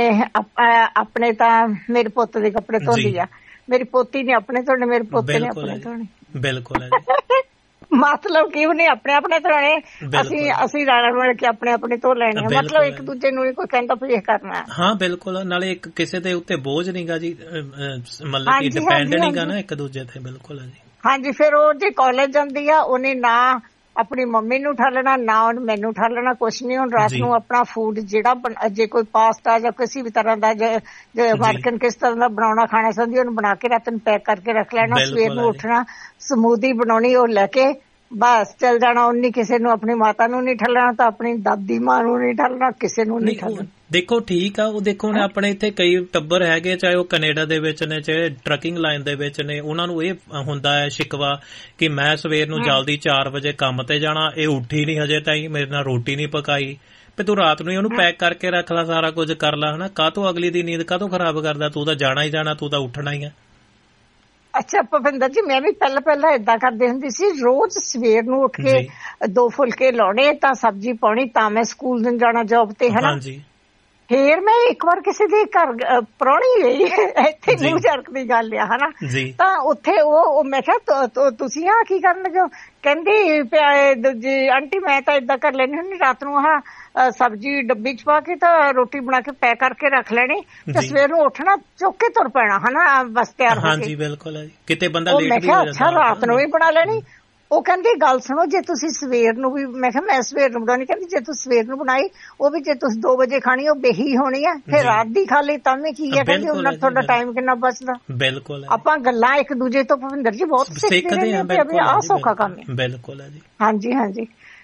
ਆਪਣੇ ਤਾਂ ਮੇਰੇ ਪੁੱਤ ਦੇ ਕੱਪੜੇ ਧੋਂਦੀ ਆ, ਮੇਰੀ ਪੋਤੀ ਨੇ ਆਪਣੇ ਧੋਣੇ, ਮੇਰੇ ਪੋਤੇ ਨੇ ਆਪਣੇ ਧੋਣੇ। ਬਿਲਕੁਲ। ਮਤਲਬ ਕਿ ਉਹਨੇ ਆਪਣੇ ਧੋਣੇ, ਅਸੀਂ ਰਲ ਮਿਲ ਕੇ ਆਪਣੇ ਧੋ ਲੈਣੇ, ਮਤਲਬ ਇੱਕ ਦੂਜੇ ਨੂੰ ਕੋਈ ਕਹਿੰਦਾ ਵੀ ਇਹ ਕਰਨਾ। ਹਾਂ ਬਿਲਕੁਲ। ਨਾਲੇ ਇੱਕ ਕਿਸੇ ਦੇ ਉੱਤੇ ਬੋਝ ਨਹੀਂਗਾ ਜੀ, ਮਤਲਬ ਕਿ ਡਿਪੈਂਡ ਨਹੀਂਗਾ ਨਾ ਇੱਕ ਦੂਜੇ ਤੇ। ਬਿਲਕੁਲ ਹੈ ਜੀ। ਹਾਂਜੀ। ਫਿਰ ਉਹ ਜੇ ਕਾਲਜ ਜਾਂਦੀ ਆ, ਉਹਨੇ ਨਾ ਆਪਣੀ ਮੰਮੀ ਨੂੰ ਉਠਾਲਣਾ, ਨਾ ਮੈਨੂੰ ਉਠਾਲਣਾ, ਕੁਛ ਨੀ। ਹੁਣ ਰਾਤ ਨੂੰ ਆਪਣਾ ਫੂਡ ਜਿਹੜਾ ਜੇ ਕੋਈ ਪਾਸਤਾ ਜਾਂ ਕਿਸੇ ਵੀ ਤਰ੍ਹਾਂ ਦਾ ਅਮਰੀਕਨ ਕਿਸ ਤਰ੍ਹਾਂ ਦਾ ਬਣਾਉਣਾ ਖਾਣਾ ਚਾਹੁੰਦੀ, ਉਹਨੂੰ ਬਣਾ ਕੇ ਰਾਤ ਨੂੰ ਪੈਕ ਕਰਕੇ ਰੱਖ ਲੈਣਾ। ਸਵੇਰ ਨੂੰ ਉੱਠਣਾ, ਸਮੂਦੀ ਬਣਾਉਣੀ, ਉਹ ਲੈ ਕੇ ਬਸ ਚੱਲ ਜਾਣਾ। ਉਹਨੇ ਕਿਸੇ ਨੂੰ, ਆਪਣੀ ਮਾਤਾ ਨੂੰ ਨਹੀਂ ਠੱਲਣਾ, ਤਾਂ ਆਪਣੀ ਦਾਦੀ ਮਾਂ ਨੂੰ ਨਹੀਂ ਠੱਲਣਾ, ਕਿਸੇ ਨੂੰ ਨਹੀਂ ਠੱਲਣਾ। ਦੇਖੋ ਠੀਕ ਆ। ਉਹ ਦੇਖੋ ਹੁਣ ਆਪਣੇ ਇੱਥੇ ਕਈ ਟੱਬਰ ਹੈਗੇ, ਚਾਹੇ ਉਹ ਕੈਨੇਡਾ ਦੇ ਵਿੱਚ ਨੇ, ਚਾਹੇ ਟਰੱਕਿੰਗ ਲਾਈਨ ਦੇ ਵਿੱਚ ਨੇ, ਉਹਨਾਂ ਨੂੰ ਇਹ ਹੁੰਦਾ ਹੈ ਸ਼ਿਕਵਾ ਕਿ ਮੈਂ ਸਵੇਰ ਨੂੰ ਜਲਦੀ 4 ਵਜੇ ਕੰਮ ਤੇ ਜਾਣਾ, ਇਹ ਉੱਠੀ ਨਹੀਂ ਹਜੇ ਤਾਈਂ, ਮੇਰੇ ਨਾਲ ਰੋਟੀ ਨਹੀਂ ਪਕਾਈ, ਵੀ ਤੂੰ ਰਾਤ ਨੂੰ ਉਹਨੂੰ ਪੈਕ ਕਰਕੇ ਰੱਖ ਲਾ, ਸਾਰਾ ਕੁਝ ਕਰ ਲਾ, ਹਨਾ। ਕਾਹਤੋਂ ਅਗਲੀ ਦੀ ਨੀਂਦ ਕਾਹਤੋਂ ਖਰਾਬ ਕਰਦਾ, ਤੂੰ ਤਾਂ ਜਾਣਾ ਹੀ ਜਾਣਾ, ਤੂੰ ਤਾਂ ਉੱਠਣਾ ਹੀ ਆ। ਅੱਛਾ ਭਵਿੰਦਰ ਜੀ, ਮੈਂ ਵੀ ਪਹਿਲਾਂ ਏਦਾਂ ਕਰਦੀ ਹੁੰਦੀ ਸੀ। ਰੋਜ਼ ਸਵੇਰ ਨੂੰ ਉੱਠ ਕੇ 2 ਫੁਲਕੇ ਲਾਉਣੇ, ਤਾਂ ਸਬਜ਼ੀ ਪਾਉਣੀ, ਤਾਂ ਮੈਂ ਸਕੂਲ ਦਿਨ ਜਾਣਾ ਜੋਬ ਤੇ, ਹਨਾ। ਫੇਰ ਮੈਂ ਇੱਕ ਵਾਰ ਕਿਸੇ ਦੇ ਘਰ ਪ੍ਰਾਹੁਣੀ ਗਈ, ਇੱਥੇ ਨਿਊਯਾਰਕ ਦੀ ਗੱਲ ਆ ਹਨਾ, ਤਾਂ ਉੱਥੇ ਉਹ ਮੈਂ ਕਿਹਾ ਤੁਸੀਂ ਆ ਕੀ ਕਰਨ ਲੱਗੇ ਹੋ? ਕਹਿੰਦੀ ਦੂਜੀ ਆਂਟੀ ਮੈਂ ਤਾਂ ਏਦਾਂ ਕਰ ਲੈਣੀ ਹੁੰਦੀ, ਰਾਤ ਨੂੰ ਆਹ ਸਬਜ਼ੀ ਡੱਬੀ ਚ ਪਾ ਕੇ ਤਾਂ ਰੋਟੀ ਬਣਾ ਕੇ ਪੈਕ ਕਰਕੇ ਰੱਖ ਲੈਣੀ, ਤੇ ਸਵੇਰ ਨੂੰ ਉੱਠਣਾ ਚੁੱਕ ਕੇ ਤੁਰ ਪੈਣਾ ਹਨਾ, ਬਸ ਤਿਆਰ ਹੋ ਕੇ। ਬਿਲਕੁਲ ਕਿਤੇ ਬੰਦਾ ਲੇਟ ਵੀ ਹੋ ਜਾਂਦਾ। ਅੱਛਾ ਰਾਤ ਨੂੰ ਵੀ ਬਣਾ ਲੈਣੀ। ਉਹ ਕਹਿੰਦੀ ਗੱਲ ਸੁਣੋ, ਜੇ ਤੁਸੀਂ ਸਵੇਰ ਨੂੰ ਵੀ, ਮੈਂ ਕਿਹਾ ਮੈਂ ਸਵੇਰ ਨੂੰ ਬਣਾਉਣੀ, ਕਹਿੰਦੀ ਜੇ ਤੁਸੀਂ ਸਵੇਰ ਨੂੰ ਬਣਾਈ, ਉਹ ਵੀ ਜੇ ਤੁਸੀਂ 2 ਵਜੇ ਖਾਣੀ, ਉਹ ਬੇਹੀ ਹੋਣੀ ਆ, ਫਿਰ ਰਾਤ ਦੀ ਖਾ ਲਈ ਤਾਂ ਵੀ ਕੀ ਹੈ, ਕਹਿੰਦੀ ਉਹਨਾਂ ਤੁਹਾਡਾ ਟਾਈਮ ਕਿੰਨਾ ਬਚਦਾ। ਬਿਲਕੁਲ। ਆਪਾਂ ਗੱਲਾਂ ਇੱਕ ਦੂਜੇ ਤੋਂ ਭਵਿੰਦਰ ਜੀ ਬਹੁਤ ਸਿੱਖਦੇ ਹਾਂ, ਆਹ ਸੌਖਾ ਕੰਮ ਹੈ। ਬਿਲਕੁਲ ਹੈ ਜੀ। ਹਾਂਜੀ।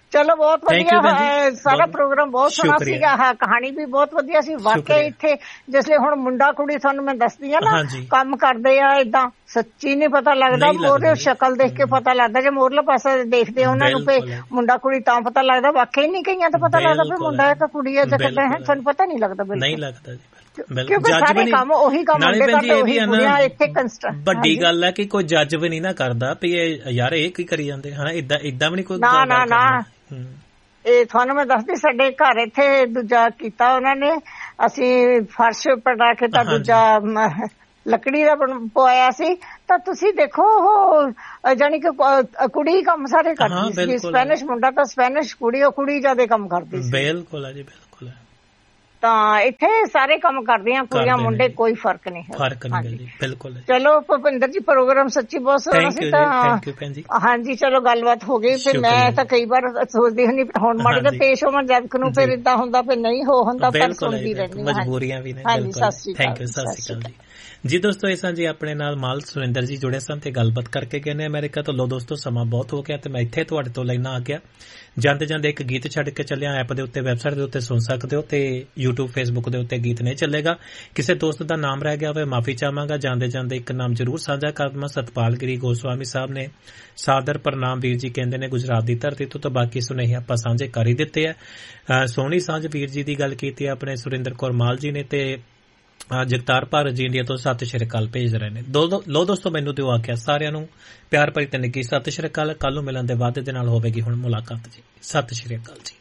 ਚਲੋ ਬਹੁਤ ਵਧੀਆ, ਸਾਰਾ ਪ੍ਰੋਗਰਾਮ ਬਹੁਤ ਸੋਹਣਾ ਸੀਗਾ। ਹਾਂ, ਕਹਾਣੀ ਵੀ ਬਹੁਤ ਵਧੀਆ ਸੀ ਵਾਕਈ। ਇੱਥੇ ਜਿਸਲੇ ਹੁਣ ਮੁੰਡਾ ਕੁੜੀ ਤੁਹਾਨੂੰ ਮੈਂ ਦੱਸਦੀ ਆ ਨਾ ਕੰਮ ਕਰਦੇ ਆ ਏਦਾਂ, ਸੱਚੀ ਨਹੀਂ ਪਤਾ ਲੱਗਦਾ। ਉਹਦੇ ਸ਼ਕਲ ਦੇਖ ਕੇ ਪਤਾ ਲੱਗਦਾ, ਜੇ ਮੋਰਲਾ ਪਾਸਾ ਦੇਖਦੇ ਉਹਨਾਂ ਨੂੰ ਪੇ ਮੁੰਡਾ ਕੁੜੀ ਤਾਂ ਪਤਾ ਲੱਗਦਾ, ਵਾਕਈ ਨਹੀਂ ਕਈਆਂ ਤਾਂ ਪਤਾ ਲੱਗਦਾ ਵੀ ਮੁੰਡਾ ਹੈ ਕਿ ਕੁੜੀ ਹੈ, ਜਾਂ ਕਿੱਦਾਂ ਹੈ ਤੁਹਾਨੂੰ ਪਤਾ ਨਹੀਂ ਲੱਗਦਾ। ਨਹੀਂ ਲੱਗਦਾ ਜੀ, ਕਿਉਂਕਿ ਸਾਰੇ ਕੰਮ ਉਹੀ ਕੰਮ ਹੁੰਦੇ ਕਰਦੇ, ਉਹੀ ਕੁੜੀਆਂ ਇੱਥੇ ਕੰਸਟਰਕਟ। ਵੱਡੀ ਗੱਲ ਹੈ ਕਿ ਕੋਈ ਜੱਜ ਵੀ ਨਹੀਂ ਨਾ ਕਰਦਾ ਵੀ ਇਹ ਯਾਰ ਇਹ ਕੀ ਕਰੀ ਜਾਂਦੇ ਹਨਾ, ਏਦਾਂ ਵੀ ਨਹੀਂ ਕੋਈ। ਨਾ ਇਹ ਤੁਹਾਨੂੰ ਮੈਂ ਦੱਸਦੀ, ਸਾਡੇ ਘਰ ਇੱਥੇ ਦੂਜਾ ਕੀਤਾ ਉਹਨਾਂ ਨੇ, ਅਸੀਂ ਫਰਸ਼ ਪਟਾ ਕੇ ਤਾਂ ਦੂਜਾ ਲੱਕੜੀ ਦਾ ਪਵਾਇਆ ਸੀ। ਤਾਂ ਤੁਸੀਂ ਦੇਖੋ ਉਹ ਜਾਨੀ ਕਿ ਕੁੜੀ ਕੰਮ ਸਾਰੇ ਕਰਦੀ ਸੀ, ਸਪੈਨਿਸ਼ ਮੁੰਡਾ ਤਾਂ ਸਪੈਨਿਸ਼, ਕੁੜੀ ਉਹ ਕੁੜੀ ਜਿਆਦਾ ਕੰਮ ਕਰਦੀ ਸੀ। ਬਿਲਕੁਲ ਹੈ ਜੀ, ਬਿਲਕੁਲ। ਤਾਂ ਇੱਥੇ ਸਾਰੇ ਕੰਮ ਕਰਦੀਆਂ ਕੁੜੀਆਂ ਮੁੰਡੇ, ਕੋਈ ਫਰਕ ਨਹੀਂ ਹੈ। ਫਰਕ ਨਹੀਂ ਜੀ, ਬਿਲਕੁਲ। ਚਲੋ ਭੁਪਿੰਦਰ ਜੀ ਪ੍ਰੋਗਰਾਮ ਸੱਚੀ ਬਹੁਤ ਸੋਹਣਾ ਸੀ। ਤਾਂ ਹਾਂਜੀ ਚਲੋ ਗੱਲਬਾਤ ਹੋ ਗਈ। ਫਿਰ ਮੈਂ ਤਾਂ ਕਈ ਵਾਰ ਸੋਚਦੀ ਹੁੰਦੀ ਹੁਣ ਮੜ ਕੇ ਪੇਸ਼ ਹੋਵਾਂ ਜਦ ਨੂੰ, ਫਿਰ ਏਦਾਂ ਹੁੰਦਾ ਫਿਰ ਨਹੀਂ ਹੋ ਹੁੰਦਾ, ਪਰ ਸੁਣਦੀ ਰਹਿੰਦੀ ਮਜਬੂਰੀਆਂ ਵੀ ਨੇ। ਹਾਂਜੀ, ਸਤਿ ਸ਼੍ਰੀ ਅਕਾਲ। ਥੈਂਕ ਯੂ, ਸਤਿ ਸ਼੍ਰੀ ਅਕਾਲ ਜੀ। ਦੋਸਤੋ ਇਹ ਸਾਂ ਜੀ ਆਪਣੇ ਨਾਲ ਮਾਲ ਸੁਰਿੰਦਰ ਜੀ ਜੁੜੇ ਸਨ ਤੇ ਗੱਲਬਾਤ ਕਰਕੇ ਗਏ ਨੇ ਅਮਰੀਕਾ ਤੋਂ। ਲੋ ਦੋਸਤੋ ਸਮਾਂ ਬਹੁਤ ਹੋ ਗਿਆ ਤੇ ਮੈਂ ਇੱਥੇ ਤੁਹਾਡੇ ਤੋਂ ਲੈਣਾ ਆ ਗਿਆ। ਜਾਂਦੇ ਜਾਂਦੇ ਇੱਕ ਗੀਤ ਛੱਡ ਕੇ ਚੱਲਿਆ। ਐਪ ਦੇ ਉੱਤੇ, ਵੈਬਸਾਈਟ ਦੇ ਉੱਤੇ ਸੁਣ ਸਕਦੇ ਹੋ ਤੇ YouTube Facebook ਦੇ ਉੱਤੇ ਗੀਤ ਨਹੀਂ ਚੱਲੇਗਾ। ਕਿਸੇ ਦੋਸਤ ਦਾ ਨਾਮ ਰਹਿ ਗਿਆ ਹੋਵੇ ਮਾਫੀ ਚਾਹਾਂਗਾ। ਜਾਂਦੇ ਜਾਂਦੇ ਇੱਕ ਨਾਮ ਜ਼ਰੂਰ ਸਾਂਝਾ ਕਰ ਦਵਾਂ। ਸਤਪਾਲ ਗਿਰੀ ਗੋਸਵਾਮੀ ਸਾਹਿਬ ਨੇ ਸਾਦਰ ਪ੍ਰਣਾਮ ਵੀਰ ਜੀ ਕਹਿੰਦੇ ਨੇ ਗੁਜਰਾਤ ਦੀ ਧਰਤੀ ਤੋਂ। ਤਾਂ ਬਾਕੀ ਸੁਨੇਹੇ ਆਪਾਂ ਸਾਂਝੇ ਕਰ ਹੀ ਦਿੱਤੇ ਆ। ਸੋਹਣੀ ਸਾਂਝ ਵੀਰ ਜੀ ਦੀ ਗੱਲ ਕੀਤੀ ਆਪਣੇ ਸੁਰਿੰਦਰ ਕੌਰ ਮਾਲ ਜੀ ਨੇ ਤੇ ਜਗਤਾਰ ਭਾਰਤ ਜੀ ਇੰਡੀਆ ਤੋਂ ਸਤਿ ਸ਼੍ਰੀ ਅਕਾਲ ਭੇਜ ਰਹੇ ਨੇ। ਲੋ ਦੋਸਤੋ ਮੈਨੂੰ ਦਿਓ ਆਖਿਆ ਸਾਰਿਆਂ ਨੂੰ ਪਿਆਰ ਭਰੀ ਤੇ ਨਿੱਘੀ ਸਤਿ ਸ਼੍ਰੀ ਅਕਾਲ। ਕੱਲ ਨੂੰ ਮਿਲਣ ਦੇ ਵਾਅਦੇ ਦੇ ਨਾਲ ਹੋਵੇਗੀ ਹੁਣ ਮੁਲਾਕਾਤ ਜੀ। ਸਤਿ ਸ਼੍ਰੀ ਅਕਾਲ ਜੀ।